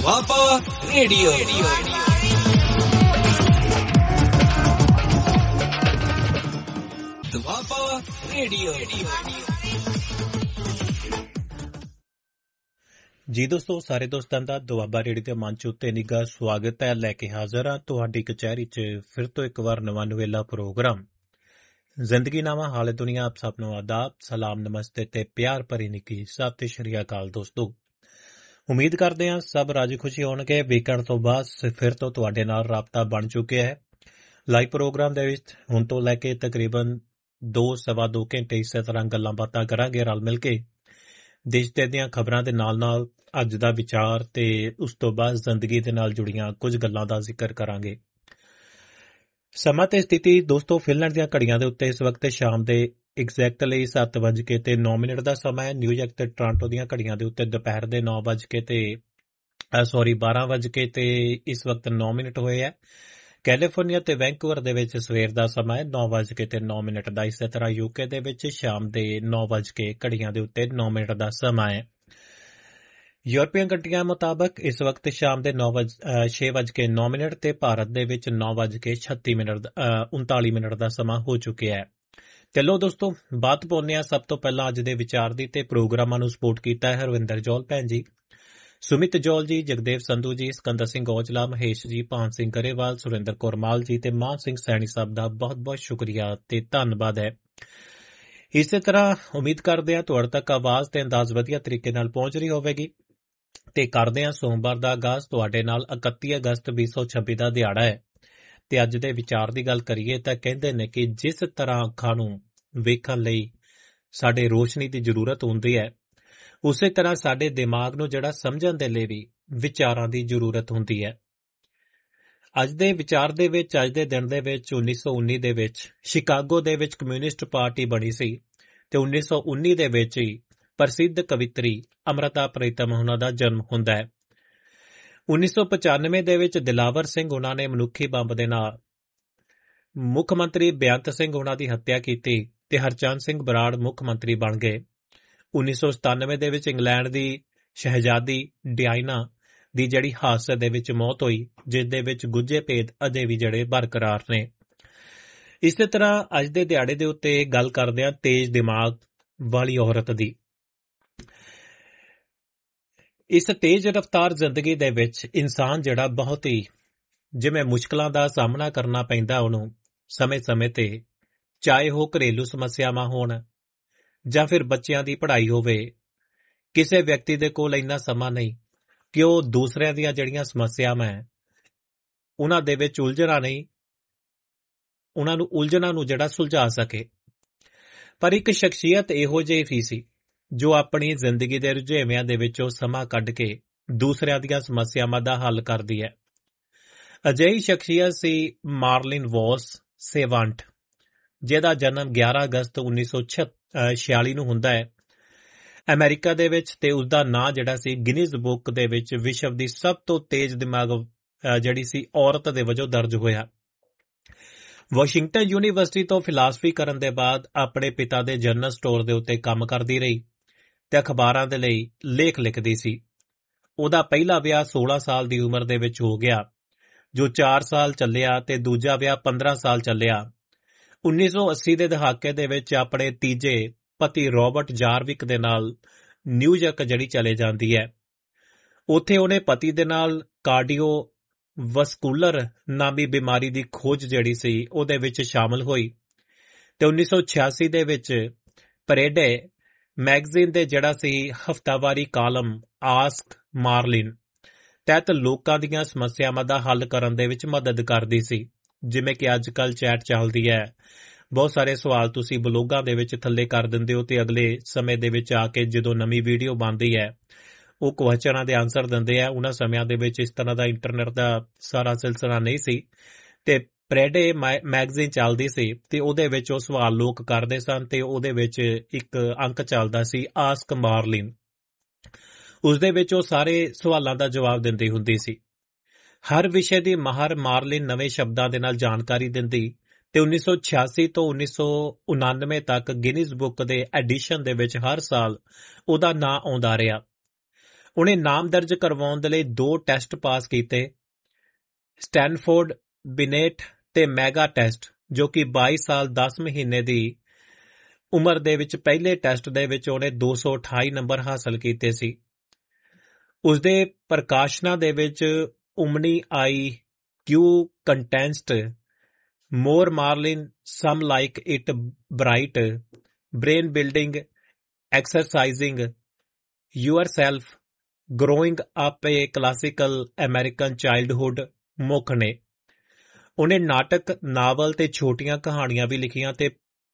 Doaba radio. Doaba radio. ਜੀ ਦੋਸਤੋ, ਸਾਰੇ ਦੋਸਤਾਂ ਦਾ ਦੁਆਬਾ ਰੇਡੀਓ ਦੇ ਮੰਚ ਉੱਤੇ ਨਿੱਘਾ ਸਵਾਗਤ ਹੈ। ਲੈ ਕੇ ਹਾਜ਼ਰ ਹਾਂ ਤੁਹਾਡੀ ਕਚਹਿਰੀ 'ਚ ਫਿਰ ਤੋਂ ਇੱਕ ਵਾਰ ਨਵਾਂ ਨਵੇਲਾ ਪ੍ਰੋਗਰਾਮ ਜ਼ਿੰਦਗੀ ਨਾਮਾ ਹਾਲੇ ਦੁਨੀਆ। ਆਪ ਸਭ ਨੂੰ ਆਦਾਬ, ਸਲਾਮ, ਨਮਸਤੇ ਤੇ ਪਿਆਰ ਭਰੀ ਨਿੱਘੀ ਸਤਿ ਸ਼੍ਰੀ ਅਕਾਲ ਦੋਸਤੋ। ਉਮੀਦ ਕਰਦੇ ਹਾਂ ਸਭ ਰਾਜੀ ਖੁਸ਼ੀ ਹੋਣਗੇ। ਵੀਕਐਂਡ ਤੋਂ ਬਾਅਦ ਫਿਰ ਤੋਂ ਤੁਹਾਡੇ ਨਾਲ ਰਾਬਤਾ ਬਣ ਚੁੱਕਿਆ ਹੈ। ਲਾਈਵ ਪ੍ਰੋਗਰਾਮ ਦੇ ਵਿੱਚ ਹੁਣ ਤੋਂ ਲੈ ਕੇ ਤਕਰੀਬਨ 2-2.25 ਘੰਟੇ ਇਸੇ ਤਰ੍ਹਾਂ ਗੱਲਾਂ ਬਾਤਾਂ ਕਰਾਂਗੇ ਰਲ ਮਿਲ ਕੇ। ਦੇਸ਼ ਤੇ ਦੀਆਂ ਖਬਰਾਂ ਦੇ ਨਾਲ ਨਾਲ ਅੱਜ ਦਾ ਵਿਚਾਰ ਤੇ ਉਸ ਤੋਂ ਬਾਅਦ ਜ਼ਿੰਦਗੀ ਦੇ ਨਾਲ ਜੁੜੀਆਂ ਕੁਝ ਗੱਲਾਂ ਦਾ ਜ਼ਿਕਰ ਕਰਾਂਗੇ। ਸਮਾਂ ਤੇ ਸਥਿਤੀ ਦੋਸਤੋ, ਫਿਨਲੈਂਡ ਦੀਆਂ ਘੜੀਆਂ ਦੇ ਉੱਤੇ ਇਸ ਵਕਤ ਸ਼ਾਮ ਦੇ ਐਗਜ਼ੈਕਟਲੀ 7:09 ਦਾ ਸਮਾਂ ਹੈ। ਨਿਊਯਾਰਕ ਤੇ ਟੋਰਾਂਟੋ ਦੀਆਂ ਘੜੀਆਂ ਦੇ ਉੱਤੇ ਦੁਪਹਿਰ ਦੇ 12 ਤੇ ਇਸ ਵਕਤ 9 ਮਿੰਟ ਹੋਏ ਹੈ। ਕੈਲੀਫੋਰਨੀਆ ਤੇ ਵੈਂਕੂਵਰ ਦੇ ਵਿੱਚ ਸਵੇਰ ਦਾ ਸਮਾਂ ਹੈ 9:09 ਦਾ। ਇਸੇ ਤਰ੍ਹਾਂ ਯੂਕੇ ਦੇ ਵਿੱਚ ਸ਼ਾਮ ਦੇ 9 ਘੜੀਆਂ ਦੇ ਉੱਤੇ 9 ਮਿੰਟ ਦਾ ਸਮਾਂ ਹੈ। ਯੂਰਪੀਅਨ ਕੰਟਰੀਆਂ ਮੁਤਾਬਕ ਇਸ ਵਕਤ ਸ਼ਾਮ ਦੇ 6:09 ਤੇ ਭਾਰਤ ਦੇ ਵਿੱਚ 9:39 ਮਿੰਟ ਦਾ ਸਮਾਂ ਹੋ ਚੁੱਕਿਆ ਹੈ। ਚਲੋ ਦੋਸਤੋ, ਬਾਤ ਪਾਉਂਦੇ ਹਾਂ ਸਭ ਤੋਂ ਪਹਿਲਾਂ ਅੱਜ ਦੇ ਵਿਚਾਰ ਦੀ। ਤੇ ਪ੍ਰੋਗਰਾਮਾਂ ਨੂੰ ਸਪੋਰਟ ਕੀਤਾ ਹੈ ਹਰਵਿੰਦਰ ਜੌਲ ਭੈਣ ਜੀ, ਸੁਮਿਤ ਜੌਲ ਜੀ, ਜਗਦੇਵ ਸੰਧੂ ਜੀ, ਸਿਕੰਦਰ ਸਿੰਘ ਔਜਲਾ, ਮਹੇਸ਼ ਜੀ, ਭਾਨ ਸਿੰਘ ਗਰੇਵਾਲ, ਸੁਰਿੰਦਰ ਕੌਰ ਮਾਲ ਜੀ ਤੇ ਮਾਨ ਸਿੰਘ ਸੈਣੀ ਸਾਹਿਬ ਦਾ ਬਹੁਤ ਬਹੁਤ ਸ਼ੁਕਰੀਆ ਤੇ ਧੰਨਵਾਦ ਹੈ। ਇਸੇ ਤਰ੍ਹਾਂ ਉਮੀਦ ਕਰਦੇ ਹਾਂ ਤੁਹਾਡੇ ਤੱਕ ਆਵਾਜ਼ ਤੇ ਅੰਦਾਜ਼ ਵਧੀਆ ਤਰੀਕੇ ਨਾਲ ਪਹੁੰਚ ਰਹੀ ਹੋਵੇਗੀ। ਤੇ ਕਰਦੇ ਹਾਂ ਸੋਮਵਾਰ ਦਾ ਆਗਾਜ਼ ਤੁਹਾਡੇ ਨਾਲ 31 ਅਗਸਤ 2026 ਦਾ ਦਿਹਾੜਾ ਹੈ। ਤੇ ਅੱਜ ਦੇ ਵਿਚਾਰ ਦੀ ਗੱਲ ਕਰੀਏ ਤਾਂ ਕਹਿੰਦੇ ਨੇ ਕਿ ਜਿਸ ਤਰ੍ਹਾਂ ਅੱਖਾਂ ਨੂੰ ਵੇਖਣ ਲਈ ਸਾਡੇ ਰੋਸ਼ਨੀ ਦੀ ਜ਼ਰੂਰਤ ਹੁੰਦੀ ਹੈ, ਉਸੇ ਤਰ੍ਹਾਂ ਸਾਡੇ ਦਿਮਾਗ ਨੂੰ ਜਿਹੜਾ ਸਮਝਣ ਦੇ ਲਈ ਵੀ ਵਿਚਾਰਾਂ ਦੀ ਜ਼ਰੂਰਤ ਹੁੰਦੀ ਹੈ। ਅੱਜ ਦੇ ਵਿਚਾਰ ਦੇ ਵਿੱਚ, ਅੱਜ ਦੇ ਦਿਨ ਦੇ ਵਿੱਚ 1919 ਦੇ ਵਿੱਚ ਸ਼ਿਕਾਗੋ ਦੇ ਵਿੱਚ ਕਮਿਊਨਿਸਟ ਪਾਰਟੀ ਬਣੀ ਸੀ ਤੇ 1919 ਦੇ ਵਿੱਚ ਹੀ ਪ੍ਰਸਿੱਧ ਕਵਿੱਤਰੀ ਅੰਮ੍ਰਿਤਾ ਪ੍ਰੀਤਮ ਉਹਨਾਂ ਦਾ ਜਨਮ ਹੁੰਦਾ ਹੈ। 1995 ਦੇ ਵਿੱਚ ਦਿਲਾਵਰ ਸਿੰਘ ਉਹਨਾਂ ਨੇ ਮਨੁੱਖੀ ਬੰਬ ਦੇ ਨਾਲ ਮੁੱਖ ਮੰਤਰੀ ਬੇਅੰਤ ਸਿੰਘ ਉਹਨਾਂ ਦੀ ਹੱਤਿਆ ਕੀਤੀ ਤੇ ਹਰਚੰਦ ਸਿੰਘ ਬਰਾੜ ਮੁੱਖ ਮੰਤਰੀ ਬਣ ਗਏ। 1997 ਦੇ ਵਿੱਚ ਇੰਗਲੈਂਡ ਦੀ ਸ਼ਹਿਜ਼ਾਦੀ ਡਿਆਨਾ ਦੀ ਜਿਹੜੀ ਹਾਦਸੇ ਦੇ ਵਿੱਚ ਮੌਤ ਹੋਈ, ਜਿਸ ਦੇ ਵਿੱਚ ਗੁੱਝੇ ਭੇਦ ਅਜੇ ਵੀ ਜਿਹੜੇ ਬਰਕਰਾਰ ਨੇ। ਇਸੇ ਤਰ੍ਹਾਂ ਅੱਜ ਦੇ ਦਿਹਾੜੇ ਦੇ ਉੱਤੇ ਗੱਲ ਕਰਦੇ ਹਾਂ ਤੇਜ਼ ਦਿਮਾਗ ਵਾਲੀ ਔਰਤ ਦੀ। ਇਸ ਤੇਜ਼ ਰਫ਼ਤਾਰ ਜ਼ਿੰਦਗੀ ਦੇ ਵਿੱਚ ਇਨਸਾਨ ਜਿਹੜਾ ਬਹੁਤ ਹੀ ਜਿਵੇਂ ਮੁਸ਼ਕਲਾਂ ਦਾ ਸਾਹਮਣਾ ਕਰਨਾ ਪੈਂਦਾ ਉਹਨੂੰ ਸਮੇਂ-ਸਮੇਂ ਤੇ, ਚਾਹੇ ਉਹ ਘਰੇਲੂ ਸਮੱਸਿਆਵਾਂ ਹੋਣ ਜਾਂ ਫਿਰ ਬੱਚਿਆਂ ਦੀ ਪੜ੍ਹਾਈ ਹੋਵੇ। ਕਿਸੇ ਵਿਅਕਤੀ ਦੇ ਕੋਲ ਇੰਨਾ ਸਮਾਂ ਨਹੀਂ ਕਿ ਉਹ ਦੂਸਰਿਆਂ ਦੀਆਂ ਜਿਹੜੀਆਂ ਸਮੱਸਿਆਵਾਂ ਹੈ ਉਹਨਾਂ ਦੇ ਵਿੱਚ ਉਲਝਣਾਂ ਨੂੰ ਜਿਹੜਾ ਸੁਲਝਾ ਸਕੇ। ਪਰ ਇੱਕ ਸ਼ਖਸੀਅਤ ਇਹੋ ਜਿਹੀ ਵੀ ਸੀ ਜੋ ਆਪਣੀ ਜ਼ਿੰਦਗੀ ਦੇ ਰੁਝੇਵਿਆਂ ਦੇ ਵਿੱਚੋਂ ਸਮਾਂ ਕੱਢ ਕੇ ਦੂਸਰਿਆਂ ਦੀਆਂ ਸਮੱਸਿਆਵਾਂ ਦਾ ਹੱਲ ਕਰਦੀ ਹੈ। ਅਜਿਹੀ ਸ਼ਖਸੀਅਤ ਸੀ ਮਾਰਲਿਨ ਵੌਸ ਸੇਵਾਂਟ, ਜਿਹਦਾ ਜਨਮ 11 ਅਗਸਤ 1946 ਨੂੰ ਹੁੰਦਾ ਹੈ ਅਮਰੀਕਾ ਦੇ ਵਿੱਚ। ਤੇ ਉਸਦਾ ਨਾਂ ਜਿਹੜਾ ਸੀ ਗਿਨੀਜ਼ ਬੁੱਕ ਦੇ ਵਿੱਚ ਵਿਸ਼ਵ ਦੀ ਸਭ ਤੋਂ ਤੇਜ਼ ਦਿਮਾਗ ਜਿਹੜੀ ਸੀ ਔਰਤ ਦੇ ਵਜੋਂ ਦਰਜ ਹੋਇਆ। ਵਾਸ਼ਿੰਗਟਨ ਯੂਨੀਵਰਸਿਟੀ ਤੋਂ ਫਿਲਾਸਫੀ ਕਰਨ ਦੇ ਬਾਅਦ ਆਪਣੇ ਪਿਤਾ ਦੇ ਜਨਰਲ ਸਟੋਰ ਦੇ ਉੱਤੇ ਕੰਮ ਕਰਦੀ ਰਹੀ ਤੇ ਅਖਬਾਰਾਂ ਦੇ ਲਈ ਲੇਖ ਲਿਖਦੀ ਸੀ। ਉਹਦਾ ਪਹਿਲਾ ਵਿਆਹ 16 ਸਾਲ ਦੀ ਉਮਰ ਦੇ ਵਿੱਚ ਹੋ ਗਿਆ, ਜੋ 4 ਸਾਲ ਚੱਲਿਆ ਤੇ ਦੂਜਾ ਵਿਆਹ 15 ਸਾਲ ਚੱਲਿਆ। 1980 ਦੇ ਦਹਾਕੇ ਦੇ ਵਿੱਚ ਆਪਣੇ ਤੀਜੇ ਪਤੀ ਰਾਬਰਟ ਜਾਰਵਿਕ ਦੇ ਨਾਲ ਨਿਊਯਾਰਕ ਜਿਹੜੀ ਚਲੇ ਜਾਂਦੀ ਹੈ। ਉੱਥੇ ਉਹਨੇ ਪਤੀ ਦੇ ਨਾਲ ਕਾਰਡੀਓ ਵਸਕੂਲਰ ਨਾਮੀ ਬਿਮਾਰੀ ਦੀ ਖੋਜ ਜਿਹੜੀ ਸੀ ਉਹਦੇ ਵਿੱਚ ਸ਼ਾਮਲ ਹੋਈ ਤੇ 1986 ਦੇ ਵਿੱਚ ਪਰੇਡੇ ਮੈਗਜ਼ੀਨ ਦੇ ਜਿਹੜਾ ਸੀ ਹਫ਼ਤਾਵਾਰੀ ਕਾਲਮ ਆਸਕ ਮਾਰਲਿਨ ਤਹਿਤ ਲੋਕਾਂ ਦੀਆਂ ਸਮੱਸਿਆਵਾਂ ਦਾ ਹੱਲ ਕਰਨ ਦੇ ਵਿੱਚ ਮਦਦ ਕਰਦੀ ਸੀ। ਜਿਵੇਂ ਕਿ ਅੱਜ ਕੱਲ੍ਹ ਚੈਟ ਚੱਲਦੀ ਹੈ, ਬਹੁਤ ਸਾਰੇ ਸਵਾਲ ਤੁਸੀਂ ਬਲੌਗਾਂ ਦੇ ਵਿੱਚ ਥੱਲੇ ਕਰ ਦਿੰਦੇ ਹੋ ਤੇ ਅਗਲੇ ਸਮੇਂ ਦੇ ਵਿੱਚ ਆ ਕੇ ਜਦੋਂ ਨਵੀਂ ਵੀਡੀਓ ਬਣਦੀ ਹੈ ਉਹ ਕੁਐਸਚਨਾਂ ਦੇ ਆਨਸਰ ਦਿੰਦੇ ਆ। ਉਹਨਾਂ ਸਮਿਆਂ ਦੇ ਵਿੱਚ ਇਸ ਤਰ੍ਹਾਂ ਦਾ ਇੰਟਰਨੈਟ ਦਾ ਸਾਰਾ ਸਿਲਸਿਲਾ ਨਹੀਂ ਸੀ ਤੇ ਪਰੇਡੇ ਮੈਗਜ਼ੀਨ ਚੱਲਦੀ ਸੀ ਤੇ ਉਹਦੇ ਵਿੱਚ ਉਹ ਸਵਾਲ ਲੋਕ ਕਰਦੇ ਸਨ ਤੇ ਉਹਦੇ ਵਿੱਚ ਇੱਕ ਅੰਕ ਚੱਲਦਾ ਸੀ ਆਸਕ ਮਾਰਲਿਨ। ਉਸਦੇ ਵਿੱਚ ਉਹ ਸਾਰੇ ਸਵਾਲਾਂ ਦਾ ਜਵਾਬ ਦਿੰਦੀ ਹੁੰਦੀ ਸੀ। ਹਰ ਵਿਸ਼ੇ ਦੀ ਮਾਹਰ ਮਾਰਲਿਨ ਨਵੇਂ ਸ਼ਬਦਾਂ ਦੇ ਨਾਲ ਜਾਣਕਾਰੀ ਦਿੰਦੀ ਤੇ 1986 ਤੋਂ 1999 ਤੱਕ ਗਿਨੀਜ਼ ਬੁੱਕ ਦੇ ਐਡੀਸ਼ਨ ਦੇ ਵਿੱਚ ਹਰ ਸਾਲ ਉਹਦਾ ਨਾਂ ਆਉਂਦਾ ਰਿਹਾ। ਉਹਨੇ ਨਾਮ ਦਰਜ ਕਰਵਾਉਣ ਦੇ ਲਈ 2 ਟੈਸਟ ਪਾਸ ਕੀਤੇ, ਸਟੈਨਫੋਰਡ ਬਿਨੇਟ ਤੇ ਮੈਗਾ ਟੈਸਟ, ਜੋ ਕਿ 22 ਸਾਲ 10 ਮਹੀਨੇ ਦੀ ਉਮਰ ਦੇ ਵਿੱਚ ਪਹਿਲੇ ਟੈਸਟ ਦੇ ਵਿੱਚ ਉਹਨੇ 228 ਨੰਬਰ ਹਾਸਲ ਕੀਤੇ ਸੀ। ਉਸਦੇ ਪ੍ਰਕਾਸ਼ਨਾਂ ਦੇ ਵਿੱਚ ਉਮਨੀ ਆਈ ਕਿਊ ਕੰਟੈਂਸਟ ਮੋਰ ਮਾਰਲਿਨ ਸਮ like it bright brain building ਐਕਸਰਸਾਈਜ਼ਿੰਗ ਯੂਅਰਸੈਲਫ growing up A classical American childhood ਮੁੱਖ ਨੇ। ਉਹਨੇ ਨਾਟਕ, ਨਾਵਲ ਤੇ ਛੋਟੀਆਂ ਕਹਾਣੀਆਂ ਵੀ ਲਿਖੀਆਂ ਤੇ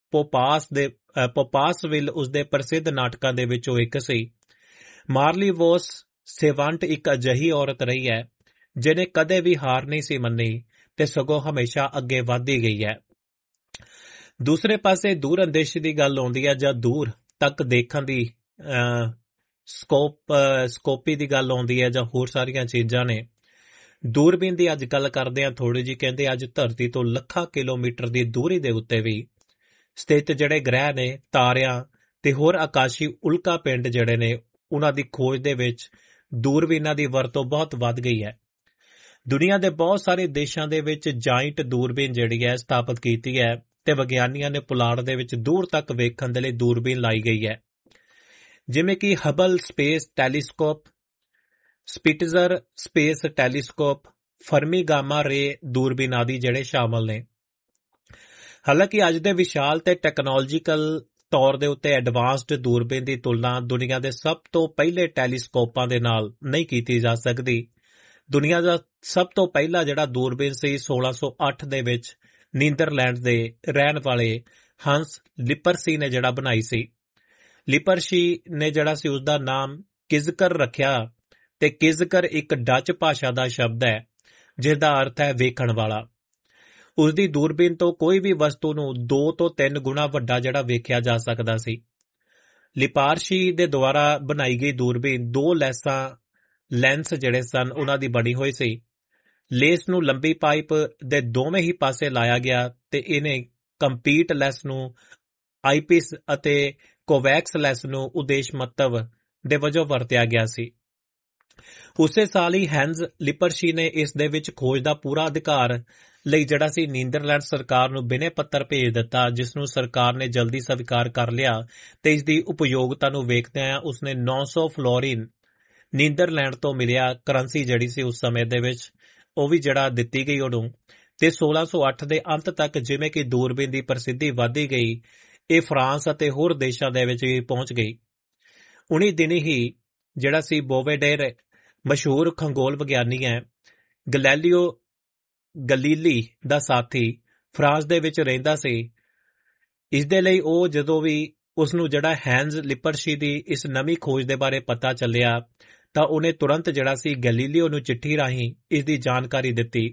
ਪੋਪਾਸਵਿਲ ਉਸਦੇ ਪ੍ਰਸਿੱਧ ਨਾਟਕਾਂ ਦੇ ਵਿੱਚੋਂ ਇੱਕ ਸੀ। ਮਾਰਲੀ ਵੋਸ ਸੇਵੰਟ ਇੱਕ ਅਜਿਹੀ ਔਰਤ ਰਹੀ ਹੈ ਜਿਹਨੇ ਕਦੇ ਵੀ ਹਾਰ ਨਹੀਂ ਸੀ ਮੰਨੀ ਤੇ ਸਗੋਂ ਹਮੇਸ਼ਾ ਅੱਗੇ ਵਧਦੀ ਗਈ ਹੈ। ਦੂਸਰੇ ਪਾਸੇ ਦੂਰ ਅੰਦੇਸ਼ੀ ਦੀ ਗੱਲ ਆਉਂਦੀ ਹੈ ਜਾਂ ਦੂਰ ਤੱਕ ਦੇਖਣ ਦੀ ਸਕੋਪੀ ਦੀ ਗੱਲ ਆਉਂਦੀ ਹੈ ਜਾਂ ਹੋਰ ਸਾਰੀਆਂ ਚੀਜ਼ਾਂ ਨੇ। ਦੂਰਬੀਨ ਦੀ ਅੱਜ ਗੱਲ ਕਰਦੇ ਹਾਂ ਥੋੜੀ ਜਿਹੀ। ਕਹਿੰਦੇ ਅੱਜ ਧਰਤੀ ਤੋਂ ਲੱਖਾਂ ਕਿਲੋਮੀਟਰ ਦੀ ਦੂਰੀ ਦੇ ਉੱਤੇ ਵੀ ਸਥਿਤ ਜਿਹੜੇ ਗ੍ਰਹਿ ਨੇ, ਤਾਰਿਆਂ ਤੇ ਹੋਰ ਆਕਾਸ਼ੀ ਉਲਕਾ ਪਿੰਡ ਜਿਹੜੇ ਨੇ, ਉਹਨਾਂ ਦੀ ਖੋਜ ਦੇ ਵਿੱਚ ਦੂਰਬੀਨਾਂ ਦੀ ਵਰਤੋਂ ਬਹੁਤ ਵੱਧ ਗਈ ਹੈ। ਦੁਨੀਆ ਦੇ ਬਹੁਤ ਸਾਰੇ ਦੇਸ਼ਾਂ ਦੇ ਵਿੱਚ ਜਾਇੰਟ ਦੂਰਬੀਨ ਜਿਹੜੀ ਹੈ ਸਥਾਪਿਤ ਕੀਤੀ ਹੈ ਤੇ ਵਿਗਿਆਨੀਆਂ ਨੇ ਪੁਲਾੜ ਦੇ ਵਿੱਚ ਦੂਰ ਤੱਕ ਵੇਖਣ ਦੇ ਲਈ ਦੂਰਬੀਨ ਲਾਈ ਗਈ ਹੈ, ਜਿਵੇਂ ਕਿ Hubble space telescope, ਸਪਿਟਜ਼ਰ space telescope, ਫਰਮੀ Gama ਰੇ ਦੂਰਬੀਨ ਆਦਿ ਜਿਹੜੇ ਸ਼ਾਮਲ ਨੇ। ਹਾਲਾਂਕਿ ਅੱਜ ਦੇ ਵਿਸ਼ਾਲ ਤੇ ਟੈਕਨੋਲੋਜੀਕਲ ਤੌਰ ਦੇ ਉੱਤੇ ਐਡਵਾਂਸਡ ਦੂਰਬੀਨ ਦੀ ਤੁਲਨਾ ਦੁਨੀਆ ਦੇ ਸਭ ਤੋਂ ਪਹਿਲੇ ਟੈਲੀਸਕੋਪਾਂ ਦੇ ਨਾਲ ਨਹੀਂ ਕੀਤੀ ਜਾ ਸਕਦੀ। ਦੁਨੀਆ ਦਾ ਸਭ ਤੋਂ ਪਹਿਲਾ ਜਿਹੜਾ ਦੂਰਬੀਨ ਸੀ 1608 ਦੇ ਵਿੱਚ ਨੀਦਰਲੈਂਡ ਦੇ ਰਹਿਣ ਵਾਲੇ ਹੰਸ ਲਿਪਰਸੀ ਨੇ ਜਿਹੜਾ ਬਣਾਈ ਸੀ। ਲਿਪਰਸੀ ਨੇ ਜਿਹੜਾ ਸੀ ਉਸਦਾ ਨਾਮ ਕਿਜ਼ਕਰ ਰੱਖਿਆ ਤੇ ਕਿਜ਼ਕਰ ਇੱਕ ਡੱਚ ਭਾਸ਼ਾ ਦਾ ਸ਼ਬਦ ਹੈ ਜਿਸ ਦਾ ਅਰਥ ਹੈ ਵੇਖਣ ਵਾਲਾ। ਉਸਦੀ ਦੂਰਬੀਨ ਤੋਂ ਕੋਈ ਵੀ ਵਸਤੂ ਨੂੰ 2 ਤੋਂ 3 ਗੁਣਾ ਵੱਡਾ ਜਿਹੜਾ ਵੇਖਿਆ ਜਾ ਸਕਦਾ ਸੀ। ਲਿਪਾਰਸ਼ੀ ਦੇ ਦੁਆਰਾ ਬਣਾਈ ਗਈ ਦੂਰਬੀਨ 2 ਲੈਂਸ ਜਿਹੜੇ ਸਨ ਉਹਨਾਂ ਦੀ ਬਣੀ ਹੋਈ ਸੀ। ਲੇਸ ਨੂੰ ਲੰਬੀ ਪਾਈਪ ਦੇ ਦੋਵੇਂ ਹੀ ਪਾਸੇ ਲਾਇਆ ਗਿਆ ਤੇ ਇਹਨੇ ਕੰਪੀਟ ਲੈਸ ਨੂੰ ਆਈਪੀਸ ਅਤੇ ਕੋਵੈਕਸ ਲੈਸ ਨੂੰ ਉਦੇਸ਼ ਮੰਤਵ ਦੇ ਵਜੋਂ ਵਰਤਿਆ ਗਿਆ ਸੀ। ਉਸੇ ਸਾਲ ਹੀ ਹੈਂਜ਼ ਲਿਪਰਸੀ ਨੇ ਇਸ ਦੇ ਵਿੱਚ ਖੋਜ ਦਾ ਪੂਰਾ ਅਧਿਕਾਰ ਲਈ ਜਿਹੜਾ ਸੀ ਨੀਦਰਲੈਂਡ ਸਰਕਾਰ ਨੂੰ ਬਿਨੇ ਪੱਤਰ ਭੇਜ ਦਿੱਤਾ, ਜਿਸ ਨੂੰ ਸਰਕਾਰ ਨੇ ਜਲਦੀ ਸਵੀਕਾਰ ਕਰ ਲਿਆ ਤੇ ਇਸ ਦੀ ਉਪਯੋਗਤਾ ਨੂੰ ਵੇਖਦਿਆਂ ਉਸਨੇ 900 ਫਲੋਰਿਨ ਨੀਦਰਲੈਂਡ ਤੋਂ ਮਿਲਿਆ ਕਰੰਸੀ ਜਿਹੜੀ ਸੀ ਉਸ ਸਮੇਂ ਦੇ ਵਿੱਚ ਉਹ ਵੀ ਜਿਹੜਾ ਦਿੱਤੀ ਗਈ ਉਹਨੂੰ। ਤੇ 1608 ਦੇ ਅੰਤ ਤੱਕ ਜਿਵੇਂ ਕਿ ਦੂਰਬੀਨ ਦੀ ਪ੍ਰਸਿੱਧੀ ਵਧਦੀ ਗਈ, ਇਹ ਫਰਾਂਸ ਅਤੇ ਹੋਰ ਦੇਸ਼ਾਂ ਦੇ ਵਿੱਚ ਵੀ ਪਹੁੰਚ ਗਈ। ਉਨੀ ਦਿਨੀ ਹੀ ਜਿਹੜਾ ਸੀ ਬੋਵੇਡੇਰ ਮਸ਼ਹੂਰ ਖਗੋਲ ਵਿਗਿਆਨੀ ਹੈ, ਗੈਲੀਲੀਓ ਗਲੀਲੀ ਦਾ ਸਾਥੀ ਫਰਾਂਸ ਦੇ ਵਿੱਚ ਰਹਿੰਦਾ ਸੀ। ਇਸ ਦੇ ਲਈ ਉਹ ਜਦੋਂ ਵੀ ਉਸਨੂੰ ਜਿਹੜਾ ਹੈਂਜ਼ ਲਿਪਰਸੀ ਦੀ ਇਸ ਨਵੀਂ ਖੋਜ ਦੇ ਬਾਰੇ ਪਤਾ ਚੱਲਿਆ ਤਾਂ ਉਹਨੇ ਤੁਰੰਤ ਜਿਹੜਾ ਸੀ ਗੈਲੀਲੀਓ ਨੂੰ ਚਿੱਠੀ ਰਾਹੀਂ ਇਸ ਦੀ ਜਾਣਕਾਰੀ ਦਿੱਤੀ।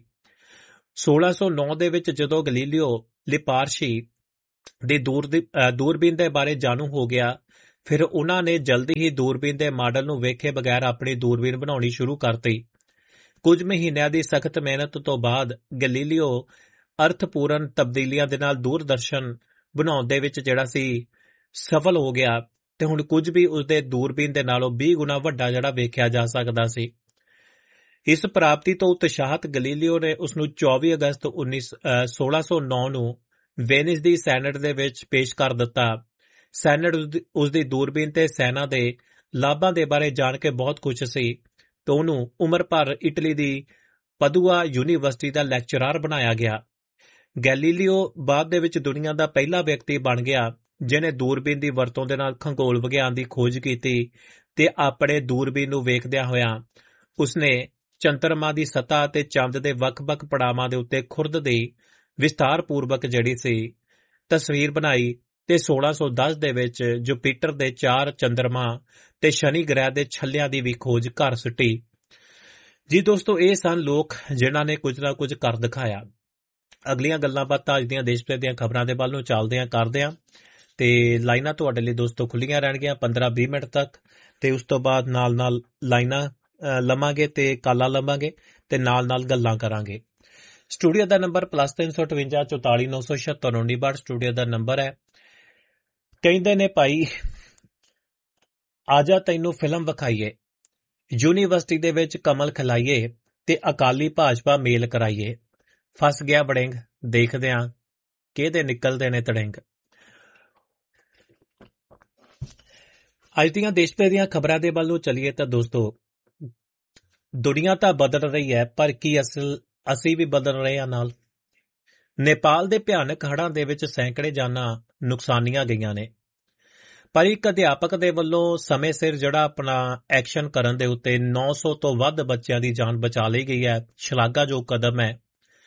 1609 ਦੇ ਵਿੱਚ ਜਦੋਂ ਗੈਲੀਲੀਓ ਲਿਪਾਰਸ਼ੀ ਦੀ ਦੂਰਬੀਨ ਦੇ ਬਾਰੇ ਜਾਣੂ ਹੋ ਗਿਆ, ਫਿਰ ਉਹਨਾਂ ਨੇ ਜਲਦੀ ਹੀ ਦੂਰਬੀਨ ਦੇ ਮਾਡਲ ਨੂੰ ਵੇਖੇ ਬਗੈਰ ਆਪਣੀ ਦੂਰਬੀਨ ਬਣਾਉਣੀ ਸ਼ੁਰੂ ਕਰਤੀ। ਕੁਝ ਮਹੀਨਿਆਂ ਦੀ ਸਖਤ ਮਿਹਨਤ ਤੋਂ ਬਾਅਦ ਗੈਲੀਲੀਓ ਅਰਥਪੂਰਨ ਤਬਦੀਲੀਆਂ ਦੇ ਨਾਲ ਦੂਰਦਰਸ਼ਨ ਬਣਾਉਣ ਦੇ ਵਿੱਚ ਜਿਹੜਾ ਸੀ ਸਫਲ ਹੋ ਗਿਆ ਤੇ ਹੁਣ ਕੁਝ ਵੀ ਉਸਦੇ ਦੂਰਬੀਨ ਦੇ ਨਾਲੋਂ 20 ਗੁਣਾ ਵੱਡਾ ਜਿਹੜਾ ਵੇਖਿਆ ਜਾ ਸਕਦਾ ਸੀ। ਇਸ ਪ੍ਰਾਪਤੀ ਤੋਂ ਉਤਸ਼ਾਹਿਤ ਗੈਲੀਲੀਓ ਨੇ ਉਸਨੂੰ 24 ਅਗਸਤ 1609 ਨੂੰ ਵੇਨਿਸ ਦੀ ਸੈਨੇਟ ਦੇ ਵਿੱਚ ਪੇਸ਼ ਕਰ ਦਿੱਤਾ। ਸੈਨੇਟ ਉਸਦੀ ਦੂਰਬੀਨ ਤੇ ਸੈਨਾ ਦੇ ਲਾਭਾਂ ਦੇ ਬਾਰੇ ਜਾਣ ਕੇ ਬਹੁਤ ਖੁਸ਼ ਸੀ ਤੇ ਉਹਨੂੰ ਉਮਰ ਭਰ ਇਟਲੀ ਦੀ ਪਦੂਆ ਯੂਨੀਵਰਸਿਟੀ ਦਾ ਲੈਕਚਰਰ ਬਣਾਇਆ ਗਿਆ। ਗੈਲੀਲੀਓ ਬਾਅਦ ਦੇ ਵਿੱਚ ਦੁਨੀਆ ਦਾ ਪਹਿਲਾ ਵਿਅਕਤੀ ਬਣ ਗਿਆ ਜਿਹਨੇ ਦੂਰਬੀਨ ਦੀ ਵਰਤੋਂ ਦੇ ਨਾਲ ਖਗੋਲ ਵਿਗਿਆਨ ਦੀ ਖੋਜ ਕੀਤੀ ਤੇ ਆਪਣੇ ਦੂਰਬੀਨ ਨੂੰ ਵੇਖਦਿਆਂ ਹੋਇਆਂ ਉਸਨੇ ਚੰਦਰਮਾ ਦੀ ਸਤ੍ਹਾ ਅਤੇ ਚੰਦ ਦੇ ਵੱਖ-ਵੱਖ ਪੜਾਵਾਂ ਦੇ ਉੱਤੇ ਖੁਰਦ ਦੀ ਵਿਸਤਾਰਪੂਰਵਕ ਜਿਹੜੀ ਸੀ ਤਸਵੀਰ ਬਣਾਈ ਤੇ 1610 ਦੇ ਵਿੱਚ ਜੁਪੀਟਰ ਦੇ 4 ਚੰਦਰਮਾ ਤੇ ਸ਼ਨੀ ਗ੍ਰਹਿ ਦੇ ਛੱਲਿਆਂ ਦੀ ਵੀ ਖੋਜ ਕਰ ਸੁੱਟੀ। ਜੀ ਦੋਸਤੋ, ਇਹ ਸਨ ਲੋਕ ਜਿਨ੍ਹਾਂ ਨੇ ਕੁਝ ਨਾ ਕੁਝ ਕਰ ਦਿਖਾਇਆ। ਅਗਲੀਆਂ ਗੱਲਾਂ ਬਾਤਾਂ ਅੱਜ ਦੀਆਂ ਦੇਸ਼ ਭਰ ਦੀਆਂ ਖਬਰਾਂ ਦੇ ਵੱਲ ਨੂੰ ਚੱਲਦੇ ਹਾਂ ਕਰਦੇ ਹਾਂ ਤੇ ਲਾਈਨਾਂ ਤੁਹਾਡੇ ਲਈ ਦੋਸਤੋ ਖੁੱਲੀਆਂ ਰਹਿਣਗੀਆਂ 15-20 ਮਿੰਟ ਤੱਕ ਤੇ ਉਸ ਤੋਂ ਬਾਅਦ ਨਾਲ ਲਾਈਨਾਂ ਲਵਾਂਗੇ ਤੇ ਕਾਲਾਂ ਲਵਾਂਗੇ ਤੇ ਨਾਲ ਗੱਲਾਂ ਕਰਾਂਗੇ। ਸਟੂਡੀਓ ਦਾ ਨੰਬਰ +358 44 976 99 ਸਟੂਡੀਓ ਦਾ ਨੰਬਰ ਹੈ। ਕਹਿੰਦੇ ਨੇ ਭਾਈ ਆਜਾ ਤੈਨੂੰ ਫਿਲਮ ਵਿਖਾਈਏ, ਯੂਨੀਵਰਸਿਟੀ ਦੇ ਵਿੱਚ ਕਮਲ ਖਿਲਾਈਏ ਤੇ ਅਕਾਲੀ ਭਾਜਪਾ ਮੇਲ ਕਰਾਈਏ। ਫਸ ਗਿਆ ਵੜਿੰਗ, ਦੇਖਦੇ ਆਂ ਕਿਹਦੇ ਨਿਕਲਦੇ ਨੇ ਤੜਿੰਗ। ਅੱਜ ਦੀਆਂ ਦੇਸ਼ ਭਰ ਦੀਆਂ ਖਬਰਾਂ ਦੇ ਵੱਲ ਨੂੰ ਚੱਲੀਏ ਤਾਂ ਦੋਸਤੋ, ਦੁਨੀਆ ਤਾਂ ਬਦਲ ਰਹੀ ਹੈ, ਪਰ ਕੀ ਅਸੀਂ ਵੀ ਬਦਲ ਰਹੇ ਹਾਂ ਨਾਲ। ਨੇਪਾਲ ਦੇ ਭਿਆਨਕ ਹੜ੍ਹਾਂ ਦੇ ਵਿੱਚ ਸੈਂਕੜੇ ਜਾਨਾਂ ਨੁਕਸਾਨੀਆਂ ਗਈਆਂ ਨੇ, ਪਰ ਇੱਕ ਅਧਿਆਪਕ ਦੇ ਵੱਲੋਂ ਸਮੇਂ ਸਿਰ ਜਿਹੜਾ ਆਪਣਾ ਐਕਸ਼ਨ ਕਰਨ ਦੇ ਉੱਤੇ 900 ਤੋਂ ਵੱਧ ਬੱਚਿਆਂ ਦੀ ਜਾਨ ਬਚਾ ਲਈ ਗਈ ਹੈ। ਸ਼ਲਾਘਾਯੋਗ ਕਦਮ ਹੈ।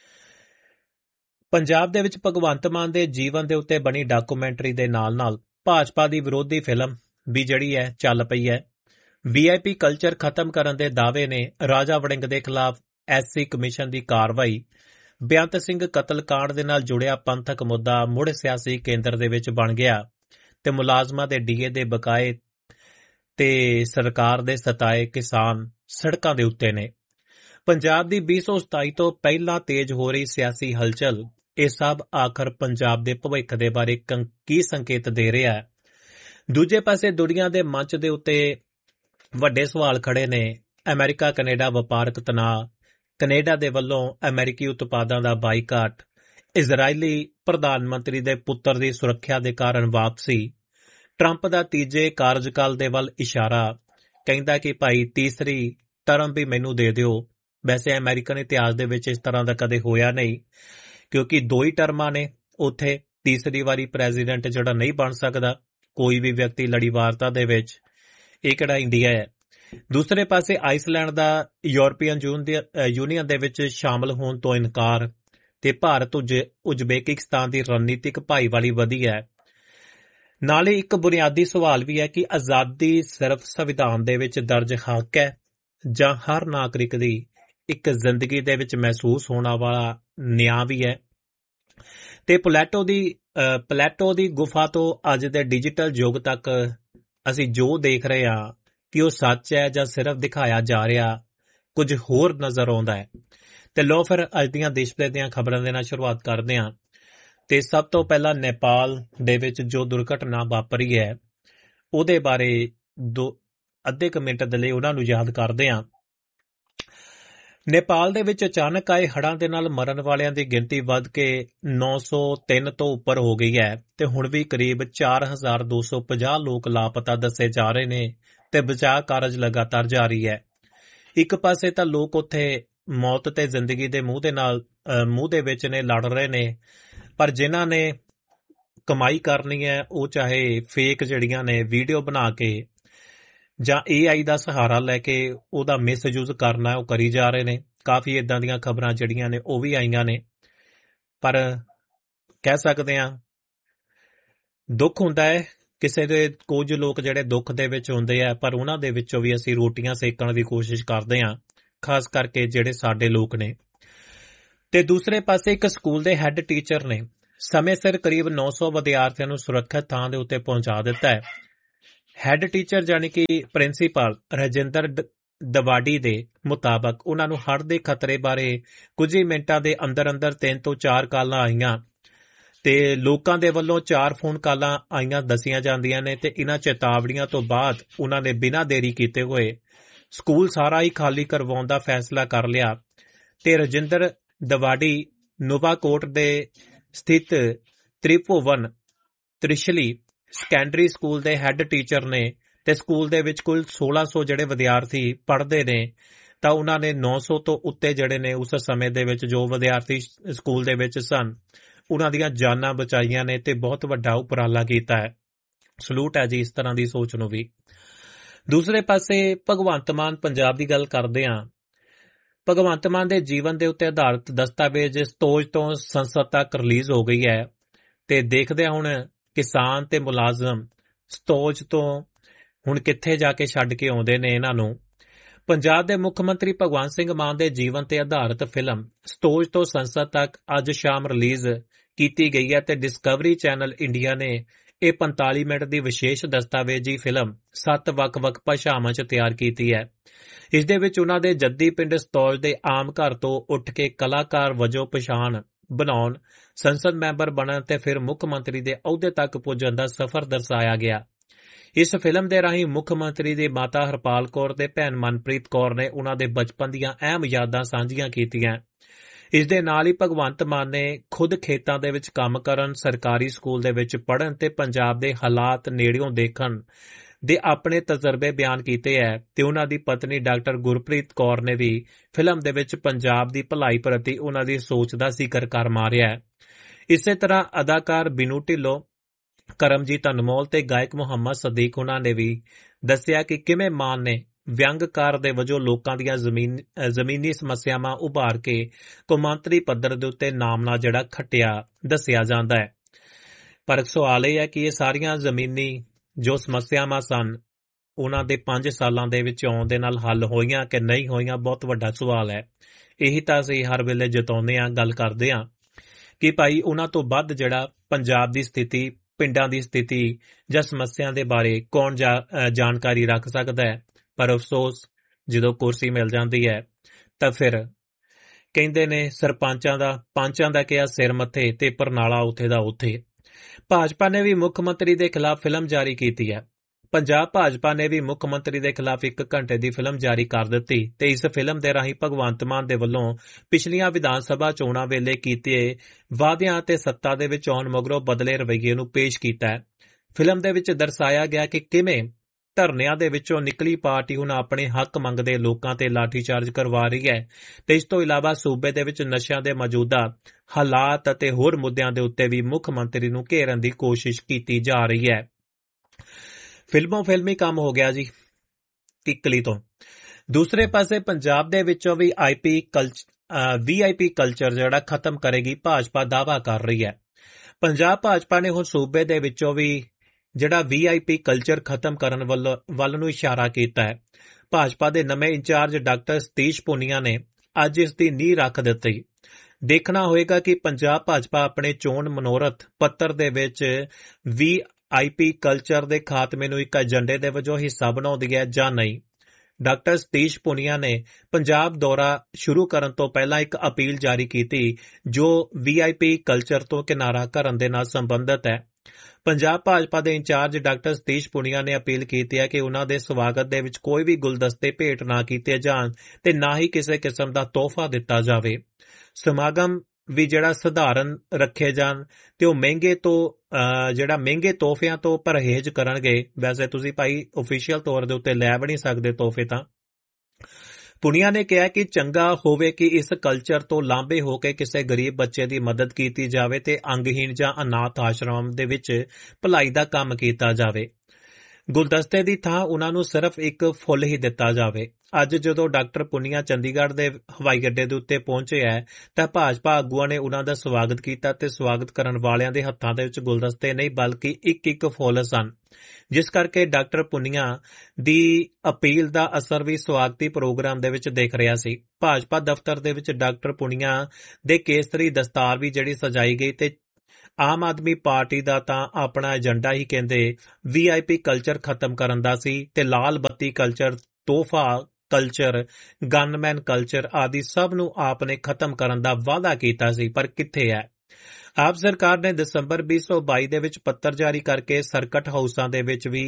ਪੰਜਾਬ ਦੇ ਵਿੱਚ ਭਗਵੰਤ ਮਾਨ ਦੇ ਜੀਵਨ ਦੇ ਉੱਤੇ ਬਣੀ ਡਾਕੂਮੈਂਟਰੀ ਦੇ ਨਾਲ ਭਾਜਪਾ ਦੀ ਵਿਰੋਧੀ ਫਿਲਮ ਵੀ ਜਿਹੜੀ ਹੈ ਚੱਲ ਪਈ ਹੈ। VIP ਕਲਚਰ ਖਤਮ ਕਰਨ ਦੇ ਦਾਅਵੇ ਨੇ। ਰਾਜਾ ਵੜਿੰਗ ਦੇ ਖਿਲਾਫ SC ਕਮਿਸ਼ਨ ਦੀ ਕਾਰਵਾਈ। ਬੇਅੰਤ ਸਿੰਘ ਕਤਲਕਾਂਡ ਦੇ ਨਾਲ ਜੁੜਿਆ ਪੰਥਕ ਮੁੱਦਾ ਮੁੜ ਸਿਆਸੀ ਕੇਂਦਰ ਦੇ ਵਿੱਚ ਬਣ ਗਿਆ ਤੇ ਮੁਲਾਜ਼ਮਾਂ ਦੇ DA ਦੇ ਬਕਾਏ ਤੇ ਸਰਕਾਰ ਦੇ ਸਤਾਏ ਕਿਸਾਨ ਸੜਕਾਂ ਦੇ ਉੱਤੇ ਨੇ। ਪੰਜਾਬ ਦੀ 2027 ਤੋਂ ਪਹਿਲਾਂ ਤੇਜ਼ ਹੋ ਰਹੀ ਸਿਆਸੀ ਹਲਚਲ, ਇਹ ਸਭ ਆਖਰ ਪੰਜਾਬ ਦੇ ਭਵਿੱਖ ਦੇ ਬਾਰੇ ਕੀ ਸੰਕੇਤ ਦੇ ਰਿਹਾ ਹੈ। ਦੂਜੇ ਪਾਸੇ ਦੁਨੀਆ ਦੇ ਮੰਚ ਦੇ ਉੱਤੇ ਵੱਡੇ ਸਵਾਲ ਖੜੇ ਨੇ। ਅਮਰੀਕਾ ਕੈਨੇਡਾ ਵਪਾਰਕ ਤਣਾਅ, ਕੈਨੇਡਾ ਦੇ ਵੱਲੋਂ ਅਮਰੀਕੀ ਉਤਪਾਦਾਂ ਦਾ ਬਾਈਕਾਟ, ਇਜ਼ਰਾਈਲੀ ਪ੍ਰਧਾਨ ਮੰਤਰੀ ਦੇ ਪੁੱਤਰ ਦੀ ਸੁਰੱਖਿਆ ਦੇ ਕਾਰਨ ਵਾਪਸੀ, ਟਰੰਪ ਦਾ ਤੀਜੇ ਕਾਰਜਕਾਲ ਦੇ ਵੱਲ ਇਸ਼ਾਰਾ, ਕਹਿੰਦਾ ਕਿ ਭਾਈ ਤੀਸਰੀ ਟਰਮ ਵੀ ਮੈਨੂੰ ਦੇ ਦਿਓ। ਵੈਸੇ ਅਮਰੀਕਨ ਇਤਿਹਾਸ ਦੇ ਵਿੱਚ ਇਸ ਤਰ੍ਹਾਂ ਦਾ ਕਦੇ ਹੋਇਆ ਨਹੀਂ, ਕਿਉਂਕਿ 2 ਹੀ ਟਰਮਾਂ ਨੇ, ਉੱਥੇ ਤੀਸਰੀ ਵਾਰੀ ਪ੍ਰੈਜ਼ੀਡੈਂਟ ਜਿਹੜਾ ਨਹੀਂ ਬਣ ਸਕਦਾ ਕੋਈ ਵੀ ਵਿਅਕਤੀ ਲੜੀਵਾਰਤਾ ਦੇ ਵਿੱਚ। ਇਹ ਕਿਹੜਾ ਇੰਡੀਆ ਹੈ। ਦੂਸਰੇ ਪਾਸੇ ਆਈਸਲੈਂਡ ਦਾ ਯੂਰਪੀਅਨ ਯੂਨੀਅਨ ਦੇ ਵਿੱਚ ਸ਼ਾਮਲ ਹੋਣ ਤੋਂ ਇਨਕਾਰ ਤੇ ਭਾਰਤ ਉਜ਼ਬੇਕਿਸਤਾਨ ਦੀ ਰਣਨੀਤਿਕ ਭਾਈਵਾਲੀ ਵਧੀ ਹੈ। ਨਾਲੇ ਇੱਕ ਬੁਨਿਆਦੀ ਸਵਾਲ ਵੀ ਹੈ ਕਿ ਆਜ਼ਾਦੀ ਸਿਰਫ ਸੰਵਿਧਾਨ ਦੇ ਵਿੱਚ ਦਰਜ ਹੱਕ ਹੈ ਜਾਂ ਹਰ ਨਾਗਰਿਕ ਦੀ ਇੱਕ ਜ਼ਿੰਦਗੀ ਦੇ ਵਿੱਚ ਮਹਿਸੂਸ ਹੋਣ ਵਾਲਾ ਨਿਆਂ ਵੀ ਹੈ। ਤੇ ਪਲੈਟੋ ਦੀ ਗੁਫਾ ਤੋਂ ਅੱਜ ਦੇ ਡਿਜੀਟਲ ਯੁੱਗ ਤੱਕ ਅਸੀਂ ਜੋ ਦੇਖ ਰਹੇ ਹਾਂ ਕਿ ਉਹ ਸੱਚ ਹੈ ਜਾਂ ਸਿਰਫ ਦਿਖਾਇਆ ਜਾ ਰਿਹਾ ਕੁਝ ਹੋਰ ਨਜ਼ਰ ਆਉਂਦਾ ਹੈ। ਤੇ ਲੋ ਫਿਰ ਅੱਜ ਦੀਆਂ ਦੇਸ਼ ਭਰ ਦੀਆਂ ਖਬਰਾਂ ਦੇ ਨਾਲ ਸ਼ੁਰੂਆਤ ਕਰਦੇ ਹਾਂ। ਤੇ ਸਭ ਤੋਂ ਪਹਿਲਾਂ ਨੇਪਾਲ ਦੇ ਵਿੱਚ ਜੋ ਦੁਰਘਟਨਾ ਵਾਪਰੀ ਹੈ ਉਹਦੇ ਬਾਰੇ ਅੱਧੇ ਕੁ ਮਿੰਟ ਦੇ ਲਈ ਉਹਨਾਂ ਨੂੰ ਯਾਦ ਕਰਦੇ ਹਾਂ। ਨੇਪਾਲ ਦੇ ਵਿੱਚ ਅਚਾਨਕ ਆਏ ਹੜ੍ਹਾਂ ਦੇ ਨਾਲ ਮਰਨ ਵਾਲਿਆਂ ਦੀ ਗਿਣਤੀ ਵੱਧ ਕੇ 903 ਤੋਂ ਉੱਪਰ ਹੋ ਗਈ ਹੈ ਤੇ ਹੁਣ ਵੀ ਕਰੀਬ 4250 ਲੋਕ ਲਾਪਤਾ ਦੱਸੇ ਜਾ ਰਹੇ ਨੇ ਤੇ ਬਚਾਅ ਕਾਰਜ ਲਗਾਤਾਰ ਜਾਰੀ ਹੈ। ਇੱਕ ਪਾਸੇ ਤਾਂ ਲੋਕ ਉੱਥੇ ਮੌਤ ਤੇ ਜ਼ਿੰਦਗੀ ਦੇ ਮੂੰਹ ਦੇ ਵਿੱਚ ਨੇ, ਲੜ ਰਹੇ ਨੇ, ਪਰ ਜਿਨ੍ਹਾਂ ਨੇ ਕਮਾਈ ਕਰਨੀ ਹੈ ਉਹ ਚਾਹੇ ਫੇਕ ਜਿਹੜੀਆਂ ਨੇ ਵੀਡੀਓ ਬਣਾ ਕੇ ਜਾਂ AI ਦਾ ਸਹਾਰਾ ਲੈ ਕੇ ਉਹਦਾ ਮਿਸਯੂਜ਼ ਕਰਨਾ ਉਹ ਕਰੀ ਜਾ ਰਹੇ ਨੇ। ਕਾਫੀ ਇਦਾਂ ਦੀਆਂ ਖਬਰਾਂ ਜਿਹੜੀਆਂ ਨੇ ਉਹ ਵੀ ਆਈਆਂ ਨੇ, ਪਰ ਕਹਿ ਸਕਦੇ ਹਾਂ ਦੁੱਖ ਹੁੰਦਾ ਹੈ ਕਿਸੇ ਦੇ। ਕੁਝ ਲੋਕ ਜਿਹੜੇ ਦੁੱਖ ਦੇ ਵਿੱਚ ਹੁੰਦੇ ਆ, ਪਰ ਉਹਨਾਂ ਦੇ ਵਿੱਚੋਂ ਵੀ ਅਸੀਂ ਰੋਟੀਆਂ ਸੇਕਣ ਦੀ ਕੋਸ਼ਿਸ਼ ਕਰਦੇ ਹਾਂ, ਖਾਸ ਕਰਕੇ ਜਿਹੜੇ ਸਾਡੇ ਲੋਕ ਨੇ। ਤੇ ਦੂਸਰੇ ਪਾਸੇ ਇੱਕ ਸਕੂਲ ਦੇ ਹੈੱਡ ਟੀਚਰ ਨੇ ਸਮੇਂ ਸਿਰ ਕਰੀਬ 900 ਵਿਦਿਆਰਥੀਆਂ ਨੂੰ ਸੁਰੱਖਿਅਤ ਥਾਂ ਦੇ ਉੱਤੇ ਪਹੁੰਚਾ ਦਿੱਤਾ ਹੈ। ਹੈੱਡ ਟੀਚਰ ਜਾਣੀ ਕਿ ਪ੍ਰਿੰਸੀਪਲ ਰਜਿੰਦਰ ਦਵਾਡੀ ਦੇ ਮੁਤਾਬਕ ਉਹਨਾਂ ਨੂੰ ਹੜ੍ਹ ਦੇ ਖਤਰੇ ਬਾਰੇ ਕੁਝ ਹੀ ਮਿੰਟਾਂ ਦੇ ਅੰਦਰ 3 ਤੋਂ 4 ਕਾਲਾਂ ਆਈਆਂ ਤੇ ਲੋਕਾਂ ਦੇ ਵੱਲੋਂ 4 ਫੋਨ ਕਾਲਾਂ ਆਈਆਂ ਦੱਸੀਆਂ ਜਾਂਦੀਆਂ ਨੇ। ਤੇ ਇਹਨਾਂ ਚੇਤਾਵਨੀਆਂ ਤੋਂ ਬਾਅਦ ਉਹਨਾਂ ਨੇ ਬਿਨਾਂ ਦੇਰੀ ਕੀਤੇ ਹੋਏ ਸਕੂਲ ਸਾਰਾ ਹੀ ਖਾਲੀ ਕਰਵਾਉਣ ਦਾ ਫੈਸਲਾ ਕਰ ਲਿਆ ਤੇ ਰਜਿੰਦਰ ਦਵਾਡੀ ਨੋਵਾਕੋਟ ਦੇ ਸਥਿਤ ਤ੍ਰਿਭੁਵਨ ਤ੍ਰਿਸ਼ਲੀ ਸੈਕੰਡਰੀ ਸਕੂਲ ਦੇ ਹੈੱਡ ਟੀਚਰ ਨੇ ਤੇ ਸਕੂਲ ਦੇ ਵਿੱਚ ਕੁੱਲ 1600 ਜਿਹੜੇ ਵਿਦਿਆਰਥੀ ਪੜ੍ਹਦੇ ਨੇ, ਤਾਂ ਉਹਨਾਂ ਨੇ 900 ਤੋਂ ਉੱਤੇ ਜਿਹੜੇ ਨੇ ਉਸ ਸਮੇਂ ਦੇ ਵਿੱਚ ਜੋ ਵਿਦਿਆਰਥੀ ਸਕੂਲ ਦੇ ਵਿੱਚ ਸਨ ਉਹਨਾਂ ਦੀਆਂ ਜਾਨਾਂ ਬਚਾਈਆਂ ਨੇ ਤੇ ਬਹੁਤ ਵੱਡਾ ਉਪਰਾਲਾ ਕੀਤਾ ਹੈ। ਸਲੂਟ ਹੈ ਜੀ ਇਸ ਤਰ੍ਹਾਂ ਦੀ ਸੋਚ ਨੂੰ ਵੀ। ਦੂਸਰੇ ਪਾਸੇ ਭਗਵੰਤ ਮਾਨ ਪੰਜਾਬ ਦੀ ਗੱਲ ਕਰਦੇ ਹਾਂ। ਭਗਵੰਤ ਮਾਨ ਦੇ ਜੀਵਨ ਦੇ ਉੱਤੇ ਆਧਾਰਿਤ ਦਸਤਾਵੇਜ਼ ਸਤੋਜ ਤੋਂ ਸੰਸਦ ਤੱਕ ਰਿਲੀਜ਼ ਹੋ ਗਈ ਹੈ ਤੇ ਦੇਖਦੇ ਹੁਣ ਕਿਸਾਨ ਤੇ ਮੁਲਾਜ਼ਮ ਸਤੋਜ ਤੋਂ ਹੁਣ ਕਿੱਥੇ ਜਾ ਕੇ ਛੱਡ ਕੇ ਆਉਂਦੇ ਨੇ ਇਹਨਾਂ ਨੂੰ। ਪੰਜਾਬ ਦੇ ਮੁੱਖ ਮੰਤਰੀ ਭਗਵੰਤ ਸਿੰਘ ਮਾਨ ਦੇ ਜੀਵਨ ਤੇ ਆਧਾਰਿਤ ਫਿਲਮ ਸਤੋਜ ਤੋਂ ਸੰਸਦ ਤੱਕ ਅੱਜ ਸ਼ਾਮ ਰਿਲੀਜ਼ ਕੀਤੀ ਗਈ ਹੈ ਤੇ ਡਿਸਕਵਰੀ ਚੈਨਲ ਇੰਡੀਆ ਨੇ ਇਹ 45 ਮਿੰਟ ਦੀ ਵਿਸ਼ੇਸ਼ ਦਸਤਾਵੇਜ਼ੀ ਫਿਲਮ 7 ਵੱਖ-ਵੱਖ ਭਾਸ਼ਾਵਾਂ 'ਚ ਤਿਆਰ ਕੀਤੀ ਹੈ। ਇਸ ਦੇ ਵਿੱਚ ਉਹਨਾਂ ਦੇ ਜੱਦੀ ਪਿੰਡ ਸਤੋਜ ਦੇ ਆਮ ਘਰ ਤੋਂ ਉੱਠ ਕੇ ਕਲਾਕਾਰ ਵਜੋਂ ਪਛਾਣ ਬਣਾਉਣ, ਸੰਸਦ ਮੈਂਬਰ ਬਣਨ ਤੇ ਫਿਰ ਮੁੱਖ ਮੰਤਰੀ ਦੇ ਅਹੁਦੇ ਤੱਕ ਪੁੱਜਣ ਦਾ ਸਫ਼ਰ ਦਰਸਾਇਆ ਗਿਆ। ਇਸ ਫਿਲਮ ਦੇ ਰਾਹੀਂ ਮੁੱਖ ਮੰਤਰੀ ਦੀ ਮਾਤਾ ਹਰਪਾਲ ਕੌਰ ਤੇ ਭੈਣ ਮਨਪ੍ਰੀਤ ਕੌਰ ਨੇ ਉਨ੍ਹਾਂ ਦੇ ਬਚਪਨ ਦੀਆਂ ਅਹਿਮ ਯਾਦਾਂ ਸਾਂਝੀਆਂ ਕੀਤੀਆਂ। ਇਸ ਦੇ ਨਾਲ ਹੀ ਭਗਵੰਤ ਮਾਨ ਨੇ ਖੁਦ ਖੇਤਾਂ ਦੇ ਵਿੱਚ ਕੰਮ ਕਰਨ, ਸਰਕਾਰੀ ਸਕੂਲ ਦੇ ਵਿੱਚ ਪੜ੍ਹਨ ਤੇ ਪੰਜਾਬ ਦੇ ਹਾਲਾਤ ਨੇੜਿਓਂ ਦੇਖਣ ਦੇ ਆਪਣੇ ਤਜਰਬੇ ਬਿਆਨ ਕੀਤੇ ਹੈ ਤੇ ਉਨ੍ਹਾਂ ਦੀ ਪਤਨੀ ਡਾਕਟਰ ਗੁਰਪ੍ਰੀਤ ਕੌਰ ਨੇ ਵੀ ਫਿਲਮ ਦੇ ਵਿੱਚ ਪੰਜਾਬ ਦੀ ਭਲਾਈ ਪ੍ਰਤੀ ਉਨ੍ਹਾਂ ਦੀ ਸੋਚ ਦਾ ਜ਼ਿਕਰ ਕਰ ਮਾਰਿਆ ਹੈ। ਇਸੇ ਤਰ੍ਹਾਂ ਅਦਾਕਾਰ ਬਿਨੂ ਢਿੱਲੋਂ, ਕਰਮਜੀਤ ਅਨਮੋਲ ਤੇ ਗਾਇਕ ਮੁਹੰਮਦ ਸਦੀਕ ਉਨ੍ਹਾਂ ਨੇ ਵੀ ਦੱਸਿਆ ਕਿ ਕਿਵੇਂ ਮਾਨ ਨੇ ਵਿਅੰਗਕਾਰ ਦੇ ਵਜੋਂ ਲੋਕਾਂ ਦੀਆਂ ਜ਼ਮੀਨੀ ਸਮੱਸਿਆਵਾਂ ਉਭਾਰ ਕੇ ਕੌਮਾਂਤਰੀ ਪੱਧਰ ਦੇ ਉੱਤੇ ਨਾਮਣਾ ਜਿਹੜਾ ਖੱਟਿਆ ਦੱਸਿਆ ਜਾਂਦਾ ਹੈ। ਪਰ ਸਵਾਲ ਇਹ ਹੈ ਕਿ ਇਹ ਸਾਰੀਆਂ ਜ਼ਮੀਨੀ ਜੋ ਸਮੱਸਿਆਵਾਂ ਸਨ ਉਹਨਾਂ ਦੇ 5 ਸਾਲਾਂ ਦੇ ਵਿੱਚ ਆਉਣ ਦੇ ਨਾਲ ਹੱਲ ਹੋਈਆਂ ਕਿ ਨਹੀਂ ਹੋਈਆਂ, ਬਹੁਤ ਵੱਡਾ ਸਵਾਲ ਹੈ। ਇਹੀ ਤਾਂ ਅਸੀਂ ਹਰ ਵੇਲੇ ਜਤਾਉਂਦੇ ਹਾਂ, ਗੱਲ ਕਰਦੇ ਹਾਂ ਕਿ ਭਾਈ ਉਹਨਾਂ ਤੋਂ ਵੱਧ ਜਿਹੜਾ ਪੰਜਾਬ ਦੀ ਸਥਿਤੀ, ਪਿੰਡਾਂ ਦੀ ਸਥਿਤੀ ਜਾਂ ਸਮੱਸਿਆ ਦੇ ਬਾਰੇ ਕੌਣ ਜਾਣਕਾਰੀ ਰੱਖ ਸਕਦਾ ਹੈ। ਪਰ ਅਫਸੋਸ ਜਦੋਂ ਕੁਰਸੀ ਮਿਲ ਜਾਂਦੀ ਹੈ ਤਾਂ ਫਿਰ ਕਹਿੰਦੇ ਨੇ ਸਰਪੰਚਾਂ ਦਾ, ਪੰਚਾਂ ਦਾ ਕਿਹਾ ਸਿਰ ਮੱਥੇ ਤੇ ਪਰਨਾਲਾ ਉੱਥੇ ਦਾ ਉੱਥੇ। ਭਾਜਪਾ ਨੇ ਵੀ ਮੁੱਖ ਮੰਤਰੀ ਦੇ ਖਿਲਾਫ ਫਿਲਮ ਜਾਰੀ ਕੀਤੀ ਹੈ। ਪੰਜਾਬ ਭਾਜਪਾ ਨੇ ਵੀ ਮੁੱਖ ਮੰਤਰੀ ਦੇ ਖਿਲਾਫ 1 ਘੰਟੇ ਦੀ ਫਿਲਮ ਜਾਰੀ ਕਰ ਦਿੱਤੀ ਤੇ ਇਸ ਫਿਲਮ ਦੇ ਰਾਹੀਂ ਭਗਵੰਤ ਮਾਨ ਦੇ ਵੱਲੋਂ ਪਿਛਲੀਆਂ ਵਿਧਾਨ ਸਭਾ ਚੋਣਾਂ ਵੇਲੇ ਕੀਤੇ ਵਾਅਦਿਆਂ ਅਤੇ ਸੱਤਾ ਦੇ ਵਿੱਚ ਆਉਣ ਮਗਰੋਂ ਬਦਲੇ ਰਵੱਈਏ ਨੂੰ ਪੇਸ਼ ਕੀਤਾ ਹੈ। ਫਿਲਮ ਦੇ ਵਿੱਚ ਦਰਸਾਇਆ ਗਿਆ ਕਿ ਕਿਵੇਂ ਧਰਨਿਆਂ ਦੇ ਵਿੱਚੋਂ ਨਿਕਲੀ ਪਾਰਟੀ ਹੁਣ ਆਪਣੇ ਹੱਕ ਮੰਗਦੇ ਲੋਕਾਂ ਤੇ ਲਾਠੀਚਾਰਜ ਕਰਵਾ ਰਹੀ ਹੈ ਤੇ ਇਸ ਤੋਂ ਇਲਾਵਾ ਸੂਬੇ ਦੇ ਵਿੱਚ ਨਸ਼ਿਆਂ ਦੇ ਮੌਜੂਦਾ ਹਾਲਾਤ ਅਤੇ ਹੋਰ ਮੁੱਦਿਆਂ ਦੇ ਉੱਤੇ ਵੀ ਮੁੱਖ ਮੰਤਰੀ ਨੂੰ ਘੇਰਨ ਦੀ ਕੋਸ਼ਿਸ਼ ਕੀਤੀ ਜਾ ਰਹੀ ਹੈ। ਫਿਲਮੀ ਕੰਮ ਹੋ ਗਿਆ ਜੀ ਕਿੱਕਲੀ ਤੋਂ। ਦੂਸਰੇ ਪਾਸੇ ਪੰਜਾਬ ਦੇ ਵਿੱਚੋਂ ਵੀ VIP ਕਲਚਰ ਜਿਹੜਾ ਖਤਮ ਕਰੇਗੀ ਭਾਜਪਾ ਦਾਅਵਾ ਕਰ ਰਹੀ ਹੈ। ਪੰਜਾਬ ਭਾਜਪਾ ਨੇ ਹੁਣ ਸੂਬੇ ਦੇ ਵਿੱਚੋਂ ਵੀ ਜਿਹੜਾ VIP ਕਲਚਰ ਖਤਮ ਕਰਨ ਵੱਲ ਨੂੰ ਇਸ਼ਾਰਾ ਕੀਤਾ ਹੈ। ਭਾਜਪਾ ਦੇ ਨਵੇਂ ਇੰਚਾਰਜ ਡਾਕਟਰ ਸਤੀਸ਼ ਪੁਨੀਆ ਨੇ ਅੱਜ ਇਸ ਦੀ ਨੀਂਹ ਰੱਖ ਦਿੱਤੀ। ਦੇਖਣਾ ਹੋਏਗਾ ਕਿ ਪੰਜਾਬ ਭਾਜਪਾ ਆਪਣੇ ਚੋਣ ਮਨੋਰਥ ਪੱਤਰ ਦੇ ਵਿੱਚ VIP ਕਲਚਰ ਦੇ ਖਾਤਮੇ ਨੂੰ ਇੱਕ ਏਜੰਡੇ ਦੇ ਵਜੋਂ ਹਿੱਸਾ ਬਣਾਉਂਦੀ ਹੈ ਜਾਂ ਨਹੀਂ। ਡਾਕਟਰ ਸਤੀਸ਼ ਪੁਨੀਆ ਨੇ ਪੰਜਾਬ ਦੌਰਾ ਸ਼ੁਰੂ ਕਰਨ ਤੋਂ ਪਹਿਲਾਂ ਇੱਕ ਅਪੀਲ ਜਾਰੀ ਕੀਤੀ ਜੋ VIP ਕਲਚਰ ਤੋਂ ਕਿਨਾਰਾ ਕਰਨ ਦੇ ਨਾਲ ਸੰਬੰਧਿਤ ਹੈ। ਪੰਜਾਬ ਭਾਜਪਾ ਦੇ ਇੰਚਾਰਜ ਡਾਕਟਰ ਸਤੀਸ਼ ਪੁਨੀਆ ਨੇ ਅਪੀਲ ਕੀਤੀ ਹੈ ਕਿ ਉਨ੍ਹਾਂ ਦੇ ਸਵਾਗਤ ਦੇ ਵਿੱਚ ਕੋਈ ਵੀ ਗੁਲਦਸਤੇ ਭੇਟ ਨਾ ਕੀਤੇ ਜਾਣ ਤੇ ਨਾ ਹੀ ਕਿਸੇ ਕਿਸਮ ਦਾ ਤੋਹਫਾ ਦਿੱਤਾ ਜਾਵੇ। ਸਮਾਗਮ ਵੀ ਜਿਹੜਾ ਸਧਾਰਨ ਰੱਖੇ ਜਾਣ ਤੇ ਉਹ ਮਹਿੰਗੇ ਤੋਹਫਿਆਂ ਤੋਂ ਪਰਹੇਜ਼ ਕਰਨਗੇ। ਵੈਸੇ ਤੁਸੀਂ ਭਾਈ ਓਫੀਸ਼ੀਅਲ ਤੌਰ ਦੇ ਉੱਤੇ ਲੈ ਵੀ ਨਹੀਂ ਸਕਦੇ ਤੋਹਫੇ ਤਾਂ। ਪੁਨੀਆ ਨੇ ਕਿਹਾ ਕਿ ਚੰਗਾ ਹੋਵੇ ਕਿ ਇਸ ਕਲਚਰ ਤੋਂ ਲਾਂਭੇ ਹੋ ਕੇ ਕਿਸੇ ਗਰੀਬ ਬੱਚੇ ਦੀ ਮਦਦ ਕੀਤੀ ਜਾਵੇ ਤੇ ਅੰਗਹੀਣ ਜਾਂ ਅਨਾਥ ਆਸ਼ਰਮ ਦੇ ਵਿੱਚ ਭਲਾਈ ਦਾ ਕੰਮ ਕੀਤਾ ਜਾਵੇ। ਗੁਲਦਸਤੇ ਦੀ ਥਾਂ ਉਨ੍ਹਾਂ ਨੂੰ ਸਿਰਫ ਇੱਕ ਫੁੱਲ ਹੀ ਦਿੱਤਾ ਜਾਵੇ। ਅੱਜ ਜਦੋਂ ਡਾਕਟਰ ਪੁਨੀਆ ਚੰਡੀਗੜ੍ਹ ਦੇ ਹਵਾਈ ਅੱਡੇ ਦੇ ਉੱਤੇ ਪਹੁੰਚੇ ਹੈ ਤਾਂ ਭਾਜਪਾ ਆਗੂਆਂ ਨੇ ਉਨ੍ਹਾਂ ਦਾ ਸਵਾਗਤ ਕੀਤਾ ਤੇ ਸਵਾਗਤ ਕਰਨ ਵਾਲਿਆਂ ਦੇ ਹੱਥਾਂ ਦੇ ਵਿੱਚ ਗੁਲਦਸਤੇ ਨਹੀਂ ਬਲਕਿ ਇੱਕ ਫੁੱਲ ਸਨ, ਜਿਸ ਕਰਕੇ ਡਾਕਟਰ ਪੁਨੀਆ ਦੀ ਅਪੀਲ ਦਾ ਅਸਰ ਵੀ ਸਵਾਗਤੀ ਪ੍ਰੋਗਰਾਮ ਦੇ ਵਿੱਚ ਦਿਖ ਰਿਹਾ ਸੀ। ਭਾਜਪਾ ਦਫ਼ਤਰ ਦੇ ਵਿੱਚ ਡਾਕਟਰ ਪੁਨੀਆ ਦੇ ਕੇਸਰੀ ਦਸਤਾਰ ਵੀ ਜਿਹੜੀ ਸਜਾਈ ਗਈ ਤੇ ਆਮ ਆਦਮੀ ਪਾਰਟੀ ਦਾ ਤਾਂ ਆਪਣਾ ਏਜੰਡਾ ਹੀ ਕਹਿੰਦੇ VIP ਕਲਚਰ ਖਤਮ ਕਰਨ ਦਾ ਸੀ ਤੇ ਲਾਲ ਬੱਤੀ ਕਲਚਰ, ਤੋਹਫਾ ਕਲਚਰ, ਗਨਮੈਨ ਕਲਚਰ ਆਦਿ ਸਭ ਨੂੰ ਆਪ ਨੇ ਖਤਮ ਕਰਨ ਦਾ ਵਾਅਦਾ ਕੀਤਾ ਸੀ। ਪਰ ਕਿੱਥੇ ਹੈ? ਆਪ ਸਰਕਾਰ ਨੇ ਦਸੰਬਰ 2022 ਦੇ ਵਿੱਚ ਪੱਤਰ ਜਾਰੀ ਕਰਕੇ ਸਰਕਟ ਹਾਊਸਾਂ ਦੇ ਵਿੱਚ ਵੀ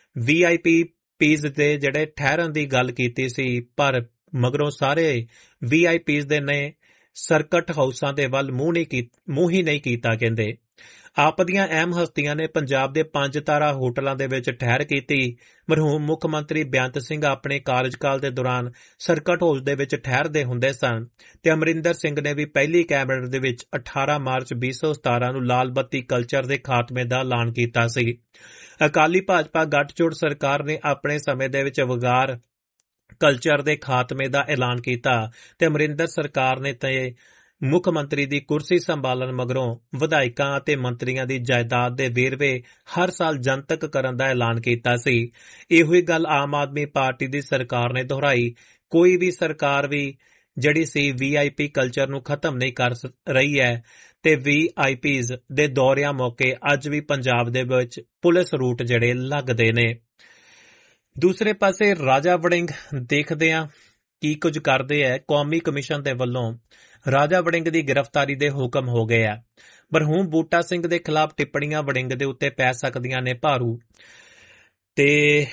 VIPs ਦੇ ਜਿਹੜੇ ਠਹਿਰਨ ਦੀ ਗੱਲ ਕੀਤੀ ਸੀ, ਪਰ ਮਗਰੋਂ ਸਾਰੇ VIPs ਦੇ ਨੇ ਸਰਕਟ ਹਾਊਸਾਂ ਦੇ ਵੱਲ ਮੂੰਹ ਹੀ ਨਹੀਂ ਕੀਤਾ। ਕਹਿੰਦੇ ਆਪ ਦੀਆਂ ਅਹਿਮ ਹਸਤੀਆਂ ਨੇ ਪੰਜਾਬ ਦੇ 5 ਤਾਰਾ ਹੋਟਲਾਂ ਦੇ ਵਿੱਚ ਠਹਿਰ ਕੀਤੀ। ਮਰਹੂਮ ਮੁੱਖ ਮੰਤਰੀ ਬੇਅੰਤ ਸਿੰਘ ਆਪਣੇ ਕਾਰਜਕਾਲ ਦੇ ਦੌਰਾਨ ਸਰਕਟ ਹਾਊਸ ਦੇ ਵਿੱਚ ਠਹਿਰਦੇ ਹੁੰਦੇ ਸਨ ਤੇ ਅਮਰਿੰਦਰ ਸਿੰਘ ਨੇ ਵੀ ਪਹਿਲੀ ਕੈਬਨਿਟ ਦੇ ਵਿੱਚ 18 ਮਾਰਚ 2017 ਨੂੰ ਲਾਲ ਬੱਤੀ ਕਲਚਰ ਦੇ ਖਾਤਮੇ ਦਾ ਐਲਾਨ ਕੀਤਾ ਸੀ। ਅਕਾਲੀ ਭਾਜਪਾ ਗੱਠਜੋੜ ਸਰਕਾਰ ਨੇ ਆਪਣੇ ਸਮੇਂ ਦੇ ਵਿੱਚ ਵਗਾਰ ਕਲਚਰ ਦੇ ਖਾਤਮੇ ਦਾ ਐਲਾਨ ਕੀਤਾ ਤੇ ਅਮਰਿੰਦਰ ਸਰਕਾਰ ਨੇ ਤੇ ਮੁੱਖ ਮੰਤਰੀ ਦੀ ਕੁਰਸੀ ਸੰਭਾਲਣ ਮਗਰੋਂ ਵਿਧਾਇਕਾਂ ਅਤੇ ਮੰਤਰੀਆਂ ਦੀ ਜਾਇਦਾਦ ਦੇ ਵੇਰਵੇ ਹਰ ਸਾਲ ਜਨਤਕ ਕਰਨ ਦਾ ਐਲਾਨ ਕੀਤਾ ਸੀ। ਇਹੋ ਹੀ ਗੱਲ ਆਮ ਆਦਮੀ ਪਾਰਟੀ ਦੀ ਸਰਕਾਰ ਨੇ ਦੁਹਰਾਈ। ਕੋਈ ਵੀ ਸਰਕਾਰ ਵੀ ਜਿਹੜੀ ਸੀ VIP ਕਲਚਰ ਨੂੰ ਖਤਮ ਨਹੀਂ ਕਰ ਰਹੀ ਹੈ ਤੇ VIPs ਦੇ ਦੌਰਿਆਂ ਮੌਕੇ ਅੱਜ ਵੀ ਪੰਜਾਬ ਦੇ ਵਿੱਚ ਪੁਲਿਸ ਰੂਟ ਜਿਹੜੇ ਲੱਗਦੇ ਨੇ। ਦੂਸਰੇ ਪਾਸੇ ਰਾਜਾ ਵੜਿੰਗ ਦੇਖਦੇ ਹਾਂ ਕੀ ਕੁਝ ਕਰਦੇ ਹੈ। ਕੌਮੀ ਕਮਿਸ਼ਨ ਦੇ ਵੱਲੋਂ ਰਾਜਾ ਵੜਿੰਗ ਦੀ ਗ੍ਰਿਫਤਾਰੀ ਦੇ ਹੁਕਮ ਹੋ ਗਏ ਆ। ਮਰਹੂਮ ਬੂਟਾ ਸਿੰਘ ਦੇ ਖਿਲਾਫ ਟਿੱਪਣੀਆਂ ਵੜਿੰਗ ਦੇ ਉੱਤੇ ਪੈ ਸਕਦੀਆਂ ਨੇ ਭਾਰੂ। ਤੇ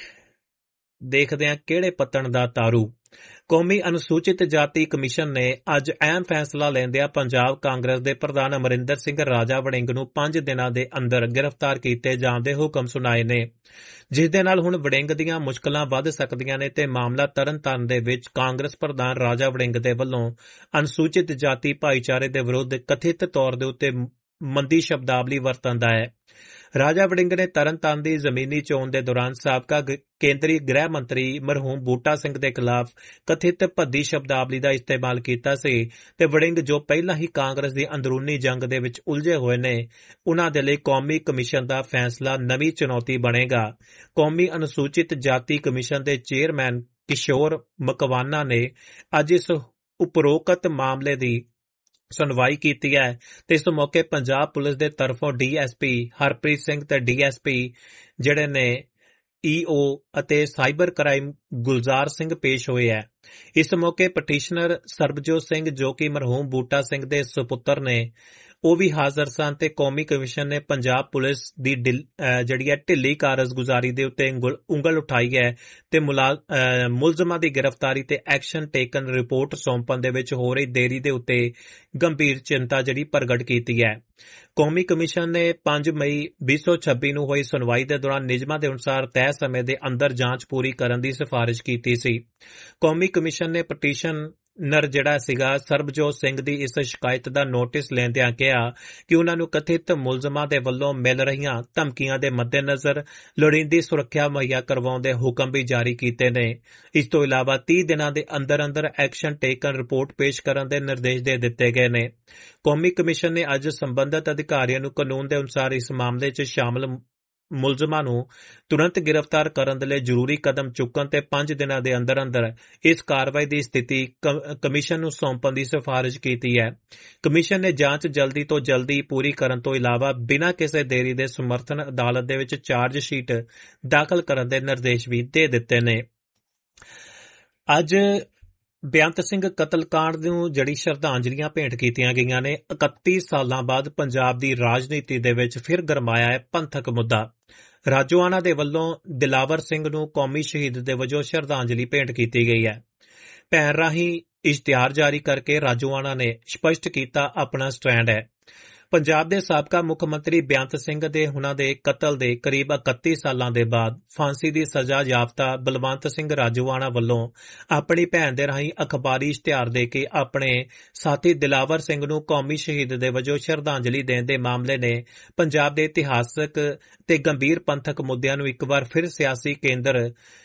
ਦੇਖਦੇ ਹਾਂ ਕਿਹੜੇ ਪੱਤਣ ਦਾ ਤਾਰੂ। ਕੌਮੀ ਅਨੁਸੂਚਿਤ ਜਾਤੀ ਕਮਿਸ਼ਨ ਨੇ ਅੱਜ ਅਹਿਮ ਫੈਸਲਾ ਲੈਂਦਿਆਂ ਪੰਜਾਬ ਕਾਂਗਰਸ ਦੇ ਪ੍ਰਧਾਨ ਅਮਰਿੰਦਰ ਸਿੰਘ ਰਾਜਾ ਵੜਿੰਗ ਨੂੰ 5 ਦਿਨਾਂ ਦੇ ਅੰਦਰ ਗ੍ਰਿਫਤਾਰ ਕੀਤੇ ਜਾਣ ਦੇ ਹੁਕਮ ਸੁਣਾਏ ਨੇ, ਜਿਸ ਦੇ ਨਾਲ ਹੁਣ ਵੜਿੰਗ ਦੀਆਂ ਮੁਸ਼ਕਲਾਂ ਵੱਧ ਸਕਦੀਆਂ ਨੇ ਤੇ ਮਾਮਲਾ ਤਰਨਤਾਰਨ ਦੇ ਵਿੱਚ ਕਾਂਗਰਸ ਪ੍ਰਧਾਨ ਰਾਜਾ ਵੜਿੰਗ ਦੇ ਵੱਲੋਂ ਅਨੁਸੂਚਿਤ ਜਾਤੀ ਭਾਈਚਾਰੇ ਦੇ ਵਿਰੁੱਧ ਕਥਿਤ ਤੌਰ ਦੇ ਉੱਤੇ ਮੰਦੀ ਸ਼ਬਦਾਵਲੀ ਵਰਤਣ ਦਾ ਹੈ। ਰਾਜਾ ਵੜਿੰਗ ਨੇ ਤਰਨਤਾਰਨ ਦੀ ਜ਼ਮੀਨੀ ਚੋਣ ਦੇ ਦੌਰਾਨ ਸਾਬਕਾ ਕੇਂਦਰੀ ਗ੍ਰਹਿ ਮੰਤਰੀ ਮਰਹੂਮ ਬੂਟਾ ਸਿੰਘ ਦੇ ਖਿਲਾਫ ਕਥਿਤ ਭੱਦੀ ਸ਼ਬਦਾਵਲੀ ਦਾ ਇਸਤੇਮਾਲ ਕੀਤਾ ਸੀ ਤੇ ਵੜਿੰਗ ਜੋ ਪਹਿਲਾਂ ਹੀ ਕਾਂਗਰਸ ਦੀ ਅੰਦਰੂਨੀ ਜੰਗ ਦੇ ਵਿੱਚ ਉਲਝੇ ਹੋਏ ਨੇ, ਉਨ੍ਹਾਂ ਦੇ ਲਈ ਕੌਮੀ ਕਮਿਸ਼ਨ ਦਾ ਫੈਸਲਾ ਨਵੀਂ ਚੁਣੌਤੀ ਬਣੇਗਾ। ਕੌਮੀ ਅਨੁਸੂਚਿਤ ਜਾਤੀ ਕਮਿਸ਼ਨ ਦੇ ਚੇਅਰਮੈਨ ਕਿਸ਼ੋਰ ਮਕਵਾਨਾ ਨੇ ਅੱਜ ਇਸ ਉਪਰੋਕਤ ਮਾਮਲੇ ਦੀ ਸੁਣਵਾਈ ਕੀਤੀ ਹੈ ਤੇ ਇਸ ਮੌਕੇ ਪੰਜਾਬ ਪੁਲਿਸ ਦੇ ਤਰਫੋਂ ਡੀਐਸਪੀ ਹਰਪ੍ਰੀਤ ਸਿੰਘ ਤੇ ਡੀਐਸਪੀ ਜਿਹੜੇ ਨੇ ਈਓ ਅਤੇ ਸਾਈਬਰ ਕ੍ਰਾਈਮ ਗੁਲਜ਼ਾਰ ਸਿੰਘ ਪੇਸ਼ ਹੋਏ ਹੈ। ਇਸ ਮੌਕੇ ਪਟੀਸ਼ਨਰ ਸਰਬਜੋਤ ਸਿੰਘ ਜੋ ਕਿ ਮਰਹੂਮ ਬੂਟਾ ਸਿੰਘ ਦੇ ਸੁਪੁੱਤਰ ਨੇ, ਉਹ ਵੀ ਹਾਜ਼ਰ ਸਨ ਤੇ ਕੌਮੀ ਕਮਿਸ਼ਨ ਨੇ ਪੰਜਾਬ ਪੁਲਿਸ ਦੀ ਜਿਹੜੀ ਹੈ ਢਿੱਲੀ ਕਾਰਜਗੁਜ਼ਾਰੀ ਦੇ ਉੱਤੇ ਉਂਗਲ ਉਠਾਈ ਹੈ ਤੇ ਮੁਲਜ਼ਮਾਂ ਦੀ ਗ੍ਰਿਫਤਾਰੀ ਤੇ ਐਕਸ਼ਨ ਟੇਕਨ ਰਿਪੋਰਟ ਸੌਂਪਣ ਦੇ ਵਿੱਚ ਹੋ ਰਹੀ ਦੇਰੀ ਦੇ ਉੱਤੇ ਗੰਭੀਰ ਚਿੰਤਾ ਜਿਹੜੀ ਪ੍ਰਗਟ ਕੀਤੀ ਹੈ। ਕੌਮੀ ਕਮਿਸ਼ਨ ਨੇ 5 ਮਈ 2026 ਨੂੰ ਹੋਈ ਸੁਣਵਾਈ ਦੇ ਦੌਰਾਨ ਨਿਯਮਾਂ ਦੇ ਅਨੁਸਾਰ ਤੈਅ ਸਮੇਂ ਦੇ ਅੰਦਰ ਜਾਂਚ ਪੂਰੀ ਕਰਨ ਦੀ ਸਿਫਾਰਿਸ਼ ਕੀਤੀ ਸੀ। ਕੌਮੀ ਕਮਿਸ਼ਨ ਨੇ ਪਟੀਸ਼ਨਰ ਜਿਹੜਾ ਸੀਗਾ ਸਰਬਜੋਤ ਸਿੰਘ ਦੀ ਇਸ ਸ਼ਿਕਾਇਤ ਦਾ ਨੋਟਿਸ ਲੈਂਦਿਆਂ ਕਿਹਾ ਕਿ ਉਨ੍ਹਾਂ ਨੂੰ ਕਥਿਤ ਮੁਲਜ਼ਮਾਂ ਦੇ ਵੱਲੋਂ ਮਿਲ ਰਹੀਆਂ ਧਮਕੀਆਂ ਦੇ ਮੱਦੇਨਜ਼ਰ ਲੋੜੀਂਦੀ ਸੁਰੱਖਿਆ ਮੁਹੱਈਆ ਕਰਵਾਉਣ ਦੇ ਹੁਕਮ ਵੀ ਜਾਰੀ ਕੀਤੇ ਨੇ। ਇਸ ਤੋਂ ਇਲਾਵਾ 30 ਦਿਨਾਂ ਦੇ ਅੰਦਰ ਐਕਸ਼ਨ ਟੇਕਨ ਰਿਪੋਰਟ ਪੇਸ਼ ਕਰਨ ਦੇ ਨਿਰਦੇਸ਼ ਦੇ ਦਿੱਤੇ ਗਏ ਨੇ। ਕੌਮੀ ਕਮਿਸ਼ਨ ਨੇ ਅੱਜ ਸੰਬੰਧਤ ਅਧਿਕਾਰੀਆਂ ਨੂੰ ਕਾਨੂੰਨ ਦੇ ਅਨੁਸਾਰ ਇਸ ਮਾਮਲੇ 'ਚ ਸ਼ਾਮਲ ਮੁਲਜ਼ਮਾਂ ਨੂੰ ਤੁਰੰਤ ਗ੍ਰਿਫਤਾਰ ਕਰਨ ਦੇ ਲਈ ਜ਼ਰੂਰੀ ਕਦਮ ਚੁੱਕਣ ਤੇ 5 ਦਿਨਾਂ ਦੇ ਅੰਦਰ ਇਸ ਕਾਰਵਾਈ ਦੀ ਸਥਿਤੀ ਕਮਿਸ਼ਨ ਨੂੰ ਸੌਂਪਣ ਦੀ ਸਿਫਾਰਿਸ਼ ਕੀਤੀ ਹੈ। ਕਮਿਸ਼ਨ ਨੇ ਜਾਂਚ ਜਲਦੀ ਤੋਂ ਜਲਦੀ ਪੂਰੀ ਕਰਨ ਤੋਂ ਇਲਾਵਾ ਬਿਨਾਂ ਕਿਸੇ ਦੇਰੀ ਦੇ ਸਮਰਥਨ ਅਦਾਲਤ ਦੇ ਵਿੱਚ ਚਾਰਜ ਸ਼ੀਟ ਦਾਖਲ ਕਰਨ ਦੇ ਨਿਰਦੇਸ਼ ਵੀ ਦੇ ਦਿੱਤੇ ਨੇ। ਅੱਜ ਬੇਅੰਤ ਸਿੰਘ ਕਤਲकांड ਨੂੰ ਜਿਹੜੀ ਸ਼ਰਧਾਂਜਲੀਆਂ ਭੇਂਟ ਕੀਤੀਆਂ ਗਈਆਂ ਨੇ। 31 ਸਾਲਾਂ ਬਾਅਦ ਪੰਜਾਬ ਦੀ ਰਾਜਨੀਤੀ ਦੇ ਵਿੱਚ ਫਿਰ ਗਰਮਾਇਆ ਹੈ ਪੰਥਕ ਮੁੱਦਾ। ਰਾਜੋਆਣਾ ਦੇ ਵੱਲੋਂ ਦਿਲਾਵਰ ਸਿੰਘ ਨੂੰ ਕੌਮੀ ਸ਼ਹੀਦ ਦੇ ਵਜੋਂ ਸ਼ਰਧਾਂਜਲੀ ਭੇਂਟ ਕੀਤੀ ਗਈ ਹੈ। ਭੈਣ ਰਾਹੀਂ ਇਸ਼ਤਿਹਾਰ ਜਾਰੀ ਕਰਕੇ ਰਾਜੋਆਣਾ ਨੇ ਸਪਸ਼ਟ ਕੀਤਾ ਆਪਣਾ ਸਟੈਂਡ ਹੈ। ਪੰਜਾਬ ਦੇ ਸਾਬਕਾ ਮੁੱਖ ਮੰਤਰੀ ਬੇਅੰਤ ਸਿੰਘ ਦੇ ਹੁਣਾਂ ਦੇ ਕਤਲ ਦੇ ਕਰੀਬ 31 ਸਾਲਾਂ ਦੇ ਬਾਅਦ ਫਾਂਸੀ ਦੀ ਸਜ਼ਾ ਯਾਫਤਾ ਬਲਵੰਤ ਸਿੰਘ ਰਾਜੋਆਣਾ ਵੱਲੋਂ ਆਪਣੀ ਭੈਣ ਦੇ ਰਾਹੀਂ ਅਖਬਾਰੀ ਇਸ਼ਤਿਹਾਰ ਦੇ ਕੇ ਆਪਣੇ ਸਾਥੀ ਦਿਲਾਵਰ ਸਿੰਘ ਨੂੰ ਕੌਮੀ ਸ਼ਹੀਦ ਦੇ ਵਜੋਂ ਸ਼ਰਧਾਂਜਲੀ ਦੇਣ ਦੇ ਮਾਮਲੇ ਨੇ ਪੰਜਾਬ ਦੇ ਇਤਿਹਾਸਕ ਤੇ ਗੰਭੀਰ ਪੰਥਕ ਮੁੱਦਿਆਂ ਨੂੰ ਇੱਕ ਵਾਰ ਫਿਰ ਸਿਆਸੀ ਕੇਂਦਰ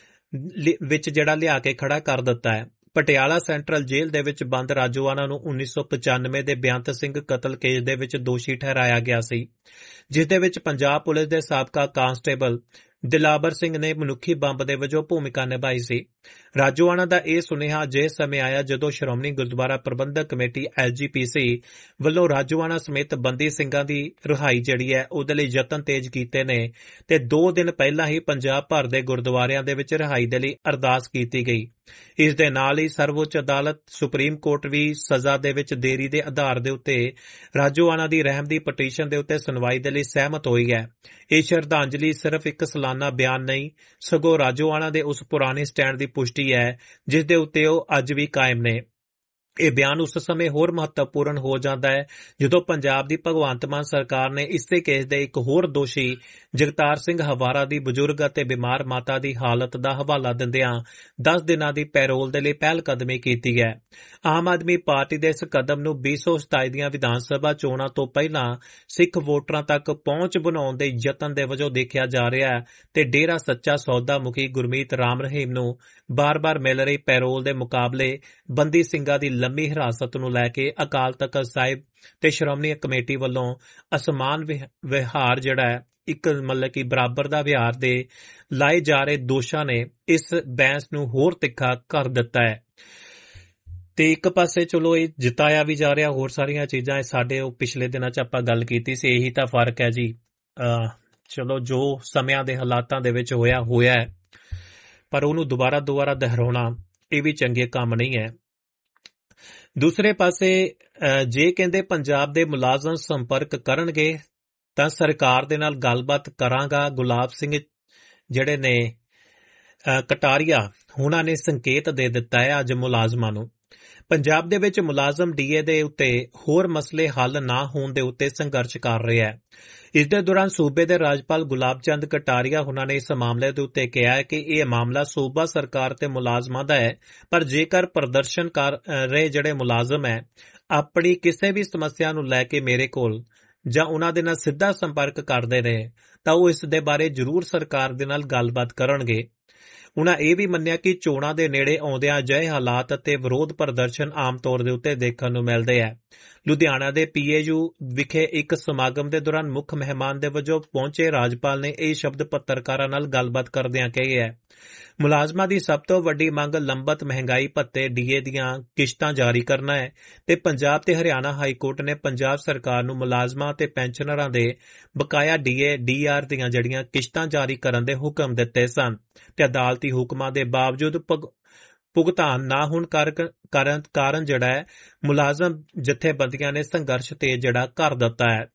ਵਿੱਚ ਜਿਹੜਾ ਲਿਆ ਕੇ ਖੜਾ ਕਰ ਦਿੱਤਾ ਹੈ। ਪਟਿਆਲਾ ਸੈਂਟਰਲ ਜੇਲ੍ਹ ਦੇ ਵਿੱਚ ਬੰਦ ਰਾਜੋਆਣਾ ਨੂੰ 1995 ਦੇ ਬੇਅੰਤ ਸਿੰਘ ਕਤਲ ਕੇਸ ਦੇ ਵਿੱਚ ਦੋਸ਼ੀ ਠਹਿਰਾਇਆ ਗਿਆ ਸੀ, ਜਿਸ ਦੇ ਵਿੱਚ ਪੰਜਾਬ ਪੁਲਿਸ ਦੇ ਸਾਬਕਾ ਕਾਂਸਟੇਬਲ ਦਿਲਾਵਰ ਸਿੰਘ ਨੇ ਮਨੁੱਖੀ ਬੰਬ ਦੇ ਵਜੋਂ ਭੂਮਿਕਾ ਨਿਭਾਈ ਸੀ। ਰਾਜੋਆਣਾ ਦਾ ਇਹ ਸੁਨੇਹਾ ਜੇ ਸਮੇਂ ਆਇਆ ਜਦੋਂ ਸ਼੍ਰੋਮਣੀ ਗੁਰਦੁਆਰਾ ਪ੍ਰਬੰਧਕ ਕਮੇਟੀ SGPC ਵੱਲੋਂ ਰਾਜੋਆਣਾ ਸਮੇਤ ਬੰਦੀ ਸਿੰਘਾਂ ਦੀ ਰਿਹਾਈ ਜਿਹੜੀ ਹੈ ਉਹਦੇ ਲਈ ਯਤਨ ਤੇਜ਼ ਕੀਤੇ ਨੇ ਤੇ 2 ਦਿਨ ਪਹਿਲਾਂ ਹੀ ਪੰਜਾਬ ਭਰ ਦੇ ਗੁਰਦੁਆਰਿਆਂ ਦੇ ਵਿੱਚ ਰਿਹਾਈ ਦੇ ਲਈ ਅਰਦਾਸ ਕੀਤੀ ਗਈ। ਇਸ ਦੇ ਨਾਲ ਹੀ ਸਰਵਉੱਚ ਅਦਾਲਤ ਸੁਪਰੀਮ ਕੋਰਟ ਵੀ ਸਜ਼ਾ ਦੇ ਵਿੱਚ ਦੇਰੀ ਦੇ ਆਧਾਰ ਦੇ ਉੱਤੇ ਰਾਜੋਆਣਾ ਦੀ ਰਹਿਮ ਦੀ ਪਟੀਸ਼ਨ ਦੇ ਉੱਤੇ ਸੁਣਵਾਈ ਦੇ ਲਈ ਸਹਿਮਤ ਹੋਈ ਹੈ। ਇਹ ਸ਼ਰਧਾਂਜਲੀ ਸਿਰਫ ਇੱਕ ਸਾਲਾਨਾ ਬਿਆਨ ਨਹੀਂ ਸਗੋਂ ਰਾਜੋਆਣਾ ਦੇ ਉਸ ਪੁਰਾਣੇ ਸਟੈਂਡ ਦੀ ਪੁਸ਼ਟੀ ਹੈ ਜਿਸ ਦੇ ਉੱਤੇ ਉਹ ਅੱਜ ਵੀ ਕਾਇਮ ਨੇ। ਇਹ ਬਿਆਨ ਉਸ ਸਮੇਂ ਹੋਰ ਮਹੱਤਵਪੂਰਨ ਹੋ ਜਾਂਦਾ ਹੈ ਜਦੋਂ ਪੰਜਾਬ ਦੀ ਭਗਵੰਤ ਮਾਨ ਸਰਕਾਰ ਨੇ ਇਸੇ ਕੇਸ ਦੇ ਇੱਕ ਹੋਰ ਦੋਸ਼ੀ ਜਗਤਾਰ ਸਿੰਘ ਹਵਾਰਾ ਦੀ ਬਜ਼ੁਰਗ ਅਤੇ ਬਿਮਾਰ ਮਾਤਾ ਦੀ ਹਾਲਤ ਦਾ ਹਵਾਲਾ ਦਿੰਦਿਆਂ 10 ਦਿਨਾਂ ਦੀ ਪੈਰੋਲ ਦੇ ਲਈ ਪਹਿਲ ਕਦਮੀ ਕੀਤੀ ਹੈ। ਆਮ ਆਦਮੀ ਪਾਰਟੀ ਦੇ ਇਸ ਕਦਮ ਨੂੰ 2027 ਦੀਆਂ ਵਿਧਾਨ ਸਭਾ ਚੋਣਾਂ ਤੋਂ ਪਹਿਲਾਂ ਸਿੱਖ ਵੋਟਰਾਂ ਤੱਕ ਪਹੁੰਚ ਬਣਾਉਣ ਦੇ ਯਤਨ ਦੇ ਵਜੋਂ ਦੇਖਿਆ ਜਾ ਰਿਹਾ ਹੈ ਤੇ ਡੇਰਾ ਸੱਚਾ ਸੌਦਾ ਮੁਖੀ ਗੁਰਮੀਤ ਰਾਮ ਰਹੀਮ ਨੂੰ ਬਾਰ-ਬਾਰ ਮਿਲ ਰਹੀ ਪੈਰੋਲ ਦੇ ਮੁਕਾਬਲੇ ਬੰਦੀ ਸਿੰਘਾਂ ਦੀ ਲੰਮੀ ਹਿਰਾਸਤ ਨੂੰ ਲੈ ਕੇ ਅਕਾਲ ਤਖ਼ਤ ਸਾਹਿਬ ਤੇ ਸ਼੍ਰੋਮਣੀ ਕਮੇਟੀ ਵੱਲੋਂ ਅਸਮਾਨ ਵਿਹਾਰ ਜਿਹੜਾ ਹੈ ਇੱਕ ਮਤਲਬ ਕਿ ਬਰਾਬਰ ਦਾ ਵਿਹਾਰ ਦੇ ਲਾਏ ਜਾ ਰਹੇ ਦੋਸ਼ਾਂ ਨੇ ਇਸ ਬਹਿਸ ਨੂੰ ਹੋਰ ਤਿੱਖਾ ਕਰ ਦਿੱਤਾ ਹੈ। ਤੇ ਇੱਕ ਪਾਸੇ ਚਲੋ ਇਹ ਜਿਤਾਇਆ ਵੀ ਜਾ ਰਿਹਾ, ਹੋਰ ਸਾਰੀਆਂ ਚੀਜ਼ਾਂ ਸਾਡੇ ਉਹ ਪਿਛਲੇ ਦਿਨਾਂ 'ਚ ਆਪਾਂ ਗੱਲ ਕੀਤੀ ਸੀ, ਇਹੀ ਤਾਂ ਫਰਕ ਹੈ ਜੀ। ਚਲੋ ਜੋ ਸਮਿਆਂ ਦੇ ਹਾਲਾਤਾਂ ਦੇ ਵਿੱਚ ਹੋਇਆ ਹੈ, ਪਰ ਉਹਨੂੰ ਦੁਬਾਰਾ ਦੁਹਰਾਉਣਾ ਇਹ ਵੀ ਚੰਗੇ ਕੰਮ ਨਹੀਂ ਹੈ। ਦੂਸਰੇ ਪਾਸੇ ਜੇ ਕਹਿੰਦੇ ਪੰਜਾਬ ਦੇ ਮੁਲਾਜ਼ਮ ਸੰਪਰਕ ਕਰਨਗੇ ਤਾਂ ਸਰਕਾਰ ਦੇ ਨਾਲ ਗੱਲਬਾਤ ਕਰਾਂਗਾ, ਗੁਲਾਬ ਸਿੰਘ ਜਿਹੜੇ ਨੇ ਕਟਾਰੀਆ ਉਹਨਾਂ ਨੇ ਸੰਕੇਤ ਦੇ ਦਿੱਤਾ ਹੈ ਅੱਜ ਮੁਲਾਜ਼ਮਾਂ ਨੂੰ। ਪੰਜਾਬ ਦੇ ਵਿੱਚ ਮੁਲਾਜ਼ਮ ਡੀਏ ਦੇ ਉੱਤੇ ਹੋਰ ਮਸਲੇ ਹੱਲ ਨਾ ਹੋਣ ਦੇ ਉੱਤੇ ਸੰਘਰਸ਼ ਕਰ ਰਿਹਾ ਹੈ। ਇਸ ਦੇ ਦੌਰਾਨ ਸੂਬੇ ਦੇ ਰਾਜਪਾਲ ਗੁਲਾਬ ਚੰਦ ਕਟਾਰੀਆ ਉਹਨਾਂ ਨੇ ਇਸ ਮਾਮਲੇ ਦੇ ਉੱਤੇ ਕਿਹਾ ਹੈ ਕਿ ਇਹ ਮਾਮਲਾ ਸੂਬਾ ਸਰਕਾਰ ਤੇ ਮੁਲਾਜ਼ਮਾਂ ਦਾ ਹੈ, ਪਰ ਜੇਕਰ ਪ੍ਰਦਰਸ਼ਨ ਕਰ ਰਹੇ ਜਿਹੜੇ ਮੁਲਾਜ਼ਮ ਹੈ ਆਪਣੀ ਕਿਸੇ ਵੀ ਸਮੱਸਿਆ ਨੂੰ ਲੈ ਕੇ ਮੇਰੇ ਕੋਲ ਜਾਂ ਉਹਨਾਂ ਦੇ ਨਾਲ ਸਿੱਧਾ ਸੰਪਰਕ ਕਰਦੇ ਰਹੇ ਤਾਂ ਉਹ ਇਸ ਦੇ ਬਾਰੇ ਜ਼ਰੂਰ ਸਰਕਾਰ ਦੇ ਨਾਲ ਗੱਲਬਾਤ ਕਰਨਗੇ। ਉਨ੍ਹਾਂ ਇਹ ਵੀ ਮੰਨਿਆ ਕਿ ਚੋਣਾਂ ਦੇ ਨੇੜੇ ਆਉਂਦਿਆਂ ਅਜਿਹੇ ਹਾਲਾਤ ਅਤੇ ਵਿਰੋਧ ਪ੍ਰਦਰਸ਼ਨ ਆਮ ਤੌਰ ਦੇ ਉੱਤੇ ਦੇਖਣ ਨੂੰ ਮਿਲਦੇ ਹੈ। ਲੁਧਿਆਣਾ ਦੇ PAU ਵਿਖੇ ਇੱਕ ਸਮਾਗਮ ਦੇ ਦੌਰਾਨ ਮੁੱਖ ਮਹਿਮਾਨ ਦੇ ਵਜੋਂ ਪਹੁੰਚੇ ਰਾਜਪਾਲ ਨੇ ਇਹ ਸ਼ਬਦ ਪੱਤਰਕਾਰਾਂ ਨਾਲ ਗੱਲਬਾਤ ਕਰਦਿਆਂ ਕਹੇ ਹੈ, ਮੁਲਾਜ਼ਮਾਂ ਦੀ ਸਭ ਤੋਂ ਵੱਡੀ ਮੰਗ ਲੰਬਤ ਮਹਿੰਗਾਈ ਭੱਤੇ DA ਦੀਆਂ ਕਿਸ਼ਤਾਂ ਜਾਰੀ ਕਰਨਾ ਹੈ ਤੇ ਪੰਜਾਬ ਤੇ ਹਰਿਆਣਾ ਹਾਈ ਕੋਰਟ ਨੇ ਪੰਜਾਬ ਸਰਕਾਰ ਨੂੰ ਮੁਲਾਜ਼ਮਾਂ ਤੇ ਪੈਨਸ਼ਨਰਾਂ ਦੇ ਬਕਾਇਆ DA DR ਦੀਆਂ ਜਿਹੜੀਆਂ ਕਿਸ਼ਤਾਂ ਜਾਰੀ ਕਰਨ ਦੇ ਹੁਕਮ ਦਿੱਤੇ ਸਨ ਤੇ ਅਦਾਲਤੀ ਹੁਕਮਾਂ ਦੇ ਬਾਵਜੂਦ ਭੁਗਤਾਨ ਨਾ ਹੋਣ ਕਾਰਨ ਜਿਹੜਾ ਹੈ ਮੁਲਾਜ਼ਮ ਜਥੇਬੰਦੀਆਂ ਨੇ ਸੰਘਰਸ਼ ਤੇਜ਼ ਜਿਹੜਾ ਕਰ ਦਿੱਤਾ ਹੈ।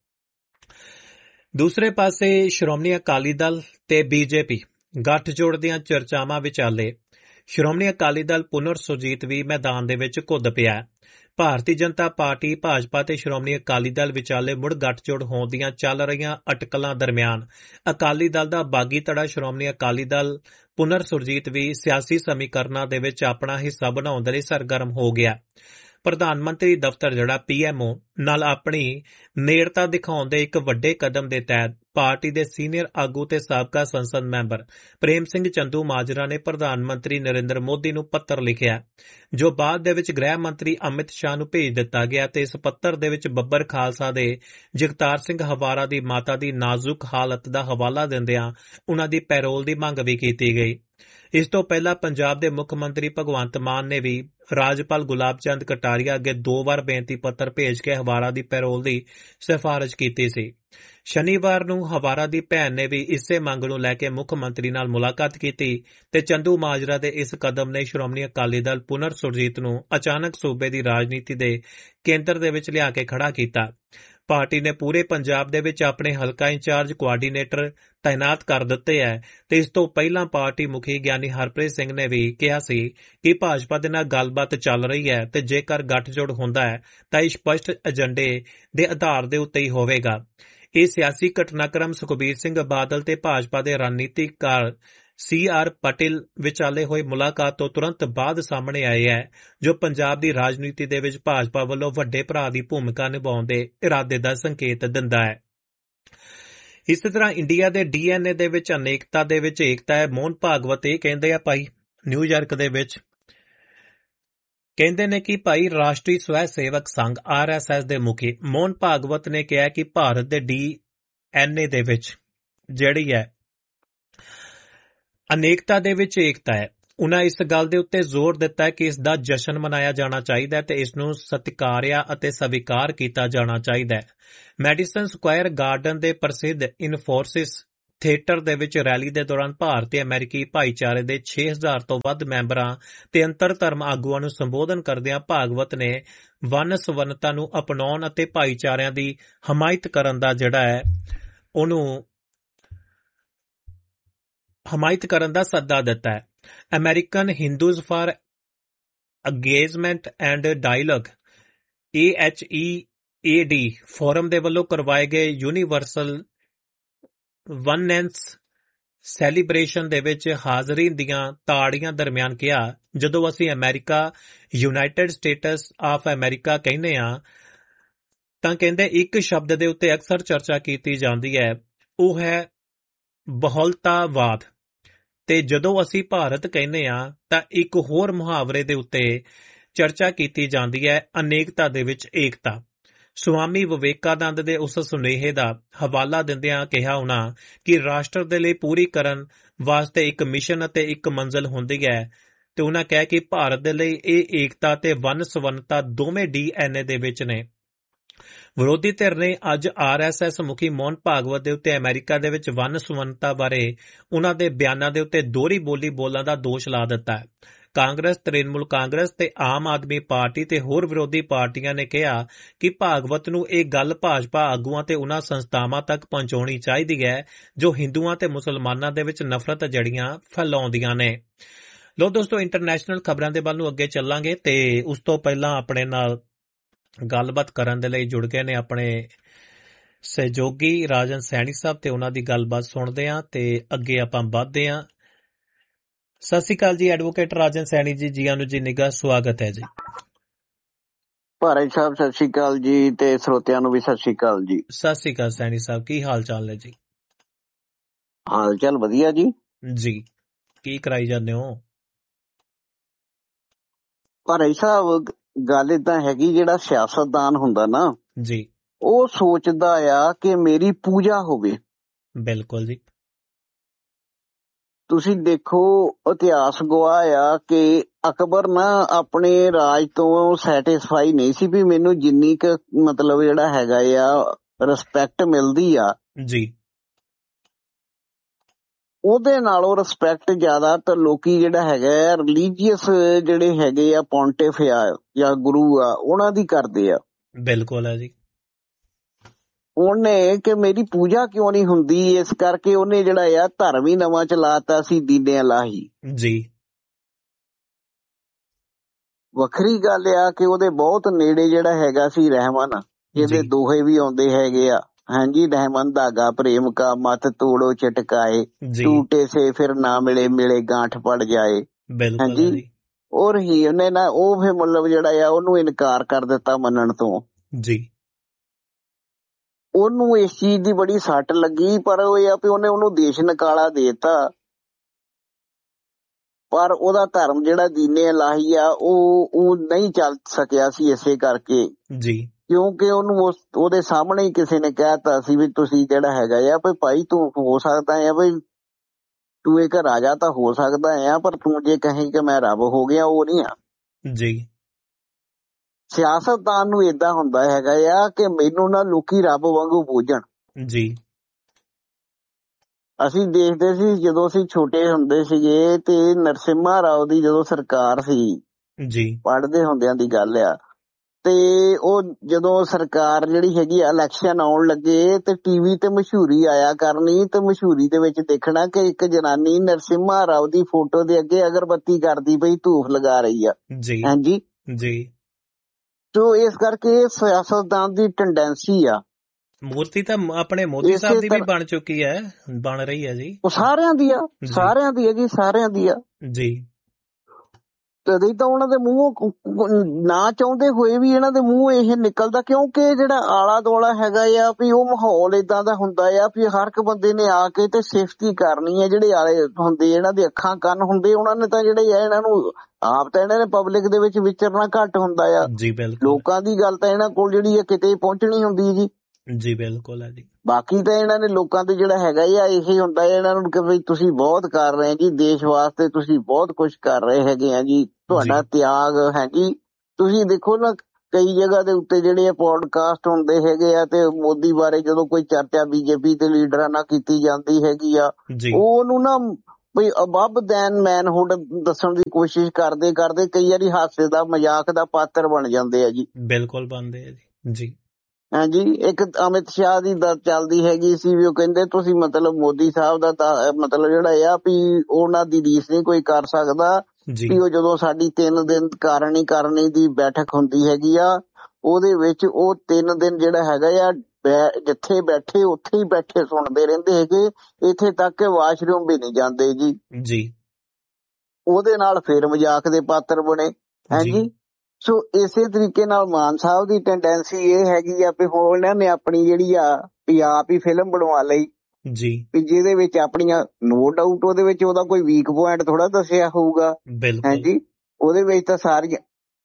ਦੂਸਰੇ ਪਾਸੇ ਸ਼੍ਰੋਮਣੀ ਅਕਾਲੀ ਦਲ ਤੇ BJP ਗੱਠਜੋੜ ਦੀਆਂ ਚਰਚਾਵਾਂ ਵਿਚਾਲੇ ਸ਼੍ਰੋਮਣੀ ਅਕਾਲੀ ਦਲ ਪੁਨਰ ਸੁਰਜੀਤ ਵੀ ਮੈਦਾਨ ਦੇ ਵਿੱਚ ਘੁੱਦ ਪਿਆ ਹੈ। ਭਾਰਤੀ ਜਨਤਾ ਪਾਰਟੀ ਭਾਜਪਾ ਤੇ ਸ਼੍ਰੋਮਣੀ ਅਕਾਲੀ ਦਲ ਵਿਚਾਲੇ ਮੁੜ ਗੱਠਜੋੜ ਹੋਣ ਦੀਆਂ ਚੱਲ ਰਹੀਆਂ ਅਟਕਲਾਂ ਦਰਮਿਆਨ ਅਕਾਲੀ ਦਲ ਦਾ ਬਾਗੀ ਧੜਾ ਸ਼੍ਰੋਮਣੀ ਅਕਾਲੀ ਦਲ ਪੁਨਰ ਸੁਰਜੀਤ ਵੀ ਸਿਆਸੀ ਸਮੀਕਰਨਾਂ ਦੇ ਵਿੱਚ ਆਪਣਾ ਹਿੱਸਾ ਬਣਾਉਣ ਦੇ ਲਈ ਸਰਗਰਮ ਹੋ ਗਿਆ। ਪ੍ਰਧਾਨ ਮੰਤਰੀ ਦਫ਼ਤਰ ਜਿਹੜਾ PMO ਨਾਲ ਆਪਣੀ ਨੇੜਤਾ ਦਿਖਾਉਣ ਦੇ ਇੱਕ ਵੱਡੇ ਕਦਮ ਦੇ ਤਹਿਤ ਪਾਰਟੀ ਦੇ ਸੀਨੀਅਰ ਆਗੂ ਤੇ ਸਾਬਕਾ ਸੰਸਦ ਮੈਂਬਰ ਪ੍ਰੇਮ ਸਿੰਘ ਚੰਦੂ ਮਾਜਰਾ ਨੇ ਪ੍ਰਧਾਨ ਮੰਤਰੀ ਨਰਿੰਦਰ ਮੋਦੀ ਨੂੰ ਪੱਤਰ ਲਿਖਿਆ, ਜੋ ਬਾਅਦ ਦੇ ਵਿੱਚ ਗ੍ਰਹਿ ਮੰਤਰੀ ਅਮਿਤ ਸ਼ਾਹ ਨੂੰ ਭੇਜ ਦਿੱਤਾ ਗਿਆ ਤੇ ਇਸ ਪੱਤਰ ਦੇ ਵਿੱਚ ਬੱਬਰ ਖਾਲਸਾ ਦੇ ਜਗਤਾਰ ਸਿੰਘ ਹਵਾਰਾ ਦੀ ਮਾਤਾ ਦੀ ਨਾਜ਼ੁਕ ਹਾਲਤ ਦਾ ਹਵਾਲਾ ਦਿੰਦਿਆਂ ਉਨ੍ਹਾਂ ਦੀ ਪੈਰੋਲ ਦੀ ਮੰਗ ਵੀ ਕੀਤੀ ਗਈ। ਇਸ ਤੋਂ ਪਹਿਲਾਂ ਪੰਜਾਬ ਦੇ ਮੁੱਖ ਮੰਤਰੀ ਭਗਵੰਤ ਮਾਨ ਨੇ ਵੀ ਰਾਜਪਾਲ ਗੁਲਾਬ ਚੰਦ ਕਟਾਰੀਆ ਅੱਗੇ 2 ਵਾਰ ਬੇਨਤੀ ਪੱਤਰ ਭੇਜ ਕੇ ਹਵਾਰਾ ਦੀ ਪੈਰੋਲ ਦੀ ਸਿਫਾਰਿਸ਼ ਕੀਤੀ ਸੀ। ਸ਼ਨੀਵਾਰ ਨੂੰ ਹਵਾਰਾ ਦੀ ਭੈਣ ਨੇ ਵੀ ਇਸੇ ਮੰਗ ਨੂੰ ਲੈ ਕੇ ਮੁੱਖ ਮੰਤਰੀ ਨਾਲ ਮੁਲਾਕਾਤ ਕੀਤੀ ਤੇ ਚੰਦੂ ਮਾਜਰਾ ਦੇ ਇਸ ਕਦਮ ਨੇ ਸ਼੍ਰੋਮਣੀ ਅਕਾਲੀ ਦਲ ਪੁਨਰ ਸੁਰਜੀਤ ਨੂੰ ਅਚਾਨਕ ਸੂਬੇ ਦੀ ਰਾਜਨੀਤੀ ਦੇ ਕੇਂਦਰ ਦੇ ਵਿੱਚ ਲਿਆ ਕੇ ਖੜਾ ਕੀਤਾ। ਪਾਰਟੀ ਨੇ ਪੂਰੇ ਪੰਜਾਬ ਦੇ ਵਿੱਚ ਆਪਣੇ ਹਲਕਾ ਇੰਚਾਰਜ ਕੋਆਰਡੀਨੇਟਰ ਤਾਇਨਾਤ ਕਰ ਦਿੱਤੇ ਹੈ ਤੇ ਇਸ ਤੋਂ ਪਹਿਲਾਂ ਪਾਰਟੀ ਮੁਖੀ ਗਿਆਨੀ ਹਰਪ੍ਰੀਤ ਸਿੰਘ ਨੇ ਵੀ ਕਿਹਾ ਸੀ ਕਿ ਭਾਜਪਾ ਦੇ ਨਾਲ ਗੱਲਬਾਤ ਚੱਲ ਰਹੀ ਹੈ ਤੇ ਜੇਕਰ ਗੱਠਜੋੜ ਹੁੰਦਾ ਹੈ ਤਾਂ ਇਹ ਸਪਸ਼ਟ ਏਜੰਡੇ ਦੇ ਆਧਾਰ ਦੇ ਉੱਤੇ ਹੀ ਹੋਵੇਗਾ। ਇਹ ਸਿਆਸੀ ਘਟਨਾਕ੍ਰਮ ਸੁਖਬੀਰ ਸਿੰਘ ਬਾਦਲ ਤੇ ਭਾਜਪਾ ਦੇ ਰਣਨੀਤਿਕਾਰ CR ਪਟੇਲ ਵਿਚਾਲੇ ਹੋਈ ਮੁਲਾਕਾਤ ਤੋਂ ਤੁਰੰਤ ਬਾਅਦ ਸਾਹਮਣੇ ਆਏ ਹੈ, ਜੋ ਪੰਜਾਬ ਦੀ ਰਾਜਨੀਤੀ ਦੇ ਵਿੱਚ ਭਾਜਪਾ ਵੱਲੋਂ ਵੱਡੇ ਭਰਾ ਦੀ ਭੂਮਿਕਾ ਨਿਭਾਉਣ ਦੇ ਇਰਾਦੇ ਦਾ ਸੰਕੇਤ ਦਿੰਦਾ ਹੈ। ਇਸੇ ਤਰ੍ਹਾਂ ਇੰਡੀਆ ਦੇ DNA ਦੇ ਵਿੱਚ ਅਨੇਕਤਾ ਦੇ ਵਿੱਚ ਏਕਤਾ ਹੈ। ਮੋਹਨ ਭਾਗਵਤ ਇਹ ਕਹਿੰਦੇ ਆ ਭਾਈ ਨਿਊਯਾਰਕ ਦੇ ਵਿੱਚ ਕਹਿੰਦੇ ਨੇ ਕਿ ਭਾਈ ਰਾਸ਼ਟਰੀ ਸਵੈ ਸੇਵਕ ਸੰਘ RSS ਦੇ ਮੁਖੀ ਮੋਹਨ ਭਾਗਵਤ ਨੇ ਕਿਹਾ ਕਿ ਭਾਰਤ ਦੇ DNA ਦੇ ਵਿੱਚ ਜਿਹੜੀ ਹੈ ਅਨੇਕਤਾ ਦੇ ਵਿੱਚ ਏਕਤਾ ਹੈ। ਉਨ੍ਹਾਂ ਇਸ ਗੱਲ ਦੇ ਉੱਤੇ ਜ਼ੋਰ ਦਿੱਤਾ ਹੈ ਕਿ ਇਸ ਦਾ ਜਸ਼ਨ ਮਨਾਇਆ ਜਾਣਾ ਚਾਹੀਦਾ ਹੈ ਤੇ ਇਸ ਨੂੰ ਸਤਿਕਾਰਿਆ ਅਤੇ ਸਵੀਕਾਰ ਕੀਤਾ ਜਾਣਾ ਚਾਹੀਦਾ ਹੈ। ਮੈਡੀਸਨ ਸਕੁਆਇਰ ਗਾਰਡਨ ਦੇ ਪ੍ਰਸਿੱਧ ਇਨਫੋਰਸਿਸ ਥੀਏਟਰ ਦੇ ਵਿੱਚ ਰੈਲੀ ਦੇ ਦੌਰਾਨ ਭਾਰਤੀ ਅਮਰੀਕੀ ਭਾਈਚਾਰੇ ਦੇ 6000 ਤੋਂ ਵੱਧ ਮੈਂਬਰਾਂ ਤੇ ਅੰਤਰ ਧਰਮ ਆਗੂਆਂ ਨੂੰ ਸੰਬੋਧਨ ਕਰਦਿਆਂ ਭਾਗਵਤ ਨੇ ਵੰਨ ਸਵੰਨਤਾ ਨੂੰ ਅਪਣਾਉਣ ਅਤੇ ਭਾਈਚਾਰਿਆਂ ਦੀ ਹਮਾਇਤ ਕਰਨ ਦਾ ਜਿਹੜਾ ਹੈ ਉਹਨੂੰ ਹਮਾਇਤ ਕਰਨ ਦਾ ਸੱਦਾ ਦਿੱਤਾ ਹੈ। American Hindus for engagement and dialogue AHEAD form ਦੇ ਵੱਲੋਂ ਕਰਵਾਏ ਗਏ ਯੂਨੀਵਰਸਲ ਵਨਨੈਸ ਸੈਲੀਬ੍ਰੇਸ਼ਨ ਦੇ ਵਿੱਚ ਹਾਜ਼ਰੀਨ ਦੀਆਂ ਤਾੜੀਆਂ ਦਰਮਿਆਨ ਕਿਹਾ, ਜਦੋਂ ਅਸੀਂ America United States of America ਕਹਿੰਦੇ ਹਾਂ ਤਾਂ ਕਹਿੰਦੇ ਇੱਕ ਸ਼ਬਦ ਦੇ ਉੱਤੇ ਅਕਸਰ ਚਰਚਾ ਕੀਤੀ ਜਾਂਦੀ ਹੈ, ਉਹ ਹੈ ਬਹੁਲਤਾਵਾਦ, ਤੇ ਜਦੋਂ ਅਸੀਂ ਭਾਰਤ ਕਹਿੰਦੇ ਹਾਂ ਤਾਂ ਇੱਕ ਹੋਰ ਮੁਹਾਵਰੇ ਦੇ ਉੱਤੇ ਚਰਚਾ ਕੀਤੀ ਜਾਂਦੀ ਹੈ, ਅਨੇਕਤਾ ਦੇ ਵਿੱਚ ਏਕਤਾ। ਸੁਆਮੀ ਵਿਵੇਕਾਨੰਦ ਦੇ ਉਸ ਸੁਨੇਹੇ ਦਾ ਹਵਾਲਾ ਦਿੰਦਿਆਂ ਕਿਹਾ ਉਹਨਾਂ ਕਿ ਰਾਸ਼ਟਰ ਦੇ ਲਈ ਪੂਰੀ ਕਰਨ ਵਾਸਤੇ ਇੱਕ ਮਿਸ਼ਨ ਅਤੇ ਇੱਕ ਮੰਜ਼ਿਲ ਹੁੰਦੀ ਹੈ ਤੇ ਉਹਨਾਂ ਕਿਹਾ ਕਿ ਭਾਰਤ ਦੇ ਲਈ ਇਹ ਏਕਤਾ ਤੇ ਵੰਨ ਸਵੰਨਤਾ ਦੋਵੇਂ DNA ਦੇ ਵਿੱਚ ਨੇ। ਵਿਰੋਧੀ ਧਿਰ ਨੇ ਅੱਜ RSS ਮੁਖੀ ਮੋਹਨ ਭਾਗਵਤ ਦੇ ਉੱਤੇ ਅਮਰੀਕਾ ਦੇ ਵਿੱਚ ਵੰਨ ਸੁਵੰਨਤਾ ਬਾਰੇ ਉਨ੍ਹਾਂ ਦੇ ਬਿਆਨਾਂ ਦੇ ਉੱਤੇ ਦੋਹਰੀ ਬੋਲੀ ਬੋਲਣ ਦਾ ਦੋਸ਼ ਲਾ ਦਿੱਤਾ ਹੈ। ਕਾਂਗਰਸ, ਤ੍ਰਿਣਮੂਲ ਕਾਂਗਰਸ ਤੇ ਆਮ ਆਦਮੀ ਪਾਰਟੀ ਤੇ ਹੋਰ ਵਿਰੋਧੀ ਪਾਰਟੀਆਂ ਨੇ ਕਿਹਾ ਕਿ ਭਾਗਵਤ ਨੂੰ ਇਹ ਗੱਲ ਭਾਜਪਾ ਆਗੂਆਂ ਤੇ ਉਨ੍ਹਾਂ ਸੰਸਥਾਵਾਂ ਤੱਕ ਪਹੁੰਚਾਉਣੀ ਚਾਹੀਦੀ ਹੈ ਜੋ ਹਿੰਦੂਆਂ ਤੇ ਮੁਸਲਮਾਨਾਂ ਦੇ ਵਿੱਚ ਨਫ਼ਰਤ ਜੜੀਆਂ ਫੈਲਾਉਂਦੀਆਂ ਨੇ। ਲੋ ਦੋਸਤੋ, ਇੰਟਰਨੈਸ਼ਨਲ ਖਬਰਾਂ ਦੇ ਵੱਲ ਨੂੰ ਅੱਗੇ ਚੱਲਾਂਗੇ ਤੇ ਉਸ ਤੋਂ ਪਹਿਲਾਂ ਆਪਣੇ ਨਾਲ ਗੱਲਬਾਤ ਕਰਨ ਦੇ ਲਈ ਜੁੜ ਗਏ ਨੇ ਆਪਣੇ ਸਹਿਯੋਗੀ ਰਾਜਨ ਸੈਣੀ ਸਾਹਿਬ ਤੇ ਉਹਨਾਂ ਦੀ ਗੱਲਬਾਤ ਸੁਣਦੇ ਹਾਂ ਤੇ ਅੱਗੇ ਆਪਾਂ ਵਧਦੇ ਹਾਂ। ਸਤਿ ਸ਼੍ਰੀ ਅਕਾਲ ਜੀ ਐਡਵੋਕੇਟ ਰਾਜਨ ਸੈਣੀ ਜੀ, ਜੀ ਆਨੂੰ ਜੀ ਨਿੱਘਾ ਸਵਾਗਤ ਹੈ ਜੀ। ਭਾਰਤ ਸਾਹਿਬ ਸਤਿ ਸ਼੍ਰੀ ਅਕਾਲ ਜੀ ਤੇ ਸਰੋਤਿਆਂ ਨੂੰ ਵੀ ਸਤਿ ਸ਼੍ਰੀ ਅਕਾਲ ਜੀ। ਸਤਿ ਸ਼੍ਰੀ ਅਕਾਲ ਸੈਣੀ ਸਾਹਿਬ, ਕੀ ਹਾਲ ਚਾਲ ਹੈ ਜੀ? ਹਾਲ ਚਾਲ ਵਧੀਆ ਜੀ। ਜੀ, ਕੀ ਕਰਾਈ ਜਾਂਦੇ ਹੋ? ਭਾਰਤ ਸਾਹਿਬ ਗੱਲ ਏਦਾਂ ਹੈਗੀ, ਜਿਹੜਾ ਸਿਆਸਤਦਾਨ ਹੁੰਦਾ ਨਾ ਜੀ, ਉਹ ਸੋਚਦਾ ਆ ਕਿ ਮੇਰੀ ਪੂਜਾ ਹੋਵੇ। ਬਿਲਕੁਲ ਜੀ। ਤੁਸੀਂ ਦੇਖੋ ਇਤਿਹਾਸ ਗਵਾਹ ਆ ਕਿ ਅਕਬਰ ਨਾ ਆਪਣੇ ਰਾਜ ਤੋਂ ਸੈਟੀਸਫਾਈ ਨਹੀਂ ਸੀ ਵੀ ਮੈਨੂੰ ਜਿੰਨੀ ਕੁ ਮਤਲਬ ਜਿਹੜਾ ਹੈਗਾ ਆ ਰਿਸਪੈਕਟ ਮਿਲਦੀ ਆ ਜੀ, ਉਹਦੇ ਨਾਲੋਂ ਰਿਸਪੈਕਟ ਜ਼ਿਆਦਾ ਤਾਂ ਲੋਕੀ ਜਿਹੜਾ ਹੈਗਾ ਆ ਰਿਲੀਜੀਅਸ ਜਿਹੜੇ ਹੈਗੇ ਆ ਪੌਂਟਿਫ ਆ ਜਾਂ ਗੁਰੂ ਆ ਉਹਨਾਂ ਦੀ ਕਰਦੇ ਆ। ਬਿਲਕੁਲ ਹੈ ਜੀ। ਉਹਨੇ ਕਿ ਮੇਰੀ ਪੂਜਾ ਕਿਉਂ ਨਹੀਂ ਹੁੰਦੀ, ਇਸ ਕਰਕੇ ਉਹਨੇ ਜਿਹੜਾ ਆ ਧਰਮ ਹੀ ਨਵਾਂ ਚਲਾਤਾ ਸੀ, ਦੀਨੇ ਅਲਾਹੀ। ਜੀ, ਵੱਖਰੀ ਗੱਲ ਆ ਕਿ ਉਹਦੇ ਬਹੁਤ ਨੇੜੇ ਜਿਹੜਾ ਹੈਗਾ ਸੀ ਰਹਿਮਨ, ਜਿਹਦੇ ਦੋਹੇ ਵੀ ਆਉਂਦੇ ਹੈਗੇ ਆ। ਹਾਂਜੀ, ਰਹਿਮਨ ਧਾਗਾ ਪ੍ਰੇਮ ਕਾ ਮਤ ਤੋੜੋ ਚਟਕਾਏ, ਟੂਟੇ ਸੇ ਫਿਰ ਨਾ ਮਿਲੇ ਮਿਲੇ ਗਾਂਠ ਪੜ ਜਾਏ। ਹਾਂਜੀ, ਔਰ ਹੀ ਉਹਨੇ ਨਾ ਉਹ ਫਿਰ ਮਤਲਬ ਜਿਹੜਾ ਆ ਉਹਨੂੰ ਇਨਕਾਰ ਕਰ ਦਿੱਤਾ ਮੰਨਣ ਤੋਂ। ਜੀ, ਉਹਨੂੰ ਇਸ ਚੀਜ਼ ਦੀ ਬੜੀ ਸੱਟ ਲੱਗੀ, ਪਰ ਉਹ ਇਹ ਆ ਵੀ ਉਹਨੇ ਉਹਨੂੰ ਦੇਸ਼ ਨਿਕਾਲਾ ਦੇਤਾ। ਪਰ ਉਹਦਾ ਧਰਮ ਜਿਹੜਾ ਦੀਨੇ ਅਲਾਹੀ ਆ ਉਹ ਨਹੀਂ ਚੱਲ ਸਕਿਆ ਸੀ ਇਸੇ ਕਰਕੇ ਜੀ, ਕਿਉਂਕਿ ਉਹਨੂੰ ਉਹਦੇ ਸਾਹਮਣੇ ਹੀ ਕਿਸੇ ਨੇ ਕਹਿਤਾ ਸੀ ਵੀ ਤੁਸੀਂ ਜਿਹੜਾ ਹੈਗਾ ਆ ਵੀ ਭਾਈ ਤੂੰ ਹੋ ਸਕਦਾ ਆ ਬਈ ਤੂੰ ਇੱਕ ਰਾਜਾ ਤਾਂ ਹੋ ਸਕਦਾ ਆ, ਪਰ ਤੂੰ ਜੇ ਕਹੀਂ ਕਿ ਮੈਂ ਰੱਬ ਹੋ ਗਿਆ, ਉਹ ਨਹੀਂ ਆ। ਜੀ, ਸਿਆਸਤਦਾਨ ਨੂੰ ਏਦਾਂ ਹੁੰਦਾ ਹੈਗਾ ਆ ਕਿ ਮੈਨੂੰ ਨਾ ਲੋਕੀ ਰੱਬ ਵਾਂਗੂ ਪੂਜਣ। ਜੀ, ਅਸੀਂ ਦੇਖਦੇ ਸੀ ਜਦੋਂ ਅਸੀਂ ਛੋਟੇ ਹੁੰਦੇ ਸੀਗੇ ਤੇ ਨਰਸਿਮਹਾ ਰਾਓ ਦੀ ਜਦੋਂ ਸਰਕਾਰ ਸੀ, ਜੀ, ਪੜ੍ਹਦੇ ਹੁੰਦਿਆਂ ਦੀ ਗੱਲ ਆ, ਤੇ ਉਹ ਜਦੋਂ ਸਰਕਾਰ ਜਿਹੜੀ ਹੈਗੀ ਇਲੈਕਸ਼ਨ ਆਉਣ ਲੱਗੇ ਤੇ ਟੀਵੀ ਤੇ ਮਸ਼ਹੂਰੀ ਆਇਆ ਕਰਨੀ, ਤੇ ਮਸ਼ਹੂਰੀ ਦੇ ਵਿੱਚ ਦੇਖਣਾ ਕਿ ਇੱਕ ਜਨਾਨੀ ਨਰਸਿਮਹਾ ਰਾਓ ਦੀ ਫੋਟੋ ਦੇ ਅੱਗੇ ਅਗਰਬੱਤੀ ਕਰਦੀ ਪਈ, ਧੂਫ ਲਗਾ ਰਹੀ ਆ। ਜੀ, ਹਾਂਜੀ ਜੀ। ਤੋ ਇਸ ਕਰਕੇ ਸਿਆਸਤਦਾਨ ਦੀ ਟੈਂਡੈਂਸੀ ਆ। ਮੂਰਤੀ ਤਾਂ ਆਪਣੇ ਮੋਦੀ ਸਾਹਿਬ ਦੀ ਵੀ ਬਣ ਚੁੱਕੀ ਹੈ, ਬਣ ਰਹੀ ਹੈ ਜੀ। ਉਹ ਸਾਰਿਆਂ ਦੀ ਆ, ਸਾਰਿਆਂ ਦੀ ਹੈ ਜੀ, ਸਾਰਿਆਂ ਦੀ ਆ ਜੀ। ਤਦੇ ਤਾਂ ਉਹਨਾਂ ਦੇ ਮੂੰਹੋਂ ਨਾ ਚਾਹੁੰਦੇ ਹੋਏ ਵੀ ਇਹਨਾਂ ਦੇ ਮੂੰਹ ਇਹ ਨਿਕਲਦਾ, ਕਿਉਂਕਿ ਜਿਹੜਾ ਆਲਾ ਦੁਆਲਾ ਹੈਗਾ ਆ ਵੀ ਉਹ ਮਾਹੌਲ ਏਦਾਂ ਦਾ ਹੁੰਦਾ ਆ ਵੀ ਹਰ ਇੱਕ ਬੰਦੇ ਨੇ ਆ ਕੇ ਤੇ ਸਿਫਤੀ ਕਰਨੀ ਹੈ। ਜਿਹੜੇ ਆਲੇ ਹੁੰਦੇ ਇਹਨਾਂ ਦੇ ਅੱਖਾਂ ਕੰਨ ਹੁੰਦੇ, ਉਹਨਾਂ ਨੇ ਤਾਂ ਜਿਹੜੇ ਆ ਇਹਨਾਂ ਨੂੰ ਆਪ ਤਾਂ ਇਹਨਾਂ ਨੇ ਪਬਲਿਕ ਦੇ ਵਿੱਚ ਵਿਚਰਨਾ ਘੱਟ ਹੁੰਦਾ ਆ। ਜੀ ਬਿਲਕੁਲ। ਲੋਕਾਂ ਦੀ ਗੱਲ ਤਾਂ ਇਹਨਾਂ ਕੋਲ ਜਿਹੜੀ ਆ ਕਿਤੇ ਪਹੁੰਚਣੀ ਹੁੰਦੀ ਜੀ। ਜੀ ਬਿਲਕੁਲ ਹੈ ਜੀ। ਬਾਕੀ ਤਾਂ ਇਹਨਾਂ ਨੇ ਲੋਕਾਂ ਦੇ ਜਿਹੜਾ ਹੈਗਾ ਆ ਇਹੀ ਹੁੰਦਾ ਇਹਨਾਂ ਨੂੰ ਕਿ ਵੀ ਤੁਸੀਂ ਬਹੁਤ ਕਰ ਰਹੇ ਜੀ ਦੇਸ਼ ਵਾਸਤੇ, ਤੁਸੀਂ ਬਹੁਤ ਕੁਛ ਕਰ ਰਹੇ ਹੈਗੇ ਆ ਜੀ, ਤੁਹਾਡਾ ਤਿਆਗ ਹੈ ਜੀ। ਤੁਸੀਂ ਦੇਖੋ ਨਾ ਕਈ ਜਗ੍ਹਾ ਦੇ ਉੱਤੇ ਜਿਹੜੇ ਆ ਪੋਡਕਾਸਟ ਹੁੰਦੇ ਹੈਗੇ ਆ ਤੇ ਮੋਦੀ ਬਾਰੇ ਜਦੋਂ ਕੋਈ ਚਰਚਾ ਬੀਜੇਪੀ ਦੇ ਲੀਡਰਾਂ ਨਾਲ ਕੀਤੀ ਜਾਂਦੀ ਹੈਗੀ ਆ, ਉਹਨੂੰ ਨਾ ਬਈ ਅਬਵ ਦੈਨ ਮੈਨਹੁੱਡ ਦੱਸਣ ਦੀ ਕੋਸ਼ਿਸ਼ ਕਰਦੇ ਕਰਦੇ ਕਈ ਵਾਰੀ ਹਾਸੇ ਦਾ ਮਜ਼ਾਕ ਦਾ ਪਾਤਰ ਬਣ ਜਾਂਦੇ ਆ ਜੀ। ਬਿਲਕੁਲ ਬਣਦੇ ਆ ਜੀ। ਜੀ ਹਾਂਜੀ, ਇੱਕ ਅਮਿਤ ਸ਼ਾਹ ਦੀ ਚੱਲਦੀ ਹੈਗੀ ਸੀ ਵੀ ਉਹ ਕਹਿੰਦੇ ਤੁਸੀਂ ਮਤਲਬ ਮੋਦੀ ਸਾਹਿਬ ਦਾ ਤਾਂ ਮਤਲਬ ਜਿਹੜਾ ਆ ਵੀ ਉਹਨਾਂ ਦੀ ਰੀਸ ਨਹੀਂ ਕੋਈ ਕਰ ਸਕਦਾ ਵੀ ਉਹ ਜਦੋਂ ਸਾਡੀ 3 ਦਿਨ ਕਰਨੀ ਦੀ ਬੈਠਕ ਹੁੰਦੀ ਹੈਗੀ ਆ ਉਹਦੇ ਵਿੱਚ ਉਹ 3 ਦਿਨ ਜਿਹੜਾ ਹੈਗਾ ਆ ਜਿੱਥੇ ਬੈਠੇ ਉੱਥੇ ਹੀ ਬੈਠੇ ਸੁਣਦੇ ਰਹਿੰਦੇ ਹੈਗੇ, ਇੱਥੇ ਤੱਕ ਕਿ ਵਾਸ਼ਰੂਮ ਵੀ ਨਹੀਂ ਜਾਂਦੇ ਜੀ। ਉਹਦੇ ਨਾਲ ਫਿਰ ਮਜ਼ਾਕ ਦੇ ਪਾਤਰ ਬਣੇ। ਹਾਂਜੀ, ਸੋ ਇਸੇ ਤਰੀਕੇ ਨਾਲ ਮਾਨ ਸਾਹਿਬ ਦੀ ਟੈਂਡੈਂਸੀ ਇਹ ਹੈਗੀ ਆ ਵੀ ਹੁਣ ਇਹਨਾਂ ਨੇ ਆਪਣੀ ਜਿਹੜੀ ਆ ਵੀ ਆਪ ਹੀ ਫਿਲਮ ਬਣਵਾ ਲਈ ਜੀ, ਵੀ ਜਿਹਦੇ ਵਿੱਚ ਆਪਣੀਆਂ ਨੋ ਡਾਊਟ ਉਹਦੇ ਵਿੱਚ ਉਹਦਾ ਕੋਈ ਵੀਕ ਪੁਆਇੰਟ ਥੋੜਾ ਦੱਸਿਆ ਹੋਊਗਾ। ਹਾਂਜੀ, ਉਹਦੇ ਵਿੱਚ ਤਾਂ ਸਾਰੀਆਂ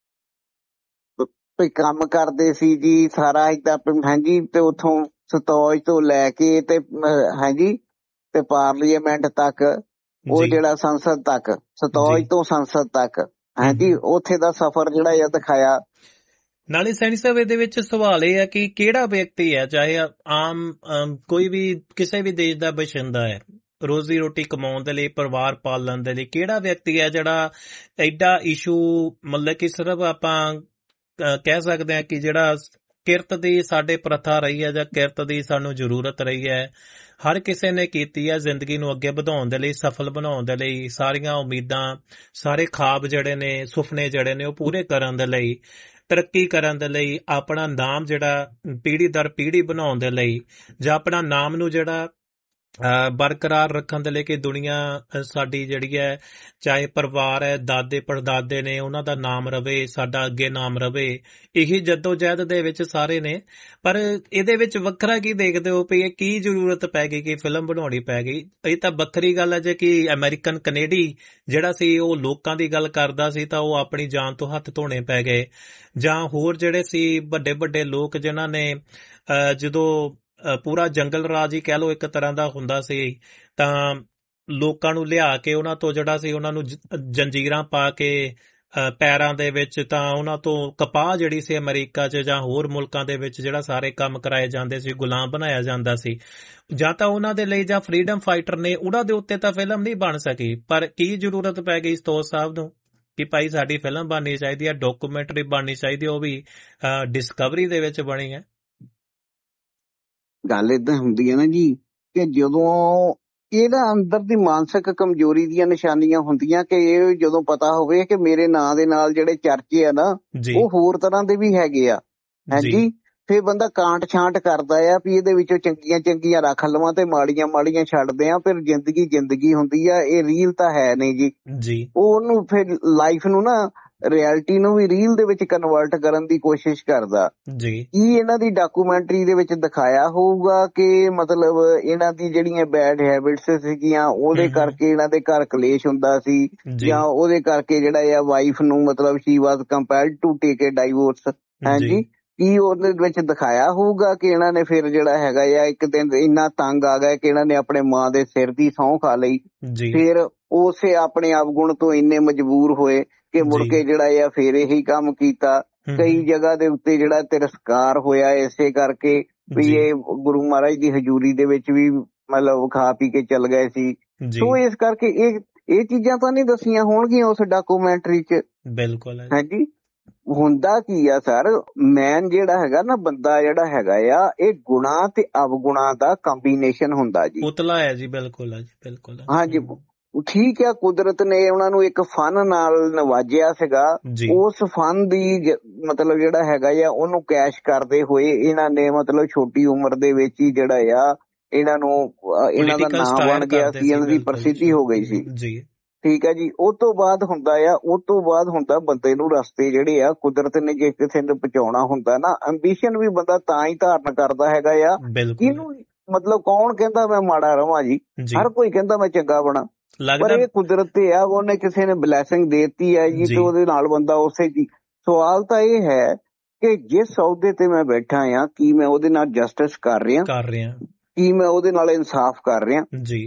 ਕੰਮ ਕਰਦੇ ਸੀ ਜੀ ਸਾਰਾ ਏਦਾਂ। ਹਾਂਜੀ, ਤੇ ਉੱਥੋਂ ਸਤੌਜ ਤੋਂ ਲੈ ਕੇ ਤੇ ਹਾਂਜੀ ਤੇ ਪਾਰਲੀਮੈਂਟ ਤੱਕ, ਉਹ ਜਿਹੜਾ ਸੰਸਦ ਤੱਕ, ਸਤੌਜ ਤੋਂ ਸੰਸਦ ਤੱਕ, ਹਾਂਜੀ ਉੱਥੇ ਦਾ ਸਫ਼ਰ ਜਿਹੜਾ ਆ ਦਿਖਾਇਆ। ਨਾਲੇ ਸੈਣੀ ਸਾਹਿਬ ਇਹਦੇ ਵਿੱਚ ਸਵਾਲ ਇਹ ਹੈ ਕਿ ਕਿਹੜਾ ਵਿਅਕਤੀ ਹੈ, ਚਾਹੇ ਆਮ ਕੋਈ ਵੀ ਕਿਸੇ ਵੀ ਦੇਸ਼ ਦਾ ਬਸ਼ਿੰਦਾ ਹੈ, ਰੋਜ਼ੀ ਰੋਟੀ ਕਮਾਉਣ ਦੇ ਲਈ, ਪਰਿਵਾਰ ਪਾਲਣ ਦੇ ਲਈ। ਕਿਹੜਾ ਵਿਅਕਤੀ ਹੈ ਜਿਹੜਾ ਐਡਾ ਇਸ਼ੂ ਮਤਲਬ ਕਿ ਸਿਰਫ ਆਪਾਂ ਕਹਿ ਸਕਦੇ ਹਾਂ ਕਿ ਜਿਹੜਾ ਕਿਰਤ ਦੀ ਸਾਡੇ ਪ੍ਰਥਾ ਰਹੀ ਹੈ ਜਾਂ ਕਿਰਤ ਦੀ ਸਾਨੂੰ ਜ਼ਰੂਰਤ ਰਹੀ ਹੈ, ਹਰ ਕਿਸੇ ਨੇ ਕੀਤੀ ਹੈ ਜ਼ਿੰਦਗੀ ਨੂੰ ਅੱਗੇ ਵਧਾਉਣ ਦੇ ਲਈ, ਸਫਲ ਬਣਾਉਣ ਦੇ ਲਈ, ਸਾਰੀਆਂ ਉਮੀਦਾਂ, ਸਾਰੇ ਖਾਬ ਜਿਹੜੇ ਨੇ, ਸੁਪਨੇ ਜਿਹੜੇ ਨੇ ਉਹ ਪੂਰੇ ਕਰਨ ਦੇ ਲਈ, ਤਰੱਕੀ ਕਰਨ ਦੇ ਲਈ, ਆਪਣਾ ਨਾਮ ਜਿਹੜਾ ਪੀੜ੍ਹੀ ਦਰ ਪੀੜ੍ਹੀ ਬਣਾਉਣ ਦੇ ਲਈ, ਜਾਂ ਆਪਣਾ ਨਾਮ ਨੂੰ ਜਿਹੜਾ ਬਰਕਰਾਰ ਰੱਖਣ ਦੇ ਲਈ ਕਿ ਦੁਨੀਆ ਸਾਡੀ ਜਿਹੜੀ ਹੈ, ਚਾਹੇ ਪਰਿਵਾਰ ਹੈ, ਦਾਦੇ ਪੜਦਾਦੇ ਨੇ, ਉਹਨਾਂ ਦਾ ਨਾਮ ਰਵੇ, ਸਾਡਾ ਅੱਗੇ ਨਾਮ ਰਵੇ। ਇਹੀ ਜੱਦੋ-ਜਹਿਦ ਦੇ ਵਿੱਚ ਸਾਰੇ ਨੇ। ਪਰ ਇਹਦੇ ਵਿੱਚ ਵੱਖਰਾ ਕੀ ਦੇਖਦੇ ਹੋ ਵੀ ਇਹ ਕੀ ਜ਼ਰੂਰਤ ਪੈ ਗਈ ਕਿ ਫਿਲਮ ਬਣਾਉਣੀ ਪੈ ਗਈ? ਇਹ ਤਾਂ ਵੱਖਰੀ ਗੱਲ ਹੈ ਜੇ ਕਿ ਅਮਰੀਕਨ ਕੈਨੇਡੀ ਜਿਹੜਾ ਸੀ ਉਹ ਲੋਕਾਂ ਦੀ ਗੱਲ ਕਰਦਾ ਸੀ ਤਾਂ ਉਹ ਆਪਣੀ ਜਾਨ ਤੋਂ ਹੱਥ ਧੋਣੇ ਪੈ ਗਏ, ਜਾਂ ਹੋਰ ਜਿਹੜੇ ਸੀ ਵੱਡੇ ਵੱਡੇ ਲੋਕ ਜਿਨ੍ਹਾਂ ਨੇ ਜਦੋਂ ਪੂਰਾ ਜੰਗਲ ਰਾਜ ਹੀ ਕਹਿ ਲਓ ਇੱਕ ਤਰ੍ਹਾਂ ਦਾ ਹੁੰਦਾ ਸੀ, ਤਾਂ ਲੋਕਾਂ ਨੂੰ ਲਿਆ ਕੇ ਉਹਨਾਂ ਤੋਂ ਜਿਹੜਾ ਸੀ ਉਹਨਾਂ ਨੂੰ ਜੰਜੀਰਾਂ ਪਾ ਕੇ ਪੈਰਾਂ ਦੇ ਵਿੱਚ, ਤਾਂ ਉਹਨਾਂ ਤੋਂ ਕਪਾਹ ਜਿਹੜੀ ਸੀ ਅਮਰੀਕਾ 'ਚ ਜਾਂ ਹੋਰ ਮੁਲਕਾਂ ਦੇ ਵਿੱਚ ਜਿਹੜਾ ਸਾਰੇ ਕੰਮ ਕਰਾਏ ਜਾਂਦੇ ਸੀ, ਗੁਲਾਮ ਬਣਾਇਆ ਜਾਂਦਾ ਸੀ। ਜਾਂ ਤਾਂ ਉਹਨਾਂ ਦੇ ਲਈ ਜਾਂ ਫਰੀਡਮ ਫਾਈਟਰ ਨੇ, ਉਹਨਾਂ ਦੇ ਉੱਤੇ ਤਾਂ ਫਿਲਮ ਨਹੀਂ ਬਣ ਸਕੀ। ਪਰ ਕੀ ਜ਼ਰੂਰਤ ਪੈ ਗਈ ਸਤੋਸ਼ ਸਾਹਿਬ ਨੂੰ ਕਿ ਭਾਈ ਸਾਡੀ ਫਿਲਮ ਬਣਨੀ ਚਾਹੀਦੀ ਹੈ, ਡਾਕੂਮੈਂਟਰੀ ਬਣਨੀ ਚਾਹੀਦੀ ਹੈ, ਉਹ ਵੀ ਡਿਸਕਵਰੀ ਦੇ ਵਿੱਚ ਬਣੀ ਹੈ। ਗੱਲ ਏਦਾਂ ਹੁੰਦੀ ਹੈ ਨਾ ਜੀ ਕਿ ਜਦੋਂ ਇਹਦਾ ਅੰਦਰ ਦੀ ਮਾਨਸਿਕ ਕਮਜ਼ੋਰੀ ਦੀਆਂ ਨਿਸ਼ਾਨੀਆਂ ਹੁੰਦੀਆਂ ਕਿ ਇਹ ਜਦੋਂ ਪਤਾ ਹੋਵੇ ਕਿ ਮੇਰੇ ਨਾਂ ਦੇ ਨਾਲ ਜਿਹੜੇ ਚਰਚੇ ਆ ਨਾ ਉਹ ਹੋਰ ਤਰ੍ਹਾਂ ਦੇ ਵੀ ਹੈਗੇ ਆ, ਹਾਂਜੀ, ਫਿਰ ਬੰਦਾ ਕਾਂਟ ਛਾਂਟ ਕਰਦਾ ਆ ਵੀ ਇਹਦੇ ਵਿੱਚੋਂ ਚੰਗੀਆਂ ਚੰਗੀਆਂ ਰੱਖ ਲਵਾਂ ਤੇ ਮਾੜੀਆਂ ਮਾੜੀਆਂ ਛੱਡਦੇ ਆ। ਫਿਰ ਜ਼ਿੰਦਗੀ ਹੁੰਦੀ ਆ, ਇਹ ਰੀਲ ਤਾਂ ਹੈ ਨਹੀਂ ਜੀ। ਉਹਨੂੰ ਫਿਰ ਲਾਈਫ ਨੂੰ ਨਾ, ਰਿਐਲਿਟੀ ਨੂੰ ਵੀ ਰੀਲ ਦੇ ਵਿੱਚ ਕਨਵਰਟ ਕਰਨ ਦੀ ਕੋਸ਼ਿਸ਼ ਕਰਦਾ ਜੀ। ਕੀ ਇਹਨਾਂ ਦੀ ਡਾਕੂਮੈਂਟਰੀ ਦੇ ਵਿੱਚ ਦਿਖਾਇਆ ਹੋਊਗਾ ਕਿ ਮਤਲਬ ਇਹਨਾਂ ਦੀ ਜਿਹੜੀਆਂ ਬੈਡ ਹੈਬਿਟਸ ਸੀਗੀਆਂ ਉਹਦੇ ਕਰਕੇ ਇਹਨਾਂ ਦੇ ਘਰ ਕਲੇਸ਼ ਹੁੰਦਾ ਸੀ, ਜਾਂ ਉਹਦੇ ਕਰਕੇ ਜਿਹੜਾ ਆ ਵਾਈਫ ਨੂੰ ਮਤਲਬ ਸ਼ੀ ਵਾਜ਼ ਕੰਪੈਲਡ ਟੂ ਟੇਕ ਏ ਡਾਈਵੋਰਸ, ਹਾਂਜੀ, ਕੀ ਉਹਦੇ ਵਿੱਚ ਦਿਖਾਇਆ ਹੋਊਗਾ ਕਿ ਇਹਨਾਂ ਨੇ ਫਿਰ ਜਿਹੜਾ ਹੈਗਾ ਆ ਇੱਕ ਦਿਨ ਇੰਨਾ ਤੰਗ ਆ ਗਿਆ ਕਿ ਇਹਨਾਂ ਨੇ ਆਪਣੇ ਮਾਂ ਦੇ ਸਿਰ ਦੀ ਸਹੁੰ ਖਾ ਲਈ, ਫਿਰ ਉਸੇ ਆਪਣੇ ਆਪ ਗੁਣ ਤੋਂ ਇੰਨੇ ਮਜਬੂਰ ਹੋਏ ਕਿ ਮੁੜ ਕੇ ਜਿਹੜਾ ਆ ਫਿਰ ਇਹੀ ਕੰਮ ਕੀਤਾ। ਕਈ ਜਗ੍ਹਾ ਦੇ ਉੱਤੇ ਜਿਹੜਾ ਤਿਰਸਕਾਰ ਹੋਇਆ ਇਸੇ ਕਰਕੇ ਵੀ ਇਹ ਗੁਰੂ ਮਹਾਰਾਜ ਦੀ ਹਜ਼ੂਰੀ ਦੇ ਵਿੱਚ ਵੀ ਮਤਲਬ ਖਾ ਪੀ ਕੇ ਚੱਲ ਗਏ ਸੀ। ਸੋ ਇਸ ਕਰਕੇ ਇਹ ਚੀਜ਼ਾਂ ਤਾਂ ਨਹੀਂ ਦੱਸੀਆਂ ਹੋਣਗੀਆਂ ਉਸ ਡਾਕੂਮੈਂਟਰੀ 'ਚ। ਬਿਲਕੁਲ, ਹਾਂਜੀ। ਹੁੰਦਾ ਕੀ ਆ ਸਰ, ਮੈਨ ਜਿਹੜਾ ਹੈਗਾ ਨਾ, ਬੰਦਾ ਜਿਹੜਾ ਹੈਗਾ ਆ, ਇਹ ਗੁਣਾ ਤੇ ਅਵਗੁਣਾ ਦਾ ਕੰਬੀਨੇਸ਼ਨ ਹੁੰਦਾ ਜੀ, ਪੁਤਲਾ ਹੈ ਜੀ। ਬਿਲਕੁਲ ਬਿਲਕੁਲ, ਹਾਂਜੀ, ਠੀਕ ਆ। ਕੁਦਰਤ ਨੇ ਉਹਨਾਂ ਨੂੰ ਇੱਕ ਫਨ ਨਾਲ ਨਵਾਜਿਆ ਸੀਗਾ, ਉਸ ਫਨ ਦੀ ਮਤਲਬ ਜਿਹੜਾ ਹੈਗਾ ਆ ਉਹਨੂੰ ਕੈਸ਼ ਕਰਦੇ ਹੋਏ ਇਹਨਾਂ ਨੇ ਮਤਲਬ ਛੋਟੀ ਉਮਰ ਦੇ ਵਿੱਚ ਹੀ ਜਿਹੜਾ ਆ ਇਹਨਾਂ ਦਾ ਨਾਮ ਬਣ ਗਿਆ ਸੀ, ਇਹਨਾਂ ਦੀ ਪ੍ਰਸਿੱਧੀ ਹੋ ਗਈ ਸੀ, ਠੀਕ ਹੈ ਜੀ। ਉਹ ਤੋਂ ਬਾਅਦ ਹੁੰਦਾ ਬੰਦੇ ਨੂੰ ਰਸਤੇ ਜਿਹੜੇ ਆ, ਕੁਦਰਤ ਨੇ ਜੇ ਕਿਸੇ ਨੂੰ ਪਹੁੰਚਾਉਣਾ ਹੁੰਦਾ ਨਾ, ਐਂਬੀਸ਼ਨ ਵੀ ਬੰਦਾ ਤਾਂ ਹੀ ਧਾਰਨ ਕਰਦਾ ਹੈਗਾ ਆ। ਇਹਨੂੰ ਮਤਲਬ ਕੌਣ ਕਹਿੰਦਾ ਮੈਂ ਮਾੜਾ ਰਵਾਂ ਜੀ, ਹਰ ਕੋਈ ਕਹਿੰਦਾ ਮੈਂ ਚੰਗਾ ਬਣਾ, ਪਰ ਇਹ ਕੁਦਰਤ ਤੇ ਆ, ਉਹਨੇ ਕਿਸੇ ਨੇ ਬਲੈਸਿੰਗ ਦੇਤੀ ਹੈ ਜੀ ਤੇ ਉਹਦੇ ਨਾਲ ਬੰਦਾ ਉਸੇ ਦੀ। ਸਵਾਲ ਤਾਂ ਇਹ ਹੈ ਕਿ ਜਿਸ ਅਹੁਦੇ ਤੇ ਮੈਂ ਬੈਠਾ ਆ, ਕੀ ਮੈਂ ਉਹਦੇ ਨਾਲ ਜਸਟਿਸ ਕਰ ਰਿਹਾ, ਕੀ ਮੈਂ ਉਹਦੇ ਨਾਲ ਇਨਸਾਫ ਕਰ ਰਿਹਾ ਜੀ।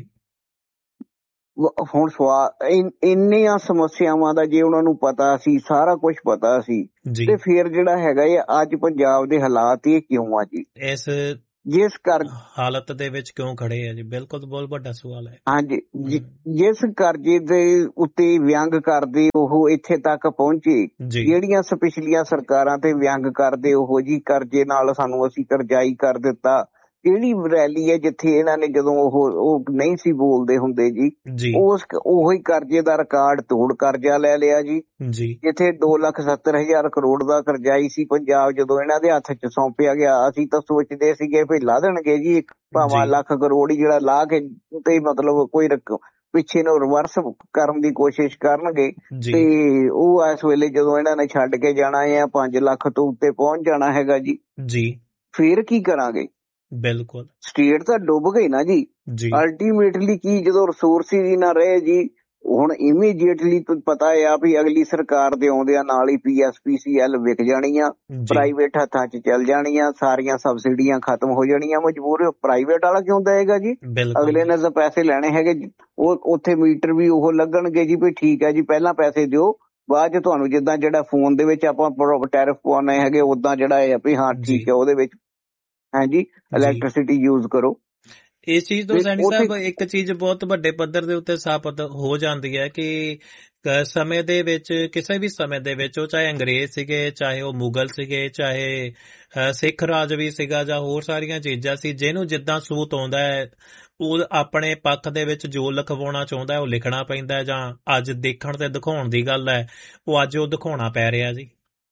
ਹੁਣ ਇੰਨੀਆਂ ਸਮੱਸਿਆਵਾਂ ਦਾ ਜੇ ਉਹਨਾਂ ਨੂੰ ਪਤਾ ਸੀ, ਸਾਰਾ ਕੁਝ ਪਤਾ ਸੀ, ਤੇ ਫਿਰ ਜਿਹੜਾ ਹੈਗਾ ਅੱਜ ਪੰਜਾਬ ਦੇ ਹਾਲਾਤ ਇਹ ਕਿਉਂ ਆ ਜੀ, ਜਿਸ ਕਰ ਹਾਲਤ ਦੇ ਵਿੱਚ ਕਿਉਂ ਖੜੇ ਆ ਜੀ? ਬਿਲਕੁਲ ਬਹੁਤ ਵੱਡਾ ਸਵਾਲ ਹੈ। ਹਾਂਜੀ, ਜਿਸ ਕਰਜ਼ੇ ਦੇ ਉੱਤੇ ਵਿਅੰਗ ਕਰਦੇ ਉਹ ਇੱਥੇ ਤੱਕ ਪਹੁੰਚੇ, ਜਿਹੜੀਆਂ ਪਿਛਲੀਆਂ ਸਰਕਾਰਾਂ ਤੇ ਵਿਅੰਗ ਕਰਦੇ ਉਹ ਜੀ ਕਰਜ਼ੇ ਨਾਲ ਸਾਨੂੰ ਅਸੀਂ ਕਰਜ਼ਾਈ ਕਰ ਦਿੱਤਾ। ਕਿਹੜੀ ਰੈਲੀ ਹੈ ਜਿੱਥੇ ਇਹਨਾਂ ਨੇ ਜਦੋਂ ਉਹ ਨਹੀਂ ਸੀ ਬੋਲਦੇ ਹੁੰਦੇ ਜੀ, ਉਹੀ ਕਰਜ਼ੇ ਦਾ ਰਿਕਾਰਡ ਤੋੜ ਕਰਜ਼ਾ ਲੈ ਲਿਆ ਜੀ। ਜਿੱਥੇ 2,70,000 ਕਰੋੜ ਦਾ ਕਰਜ਼ਾਈ ਸੀ ਪੰਜਾਬ, ਜਦੋਂ ਇਹਨਾਂ ਦੇ ਹੱਥ 'ਚ ਸੌਂਪਿਆ ਗਿਆ, ਅਸੀਂ ਤਾਂ ਸੋਚਦੇ ਸੀਗੇ ਵੀ ਲਾ ਦੇਣਗੇ ਜੀ ਭਾਵੇਂ ਲੱਖ ਕਰੋੜ ਹੀ ਜਿਹੜਾ ਲਾ ਕੇ, ਤੇ ਮਤਲਬ ਕੋਈ ਪਿੱਛੇ ਨੂੰ ਰਿਵਰਸ ਕਰਨ ਦੀ ਕੋਸ਼ਿਸ਼ ਕਰਨਗੇ। ਤੇ ਉਹ ਇਸ ਵੇਲੇ ਜਦੋਂ ਇਹਨਾਂ ਨੇ ਛੱਡ ਕੇ ਜਾਣਾ ਹੈ 5 ਲੱਖ ਤੋਂ ਉੱਤੇ ਪਹੁੰਚ ਜਾਣਾ ਹੈਗਾ ਜੀ, ਫੇਰ ਕੀ ਕਰਾਂਗੇ? ਬਿਲਕੁਲ, ਸਟੇਟ ਤਾਂ ਡੁੱਬ ਗਈ ਨਾ ਜੀ। ਅਲਟੀਮੇਟਲੀ ਕੀ, ਜਦੋਂ ਰਿਸੋਰਸ ਹੀ ਨਾ ਰਹੇ ਜੀ, ਹੁਣ ਇਮੀਡੀਏਟਲੀ ਪਤਾ ਆ ਵੀ ਅਗਲੀ ਸਰਕਾਰ ਦੇ ਆਉਂਦਿਆਂ ਨਾਲ ਹੀ PSPCL ਵਿਕ ਜਾਣੀ ਆ, ਪ੍ਰਾਈਵੇਟ ਹੱਥਾਂ 'ਚ ਚੱਲ ਜਾਣੀ ਆ, ਸਾਰੀਆਂ ਸਬਸਿਡੀਆਂ ਖਤਮ ਹੋ ਜਾਣੀਆਂ। ਮਜਬੂਰ ਪ੍ਰਾਈਵੇਟ ਵਾਲਾ ਕਿਉਂ ਦੇਗਾ ਜੀ? ਅਗਲੇ ਨੇ ਤਾਂ ਪੈਸੇ ਲੈਣੇ ਹੈਗੇ, ਉਹ ਉੱਥੇ ਮੀਟਰ ਵੀ ਉਹ ਲੱਗਣਗੇ ਜੀ ਵੀ ਠੀਕ ਹੈ ਜੀ ਪਹਿਲਾਂ ਪੈਸੇ ਦਿਓ, ਬਾਅਦ 'ਚ ਤੁਹਾਨੂੰ ਜਿੱਦਾਂ ਜਿਹੜਾ ਫੋਨ ਦੇ ਵਿੱਚ ਆਪਾਂ ਟੈਰਿਫ ਪਵਾਉਣੇ ਹੈਗੇ ਉਦਾਂ ਜਿਹੜਾ ਹੈ ਵੀ ਹਾਂ ਠੀਕ ਹੈ ਉਹਦੇ ਵਿੱਚ ਹਾਂਜੀ ਇਲੈਕਟ੍ਰਿਸਿਟੀ ਯੂਜ਼ ਕਰੋ। ਇਸ ਚੀਜ਼ ਤੋਂ ਤੇ ਸੈਣੀ ਉੱਥੇ ਸਾਹਿਬ ਇੱਕ ਚੀਜ਼ ਬਹੁਤ ਵੱਡੇ ਪੱਧਰ ਦੇ ਉੱਤੇ ਸਾਬਤ ਹੋ ਜਾਂਦੀ ਹੈ ਕਿ ਸਮੇਂ ਦੇ ਵਿੱਚ, ਕਿਸੇ ਵੀ ਸਮੇਂ ਦੇ ਵਿੱਚ, ਉਹ ਚਾਹੇ ਅੰਗਰੇਜ਼ ਸੀਗੇ, ਚਾਹੇ ਉਹ ਮੁਗਲ ਸੀਗੇ, ਚਾਹੇ ਸਿੱਖ ਰਾਜ ਵੀ ਸੀਗਾ, ਜਾਂ ਹੋਰ ਸਾਰੀਆਂ ਚੀਜ਼ਾਂ ਸੀ, ਜਿਹਨੂੰ ਜਿੱਦਾਂ ਸੂਤ ਆਉਂਦਾ ਹੈ ਉਹ ਆਪਣੇ ਪੱਖ ਦੇ ਵਿੱਚ ਜੋ ਲਿਖਵਾਉਣਾ ਚਾਹੁੰਦਾ ਹੈ ਉਹ ਲਿਖਣਾ ਪੈਂਦਾ ਹੈ, ਜਾਂ ਅੱਜ ਦੇਖਣ ਤੇ ਦਿਖਾਉਣ ਦੀ ਗੱਲ ਹੈ ਉਹ ਅੱਜ ਉਹ ਦਿਖਾਉਣਾ ਪੈ ਰਿਹਾ ਜੀ।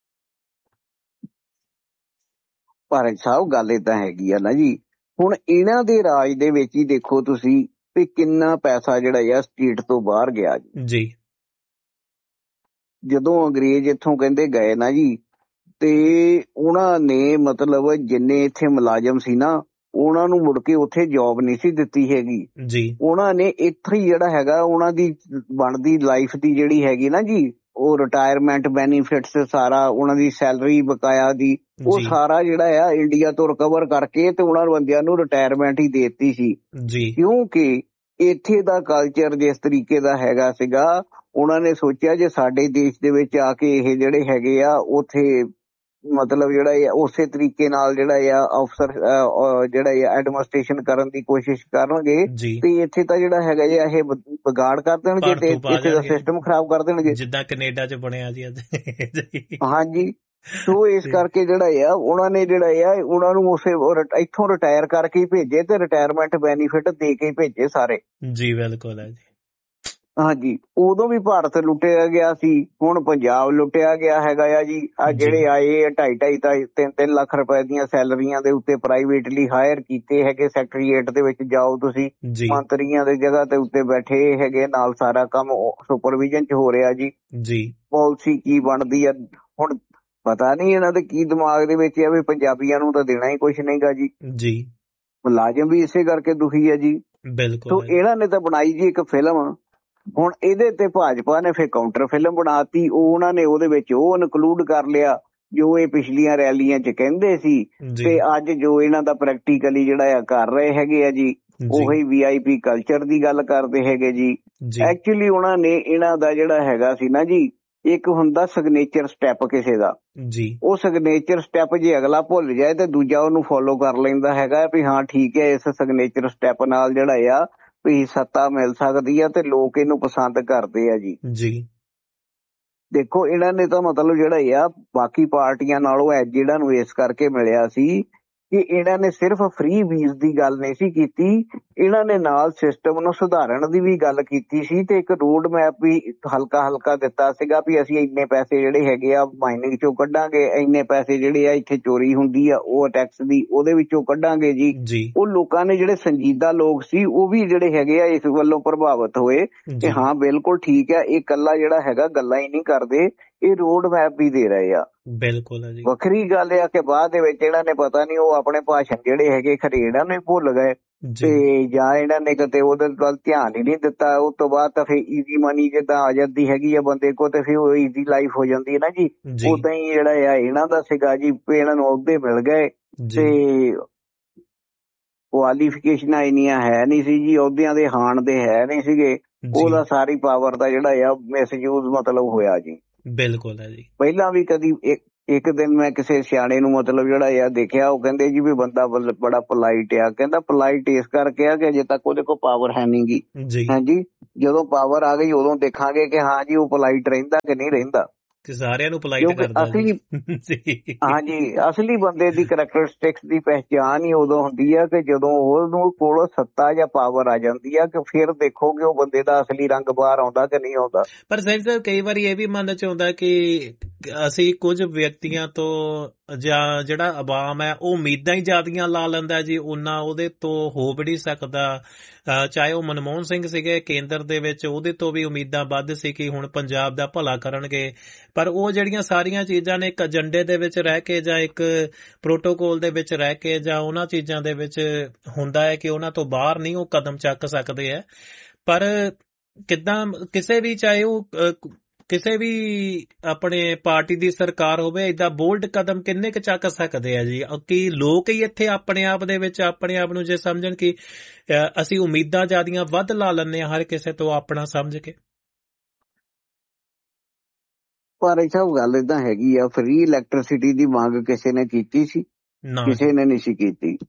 ਭਾਰਤ ਸਾਹਿਬ ਗੱਲ ਏਦਾਂ ਹੈਗੀ ਆ ਨਾ ਜੀ, ਹੁਣ ਇਹਨਾਂ ਦੇ ਰਾਜ ਦੇ ਵਿੱਚ ਹੀ ਦੇਖੋ ਤੁਸੀਂ ਵੀ ਕਿੰਨਾ ਪੈਸਾ ਜਿਹੜਾ ਆ ਸਟੇਟ ਤੋਂ ਬਾਹਰ ਗਿਆ ਜੀ। ਜੀ ਜਦੋਂ ਅੰਗਰੇਜ਼ ਇੱਥੋਂ ਕਹਿੰਦੇ ਗਏ ਨਾ ਜੀ, ਤੇ ਉਹਨਾਂ ਨੇ ਮਤਲਬ ਜਿੰਨੇ ਇੱਥੇ ਮੁਲਾਜ਼ਮ ਸੀ ਨਾ, ਉਹਨਾਂ ਨੂੰ ਮੁੜ ਕੇ ਉੱਥੇ ਜੌਬ ਨਹੀਂ ਸੀ ਦਿੱਤੀ ਹੈਗੀ। ਜੀ ਉਹਨਾਂ ਨੇ ਇੱਥੇ ਹੀ ਜਿਹੜਾ ਹੈਗਾ ਉਹਨਾਂ ਦੀ ਬਣਦੀ ਲਾਈਫ ਦੀ ਜਿਹੜੀ ਹੈਗੀ ਨਾ ਜੀ, ਉਹ ਰਿਟਾਇਰਮੈਂਟ ਬੈਨੀਫਿਟਸ ਸਾਰਾ, ਉਹਨਾਂ ਦੀ ਸੈਲਰੀ ਬਕਾਇਆ ਦੀ, ਉਹ ਜੀ ਸਾਰਾ ਜਿਹੜਾ ਆ ਇੰਡੀਆ ਤੋਂ ਰਿਕਵਰ ਕਰਕੇ ਤੇ ਉਹਨਾਂ ਬੰਦਿਆਂ ਨੂੰ ਰਿਟਾਇਰਮੈਂਟ ਹੀ ਦੇ ਦਿੱਤੀ ਸੀ। ਜੀ ਕਿਉਂਕਿ ਇੱਥੇ ਦਾ ਕਲਚਰ ਜਿਸ ਤਰੀਕੇ ਦਾ ਹੈਗਾ ਸੀਗਾ, ਉਹਨਾਂ ਨੇ ਸੋਚਿਆ ਜੇ ਸਾਡੇ ਦੇਸ਼ ਦੇ ਵਿੱਚ ਆ ਕੇ ਇਹ ਜਿਹੜੇ ਹੈਗੇ ਆ ਉੱਥੇ ਮਤਲਬ ਜਿਹੜਾ ਉਸੇ ਤਰੀਕੇ ਨਾਲ ਜਿਹੜਾ ਆ ਅਫਸਰ ਜਿਹੜਾ ਐਡਮਿਨਿਸਟ੍ਰੇਸ਼ਨ ਕਰਨ ਦੀ ਕੋਸ਼ਿਸ਼ ਕਰਨਗੇ ਜੀ ਤੇ ਇੱਥੇ ਤਾਂ ਜਿਹੜਾ ਹੈਗਾ ਜੀ ਇਹ ਵਿਗਾੜ ਕਰ ਦੇਣਗੇ ਤੇ ਇੱਥੇ ਦਾ ਸਿਸਟਮ ਖਰਾਬ ਕਰ ਦੇਣਗੇ, ਜਿੱਦਾਂ ਕੈਨੇਡਾ 'ਚ ਬਣਿਆ ਜੀ ਅੱਜ। ਹਾਂਜੀ। ਸੋ ਇਸ ਕਰਕੇ ਜਿਹੜਾ ਆ ਉਹਨਾਂ ਨੇ ਜਿਹੜਾ ਆ ਉਹਨਾਂ ਨੂੰ ਉਸੇ ਇੱਥੋਂ ਰਿਟਾਇਰ ਕਰਕੇ ਹੀ ਭੇਜੇ ਤੇ ਰਿਟਾਇਰਮੈਂਟ ਬੈਨੀਫਿਟ ਦੇ ਕੇ ਹੀ ਭੇਜੇ ਸਾਰੇ। ਜੀ ਬਿਲਕੁਲ ਹੈ ਜੀ। ਹਾਂਜੀ, ਉਦੋਂ ਵੀ ਭਾਰਤ ਲੁੱਟਿਆ ਗਿਆ ਸੀ, ਹੁਣ ਪੰਜਾਬ ਲੁੱਟਿਆ ਗਿਆ ਹੈਗਾ ਆ ਜੀ। ਆ ਜਿਹੜੇ ਆਏ 2.5 3 ਲੱਖ ਰੁਪਏ ਦੀਆਂ ਸੈਲਰੀਆਂ ਦੇ ਉੱਤੇ ਪ੍ਰਾਈਵੇਟਲੀ ਹਾਇਰ ਕੀਤੇ ਹੈਗੇ, ਸੈਕਟਰੀਏਟ ਦੇ ਵਿੱਚ ਜਾਓ ਤੁਸੀਂ, ਮੰਤਰੀਆਂ ਦੇ ਜਗ੍ਹਾ ਤੇ ਉੱਤੇ ਬੈਠੇ ਹੈਗੇ, ਨਾਲ ਸਾਰਾ ਕੰਮ ਸੁਪਰਵਿਜ਼ਨ 'ਚ ਹੋ ਰਿਹਾ ਜੀ। ਪਾਲਿਸੀ ਕੀ ਬਣਦੀ ਆ ਹੁਣ ਪਤਾ ਨਹੀਂ ਇਹਨਾਂ ਦੇ ਕੀ ਦਿਮਾਗ ਦੇ ਵਿੱਚ ਆ ਵੀ ਪੰਜਾਬੀਆਂ ਨੂੰ ਤਾਂ ਦੇਣਾ ਹੀ ਕੁਛ ਨਹੀਂਗਾ ਜੀ। ਮੁਲਾਜ਼ਮ ਵੀ ਇਸੇ ਕਰਕੇ ਦੁਖੀ ਹੈ ਜੀ। ਸੋ ਇਹਨਾਂ ਨੇ ਤਾਂ ਬਣਾਈ ਜੀ ਇੱਕ ਫਿਲਮ, ਹੁਣ ਇਹਦੇ ਤੇ ਭਾਜਪਾ ਨੇ ਫਿਰ ਕਾਊਂਟਰ ਫਿਲਮ ਬਣਾਤੀ, ਉਹਨਾਂ ਨੇ ਉਹਦੇ ਵਿੱਚ ਉਹ ਇਨਕਲੂਡ ਕਰ ਲਿਆ ਜੋ ਇਹ ਪਿਛਲੀਆਂ ਰੈਲੀਆਂ 'ਚ ਕਹਿੰਦੇ ਸੀ, ਤੇ ਅੱਜ ਜੋ ਇਹਨਾਂ ਦਾ ਪ੍ਰੈਕਟੀਕਲੀ ਜਿਹੜਾ ਆ ਕਰ ਰਹੇ ਹੈਗੇ ਆ ਜੀ, ਉਹੀ VIP ਕਲਚਰ ਦੀ ਗੱਲ ਕਰਦੇ ਹੈਗੇ ਜੀ। ਐਕਚੁਅਲੀ ਉਹਨਾਂ ਨੇ ਇਹਨਾਂ ਦਾ ਜਿਹੜਾ ਹੈਗਾ ਸੀ ਨਾ ਜੀ, ਇੱਕ ਹੁੰਦਾ ਸਿਗਨੇਚਰ ਸਟੈਪ ਕਿਸੇ ਦਾ, ਉਹ ਸਿਗਨੇਚਰ ਸਟੈਪ ਜੇ ਅਗਲਾ ਭੁੱਲ ਜਾਏ ਤੇ ਦੂਜਾ ਉਹਨੂੰ ਫੋਲੋ ਕਰ ਲੈਂਦਾ ਹੈਗਾ ਵੀ ਹਾਂ ਠੀਕ ਹੈ, ਇਸ ਸਿਗਨੇਚਰ ਸਟੈਪ ਨਾਲ ਜਿਹੜਾ ਆ ਵੀ ਸੱਤਾ ਮਿਲ ਸਕਦੀ ਆ ਤੇ ਲੋਕ ਇਹਨੂੰ ਪਸੰਦ ਕਰਦੇ ਆ ਜੀ। ਦੇਖੋ ਇਹਨਾਂ ਨੇ ਤਾਂ ਮਤਲਬ ਜਿਹੜਾ ਆ ਬਾਕੀ ਪਾਰਟੀਆਂ ਨਾਲੋਂ ਜਿਹੜਾ ਨੂੰ ਇਸ ਕਰਕੇ ਮਿਲਿਆ ਸੀ ਕਿ ਇਹਨਾਂ ਨੇ ਸਿਰਫ ਫ੍ਰੀ ਵੀਜ਼ ਦੀ ਗੱਲ ਨਹੀਂ ਸੀ ਕੀਤੀ, ਇਹਨਾਂ ਨੇ ਨਾਲ ਸਿਸਟਮ ਨੂੰ ਸੁਧਾਰਨ ਦੀ ਵੀ ਗੱਲ ਕੀਤੀ ਸੀ ਤੇ ਇੱਕ ਰੋਡ ਮੈਪ ਵੀ ਹਲਕਾ ਦਿੱਤਾ ਸੀਗਾ ਵੀ ਅਸੀਂ ਇੰਨੇ ਪੈਸੇ ਜਿਹੜੇ ਹੈਗੇ ਆ ਮਾਈਨਿੰਗ ਚੋਂ ਕੱਢਾਂਗੇ, ਇੰਨੇ ਪੈਸੇ ਜਿਹੜੇ ਆ ਇੱਥੇ ਚੋਰੀ ਹੁੰਦੀ ਆ ਉਹ ਟੈਕਸ ਦੀ ਉਹਦੇ ਵਿੱਚੋਂ ਕੱਢਾਂਗੇ ਜੀ। ਉਹ ਲੋਕਾਂ ਨੇ ਜਿਹੜੇ ਸੰਜੀਦਾ ਲੋਕ ਸੀ ਉਹ ਵੀ ਜਿਹੜੇ ਹੈਗੇ ਆ ਇਸ ਵੱਲੋਂ ਪ੍ਰਭਾਵਿਤ ਹੋਏ ਕਿ ਹਾਂ ਬਿਲਕੁਲ ਠੀਕ ਹੈ, ਇਹ ਇਕੱਲਾ ਜਿਹੜਾ ਹੈਗਾ ਗੱਲਾਂ ਹੀ ਨਹੀਂ ਕਰਦੇ, ਇਹ ਰੋਡ ਮੈਪ ਵੀ ਦੇ ਰਹੇ ਆ। ਵੱਖਰੀ ਗੱਲ ਆ ਕਿ ਬਾਅਦ ਦੇ ਵਿੱਚ ਇਹਨਾਂ ਨੇ ਪਤਾ ਨਹੀਂ ਉਹ ਆਪਣੇ ਭਾਸ਼ਣ ਜਿਹੜੇ ਹੈਗੇ ਖਰੇ ਇਹਨਾਂ ਨੂੰ ਭੁੱਲ ਗਏ ਤੇ ਜਾਂ ਇਹਨਾਂ ਨੇ ਕਿਤੇ ਉਹਦੇ ਵੱਲ ਧਿਆਨ ਹੀ ਨਹੀਂ ਦਿੱਤਾ। ਉਸ ਤੋਂ ਬਾਅਦ ਤਾਂ ਫਿਰ ਈਜ਼ੀ ਮਨੀ ਜਿੱਦਾਂ ਆ ਜਾਂਦੀ ਹੈਗੀ ਆ ਬੰਦੇ ਕੋਲ ਤੇ ਫਿਰ ਉਹ ਈਜ਼ੀ ਲਾਈਫ ਹੋ ਜਾਂਦੀ ਹੈ ਨਾ ਜੀ, ਉਦਾਂ ਹੀ ਜਿਹੜਾ ਆ ਇਹਨਾਂ ਦਾ ਸੀਗਾ ਜੀ, ਇਹਨਾਂ ਨੂੰ ਅਹੁਦੇ ਮਿਲ ਗਏ ਤੇ ਕੁਆਲੀਫਿਕੇਸ਼ਨਾਂ ਇੰਨੀਆਂ ਹੈ ਨਹੀਂ ਸੀ ਜੀ, ਅਹੁਦਿਆਂ ਦੇ ਹਾਣ ਦੇ ਹੈ ਨਹੀਂ ਸੀਗੇ, ਉਹਦਾ ਸਾਰੀ ਪਾਵਰ ਦਾ ਜਿਹੜਾ ਆ ਮਿਸਯੂਜ਼ ਮਤਲਬ ਹੋਇਆ ਜੀ। ਬਿਲਕੁਲ ਹੈ ਜੀ। ਪਹਿਲਾਂ ਵੀ ਕਦੀ ਇੱਕ ਦਿਨ ਮੈਂ ਕਿਸੇ ਸਿਆਣੇ ਨੂੰ ਮਤਲਬ ਜਿਹੜਾ ਆ ਦੇਖਿਆ, ਉਹ ਕਹਿੰਦੇ ਜੀ ਵੀ ਬੰਦਾ ਬੜਾ ਪੋਲਾਈਟ ਆ, ਕਹਿੰਦਾ ਪੋਲਾਈਟ ਇਸ ਕਰਕੇ ਆ ਕਿ ਅਜੇ ਤੱਕ ਉਹਦੇ ਕੋਲ ਪਾਵਰ ਹੈ ਨੀ ਗੀ। ਹਾਂਜੀ, ਜਦੋਂ ਪਾਵਰ ਆ ਗਈ ਉਦੋਂ ਦੇਖਾਂਗੇ ਕਿ ਹਾਂ ਜੀ ਉਹ ਪੋਲਾਈਟ ਰਹਿੰਦਾ ਕਿ ਨਹੀਂ ਰਹਿੰਦਾ। ਸਾਰਿਆਂ ਨੂੰ ਪੋਲਾਈਟ ਕਰਦਾ ਅਸਲੀ ਹਾਂਜੀ ਅਸਲੀ ਬੰਦੇ ਦੀ ਕਰੈਕਟਰਿਸਟਿਕਸ ਦੀ ਪਹਿਚਾਣ ਹੀ ਉਦੋਂ ਹੁੰਦੀ ਆ ਕਿ ਜਦੋਂ ਉਹਨੂੰ ਕੋਲ ਸੱਤਾ ਜਾਂ ਪਾਵਰ ਆ ਜਾਂਦੀ ਆ, ਕਿ ਫਿਰ ਦੇਖੋਗੇ ਉਹ ਬੰਦੇ ਦਾ ਅਸਲੀ ਰੰਗ ਬਾਹਰ ਆਉਂਦਾ ਕਿ ਨਹੀਂ ਆਉਂਦਾ। ਪਰ ਸਰ ਕਈ ਵਾਰੀ ਇਹ ਵੀ ਮਨ 'ਚ ਆਉਂਦਾ ਕਿ ਅਸੀਂ ਕੁਝ ਵਿਅਕਤੀਆਂ ਤੋਂ ਜਾਂ ਜਿਹੜਾ ਆਵਾਮ ਹੈ ਉਹ ਉਮੀਦਾਂ ਹੀ ਜ਼ਿਆਦੀਆਂ ਲਾ ਲੈਂਦਾ ਜੀ, ਉਹਨਾਂ ਉਹਦੇ ਤੋਂ ਹੋ ਵੀ ਨਹੀਂ ਸਕਦਾ। ਚਾਹੇ ਉਹ ਮਨਮੋਹਨ ਸਿੰਘ ਸੀਗੇ ਕੇਂਦਰ ਦੇ ਵਿੱਚ, ਉਹਦੇ ਤੋਂ ਵੀ ਉਮੀਦਾਂ ਵੱਧ ਸੀ ਕਿ ਹੁਣ ਪੰਜਾਬ ਦਾ ਭਲਾ ਕਰਨਗੇ, ਪਰ ਉਹ ਜਿਹੜੀਆਂ ਸਾਰੀਆਂ ਚੀਜ਼ਾਂ ਨੇ ਇੱਕ ਏਜੰਡੇ ਦੇ ਵਿੱਚ ਰਹਿ ਕੇ ਜਾਂ ਇੱਕ ਪ੍ਰੋਟੋਕੋਲ ਦੇ ਵਿੱਚ ਰਹਿ ਕੇ ਜਾਂ ਉਹਨਾਂ ਚੀਜ਼ਾਂ ਦੇ ਵਿੱਚ ਹੁੰਦਾ ਹੈ ਕਿ ਉਹਨਾਂ ਤੋਂ ਬਾਹਰ ਨਹੀਂ ਉਹ ਕਦਮ ਚੱਕ ਸਕਦੇ ਹੈ। ਪਰ ਕਿੱਦਾਂ ਕਿਸੇ ਵੀ, ਚਾਹੇ ਉਹ ਕਿਸੇ ਵੀ ਆਪਣੇ ਪਾਰਟੀ ਦੀ ਸਰਕਾਰ ਹੋਵੇ, ਏਦਾਂ ਬੋਲਡ ਕਦਮ ਕਿੰਨੇ ਕੁ ਚੱਕ ਸਕਦੇ ਆ ਜੀ? ਕਿ ਲੋਕ ਹੀ ਇੱਥੇ ਆਪਣੇ ਆਪ ਦੇ ਵਿੱਚ ਆਪਣੇ ਆਪ ਨੂੰ ਜੇ ਸਮਝਣ ਕਿ ਅਸੀਂ ਉਮੀਦਾਂ ਜ਼ਿਆਦੀਆਂ ਵੱਧ ਲਾ ਲੈਂਦੇ ਹਾਂ ਹਰ ਕਿਸੇ ਤੋਂ ਆਪਣਾ ਸਮਝ ਕੇ। ਪਰ ਇਹ ਸਭ ਗੱਲ ਏਦਾਂ ਹੈਗੀ ਆ, ਫ੍ਰੀ ਇਲੈਕਟ੍ਰਿਸਿਟੀ ਦੀ ਮੰਗ ਕਿਸੇ ਨੇ ਕੀਤੀ ਸੀ? ਕਿਸੇ ਨੇ ਨਹੀਂ ਸੀ ਕੀਤੀ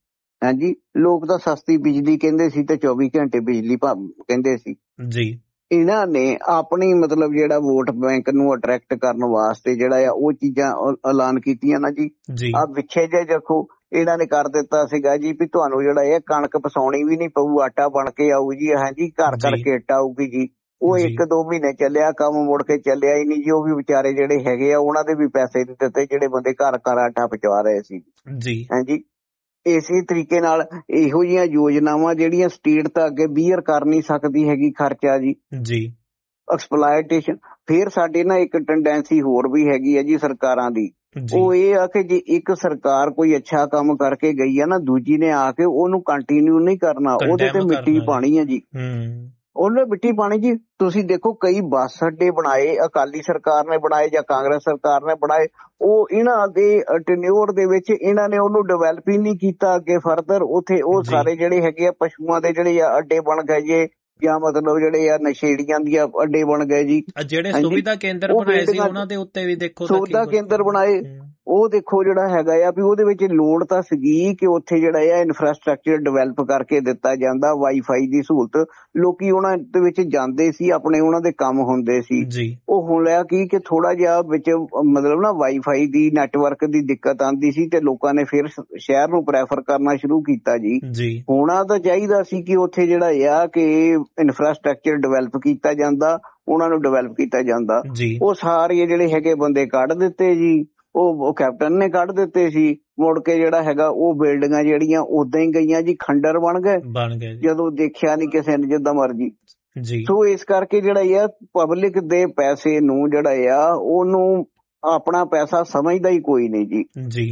ਹਾਂਜੀ ਲੋਕ ਤਾਂ ਸਸਤੀ ਬਿਜਲੀ ਕਹਿੰਦੇ ਸੀ ਤੇ 24 ਘੰਟੇ ਬਿਜਲੀ ਕਹਿੰਦੇ ਸੀ। ਜੀ ਇਹਨਾਂ ਨੇ ਆਪਣੀ ਮਤਲਬ ਜਿਹੜਾ ਵੋਟ ਬੈਂਕ ਨੂੰ ਅਟਰੈਕਟ ਕਰਨ ਵਾਸਤੇ ਜਿਹੜਾ ਆ ਉਹ ਚੀਜ਼ਾਂ ਐਲਾਨ ਕੀਤੀਆਂ ਨਾ ਜੀ। ਜੀ ਆ ਪਿੱਛੇ ਜੇ ਦੇਖੋ ਇਹਨਾਂ ਨੇ ਕਰ ਦਿੱਤਾ ਸੀਗਾ ਜੀ ਵੀ ਤੁਹਾਨੂੰ ਜਿਹੜਾ ਇਹ ਕਣਕ ਪਸਾਉਣੀ ਵੀ ਨਹੀਂ ਪਊ, ਆਟਾ ਬਣ ਕੇ ਆਊ ਜੀ। ਹਾਂਜੀ ਘਰ ਘਰ ਜੀ ਕਿੱਟ ਆਊਗੀ ਜੀ। ਉਹ ਜੀ 1-2 ਮਹੀਨੇ ਚੱਲਿਆ ਕੰਮ, ਮੁੜ ਕੇ ਚੱਲਿਆ ਹੀ ਨਹੀਂ ਜੀ। ਉਹ ਵੀ ਵਿਚਾਰੇ ਜਿਹੜੇ ਹੈਗੇ ਆ ਉਹਨਾਂ ਦੇ ਵੀ ਪੈਸੇ ਨਹੀਂ ਦਿੱਤੇ ਜਿਹੜੇ ਬੰਦੇ ਘਰ ਘਰ ਆਟਾ ਪਹੁੰਚਾ ਰਹੇ ਸੀ। ਜੀ ਹਾਂਜੀ ਇਸੇ ਤਰੀਕੇ ਨਾਲ ਇਹੋ ਜਿਹੀਆਂ ਯੋਜਨਾਵਾਂ ਜਿਹੜੀਆਂ ਸਟੇਟ ਤਾਂ ਅੱਗੇ ਬੀਅਰ ਕਰ ਨਹੀਂ ਸਕਦੀ ਹੈਗੀ ਖਰਚਾ ਜੀ। ਜੀ ਐਕਸਪਲਾਇਟੇਸ਼ਨ। ਫਿਰ ਸਾਡੇ ਨਾਲ ਇੱਕ ਟੈਂਡੈਂਸੀ ਹੋਰ ਵੀ ਹੈਗੀ ਹੈ ਜੀ ਸਰਕਾਰਾਂ ਦੀ। ਜੀ ਉਹ ਇਹ ਆ ਕਿ ਜੇ ਇੱਕ ਸਰਕਾਰ ਕੋਈ ਅੱਛਾ ਕੰਮ ਕਰਕੇ ਗਈ ਆ ਨਾ, ਦੂਜੀ ਨੇ ਆ ਕੇ ਉਹਨੂੰ ਕੰਟੀਨਿਊ ਨਹੀਂ ਕਰਨਾ, ਉਹਦੇ ਤੇ Condemn ਮਿੱਟੀ ਕਰਨਾ ਜੀ। ਪਾਣੀ ਹੈ ਜੀ। ਉਹਨੇ ਮਿੱਟੀ ਪਾਣੀ ਜੀ। ਤੁਸੀਂ ਦੇਖੋ ਕਈ ਬੱਸ ਅੱਡੇ ਬਣਾਏ ਅਕਾਲੀ ਸਰਕਾਰ ਨੇ ਬਣਾਏ ਜਾਂ ਕਾਂਗਰਸ ਸਰਕਾਰ ਨੇ ਬਣਾਏ, ਉਹ ਇਹਨਾਂ ਦੇ ਟੈਨਿਓਰ ਦੇ ਵਿੱਚ ਇਹਨਾਂ ਨੇ ਉਹਨੂੰ ਡਿਵੈਲਪ ਹੀ ਨਹੀਂ ਕੀਤਾ ਅੱਗੇ ਫਰਦਰ। ਉੱਥੇ ਉਹ ਜੀ। ਸਾਰੇ ਜਿਹੜੇ ਹੈਗੇ ਆ ਪਸ਼ੂਆਂ ਦੇ ਜਿਹੜੇ ਆ ਅੱਡੇ ਬਣ ਗਏ ਜੇ, ਜਾਂ ਮਤਲਬ ਜਿਹੜੇ ਆ ਨਸ਼ੇੜੀਆਂ ਦੀਆਂ ਅੱਡੇ ਬਣ ਗਏ ਜੀ। ਜਿਹੜੇ ਹਾਂਜੀ। ਸੁਵਿਧਾ ਕੇਂਦਰ ਉਹ ਬਣਾਏ ਸੀ ਬਿਲਡਿੰਗਾਂ ਉਹਨਾਂ ਦੇ ਉੱਤੇ ਵੀ ਦੇਖੋ ਤਾਂ ਕੀ ਸੁਵਿਧਾ ਕੁਛ ਕੇਂਦਰ ਬਣਾਏ। ਉਹ ਦੇਖੋ ਜਿਹੜਾ ਹੈਗਾ ਆ ਵੀ ਉਹਦੇ ਵਿੱਚ ਲੋੜ ਤਾਂ ਸੀਗੀ ਕਿ ਉੱਥੇ ਜਿਹੜਾ ਆ ਇਨਫਰਾਸਟ੍ਰਕਚਰ ਡਿਵੈਲਪ ਕਰਕੇ ਦਿੱਤਾ ਜਾਂਦਾ, ਵਾਈਫਾਈ ਦੀ ਸਹੂਲਤ। ਲੋਕੀ ਉਹਨਾਂ ਦੇ ਵਿੱਚ ਜਾਂਦੇ ਸੀ, ਆਪਣੇ ਉਹਨਾਂ ਦੇ ਕੰਮ ਹੁੰਦੇ ਸੀ। ਜੀ ਉਹ ਹੁਣ ਲਿਆ ਕੀ ਕਿ ਥੋੜਾ ਜਿਹਾ ਵਿੱਚ ਮਤਲਬ ਨਾ ਵਾਈਫਾਈ ਦੀ ਨੈਟਵਰਕ ਦੀ ਦਿੱਕਤ ਆਉਂਦੀ ਸੀ ਤੇ ਲੋਕਾਂ ਨੇ ਫਿਰ ਸ਼ਹਿਰ ਨੂੰ ਪ੍ਰੈਫਰ ਕਰਨਾ ਸ਼ੁਰੂ ਕੀਤਾ ਜੀ। ਜੀ ਹੋਣਾ ਤਾਂ ਚਾਹੀਦਾ ਸੀ ਕਿ ਉੱਥੇ ਜਿਹੜਾ ਆ ਕਿ ਇਨਫਰਾਸਟ੍ਰਕਚਰ ਡਿਵੈਲਪ ਕੀਤਾ ਜਾਂਦਾ, ਉਹਨਾਂ ਨੂੰ ਡਿਵੈਲਪ ਕੀਤਾ ਜਾਂਦਾ। ਜੀ ਉਹ ਸਾਰੇ ਜਿਹੜੇ ਹੈਗੇ ਬੰਦੇ ਕੱਢ ਦਿੱਤੇ ਜੀ। ਉਹ ਕੈਪਟਨ ਨੇ ਕੱਢ ਦਿੱਤੇ ਸੀ। ਮੁੜ ਕੇ ਜਿਹੜਾ ਹੈਗਾ ਉਹ ਬਿਲਡਿੰਗਾਂ ਜਿਹੜੀਆਂ ਉਦਾਂ ਹੀ ਗਈਆਂ ਜੀ, ਖੰਡਰ ਬਣ ਗਏ ਜੀ। ਜਦੋਂ ਦੇਖਿਆ ਨਹੀਂ ਕਿਸੇ ਨੇ, ਜਿੱਦਾਂ ਮਰਜੀ। ਜੀ ਸੋ ਇਸ ਕਰਕੇ ਜਿਹੜਾ ਆ ਪਬਲਿਕ ਦੇ ਪੈਸੇ ਨੂੰ ਜਿਹੜਾ ਆ ਉਹਨੂੰ ਆਪਣਾ ਪੈਸਾ ਸਮਝਦਾ ਹੀ ਕੋਈ ਨਹੀਂ ਜੀ। ਜੀ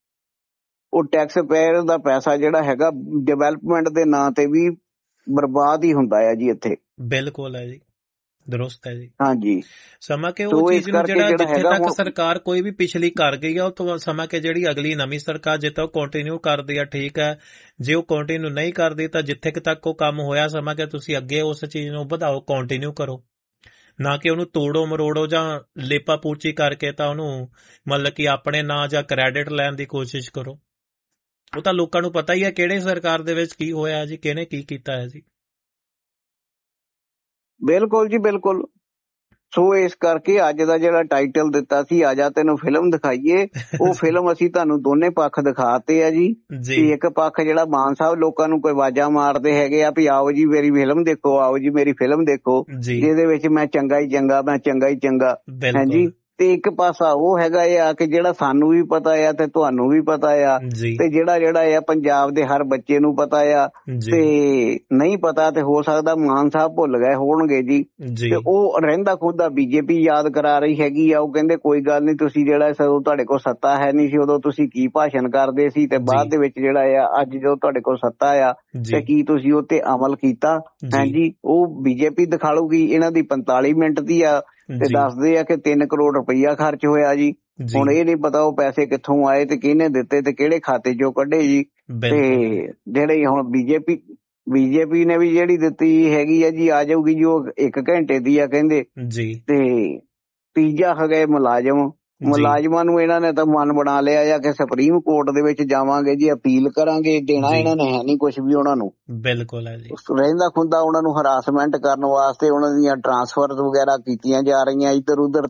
ਉਹ ਟੈਕਸ ਪੇਅਰ ਦਾ ਪੈਸਾ ਜਿਹੜਾ ਹੈਗਾ ਡਿਵੈਲਪਮੈਂਟ ਦੇ ਨਾਂ ਤੇ ਵੀ ਬਰਬਾਦ ਹੀ ਹੁੰਦਾ ਹੈ ਜੀ ਇੱਥੇ। ਬਿਲਕੁਲ ਹੈ ਜੀ, ਦਰੁਸਤ ਹੈ ਜੀ। ਹਾਂਜੀ ਸਮਾਂ ਕਿ ਸੋ ਉਹ ਇਸ ਚੀਜ਼ ਨੂੰ ਕਰਕੇ ਜਿਹੜਾ ਜਿਹੜਾ ਜਿੱਥੇ ਹੈਗਾ ਤੱਕ ਹੁਣ ਸਰਕਾਰ ਕੋਈ ਵੀ ਪਿਛਲੀ ਕਰ ਗਈ ਆ, ਉਹ ਤੋਂ ਸਮਾਂ ਕਿ ਜਿਹੜੀ ਅਗਲੀ ਨਵੀਂ ਸਰਕਾਰ ਜਿੱਥੇ ਉਹ ਕੰਟੀਨਿਊ ਕਰਦੀ ਆ, ਠੀਕ ਹੈ। ਜੇ ਉਹ ਕੰਟੀਨਿਊ ਨਹੀਂ ਕਰਦੀ ਤਾਂ ਜਿੱਥੇ ਤੱਕ ਉਹ ਕੰਮ ਹੋਇਆ ਸਮਾਂ ਕਿ ਤੁਸੀਂ ਅੱਗੇ ਉਸ ਚੀਜ਼ ਨੂੰ ਵਧਾਓ, ਕੰਟੀਨਿਊ ਕਰੋ, ਨਾ ਕਿ ਉਹਨੂੰ ਤੋੜੋ ਮਰੋੜੋ ਜਾਂ ਲੇਪਾ ਪੂਚੀ ਕਰਕੇ ਤਾਂ ਉਹਨੂੰ ਮਤਲਬ ਕਿ ਆਪਣੇ ਨਾਂ ਜਾਂ ਕ੍ਰੈਡਿਟ ਲੈਣ ਦੀ ਕੋਸ਼ਿਸ਼ ਕਰੋ। ਉਹ ਤਾਂ ਲੋਕਾਂ ਨੂੰ ਪਤਾ ਹੀ ਹੈ ਕਿਹੜੇ ਸਰਕਾਰ ਦੇ ਵਿੱਚ ਕੀ ਹੋਇਆ ਜੀ, ਕਿਹਨੇ ਕੀ ਕੀਤਾ ਹੈ ਜੀ। ਬਿਲਕੁਲ ਜੀ ਬਿਲਕੁਲ। ਸੋ ਇਸ ਕਰਕੇ ਅੱਜ ਦਾ ਜਿਹੜਾ ਟਾਈਟਲ ਦਿੱਤਾ ਸੀ, ਆ ਜਾ ਤੈਨੂੰ ਫਿਲਮ ਦਿਖਾਈਏ, ਉਹ ਫਿਲਮ ਅਸੀਂ ਤੁਹਾਨੂੰ ਦੋਨੇ ਪੱਖ ਦਿਖਾਤੇ ਆ ਜੀ। ਇੱਕ ਪੱਖ ਜਿਹੜਾ ਮਾਨ ਸਾਹਿਬ ਲੋਕਾਂ ਨੂੰ ਕੋਈ ਆਵਾਜ਼ਾਂ ਮਾਰਦੇ ਹੈਗੇ ਆ ਵੀ ਆਓ ਜੀ ਮੇਰੀ ਫਿਲਮ ਦੇਖੋ, ਆਓ ਜੀ ਮੇਰੀ ਫਿਲਮ ਦੇਖੋ, ਜਿਹਦੇ ਵਿੱਚ ਮੈਂ ਚੰਗਾ ਹੀ ਚੰਗਾ, ਮੈਂ ਚੰਗਾ ਹੀ ਚੰਗਾ। ਹਾਂਜੀ ਤੇ ਇੱਕ ਪਾਸਾ ਉਹ ਹੈਗਾ ਆ ਕਿ ਜਿਹੜਾ ਸਾਨੂੰ ਵੀ ਪਤਾ ਆ ਤੇ ਤੁਹਾਨੂੰ ਵੀ ਪਤਾ ਆ, ਤੇ ਜਿਹੜਾ ਆ ਪੰਜਾਬ ਦੇ ਹਰ ਬੱਚੇ ਨੂੰ ਪਤਾ ਆ, ਤੇ ਨਹੀਂ ਪਤਾ ਤੇ ਹੋ ਸਕਦਾ ਮਾਨ ਸਾਹਿਬ ਭੁੱਲ ਗਏ ਹੋਣਗੇ ਜੀ। ਤੇ ਉਹ ਰਹਿੰਦਾ ਖੁਦਾ ਬੀਜੇਪੀ ਯਾਦ ਕਰਾ ਰਹੀ ਹੈਗੀ ਆ। ਉਹ ਕਹਿੰਦੇ ਕੋਈ ਗੱਲ ਨਹੀਂ, ਤੁਸੀਂ ਜਿਹੜਾ ਜਦੋਂ ਤੁਹਾਡੇ ਕੋਲ ਸੱਤਾ ਹੈ ਨਹੀਂ ਸੀ ਉਦੋਂ ਤੁਸੀਂ ਕੀ ਭਾਸ਼ਣ ਕਰਦੇ ਸੀ, ਤੇ ਬਾਅਦ ਦੇ ਵਿੱਚ ਜਿਹੜਾ ਆ ਅੱਜ ਜਦੋਂ ਤੁਹਾਡੇ ਕੋਲ ਸੱਤਾ ਆ ਤੇ ਕੀ ਤੁਸੀਂ ਉਹ ਤੇ ਅਮਲ ਕੀਤਾ। ਹਾਂਜੀ ਉਹ ਬੀਜੇਪੀ ਦਿਖਾਲੂਗੀ। ਇਹਨਾਂ ਦੀ 45 ਮਿੰਟ ਦੀ ਆ ਤੇ ਦੱਸਦੇ ਆ ਕਿ 3 ਕਰੋੜ ਰੁਪਈਆ ਖਰਚ ਹੋਇਆ ਜੀ। ਹੁਣ ਇਹ ਨਹੀਂ ਪਤਾ ਉਹ ਪੈਸੇ ਕਿੱਥੋਂ ਆਏ ਤੇ ਕਿਹਨੇ ਦਿੱਤੇ ਤੇ ਕਿਹੜੇ ਖਾਤੇ ਚੋਂ ਕੱਢੇ ਜੀ। ਤੇ ਜਿਹੜੇ ਹੁਣ ਬੀਜੇਪੀ ਨੇ ਵੀ ਜਿਹੜੀ ਦਿੱਤੀ ਹੈਗੀ ਆ ਜੀ, ਆ ਜਾਊਗੀ ਜੀ ਉਹ 1 ਘੰਟੇ ਦੀ ਆ ਕਹਿੰਦੇ। ਤੇ ਤੀਜਾ ਹੈਗਾ ਮੁਲਾਜ਼ਮਾਂ ਨੂੰ ਇਹਨਾਂ ਨੇ ਤਾਂ ਮਨ ਬਣਾ ਲਿਆ ਜਾਂ ਕਿ ਸੁਪਰੀਮ ਕੋਰਟ ਦੇ ਵਿੱਚ ਜਾਵਾਂਗੇ ਜੀ, ਅਪੀਲ ਕਰਾਂਗੇ। ਦੇਣਾ ਇਹਨਾਂ ਨੇ ਹੈ ਨਹੀਂ ਕੁਛ ਵੀ ਉਹਨਾਂ ਨੂੰ। ਬਿਲਕੁਲ ਹੈ ਜੀ। ਰਹਿੰਦਾ ਖੁੰਦਾ ਉਹਨਾਂ ਨੂੰ ਹਰਾਸਮੈਂਟ ਕਰਨ ਵਾਸਤੇ ਉਹਨਾਂ ਦੀਆਂ ਟਰਾਂਸਫਰ ਵਗੈਰਾ ਕੀਤੀਆਂ ਜਾ ਰਹੀਆਂ ਇੱਧਰ ਉੱਧਰ।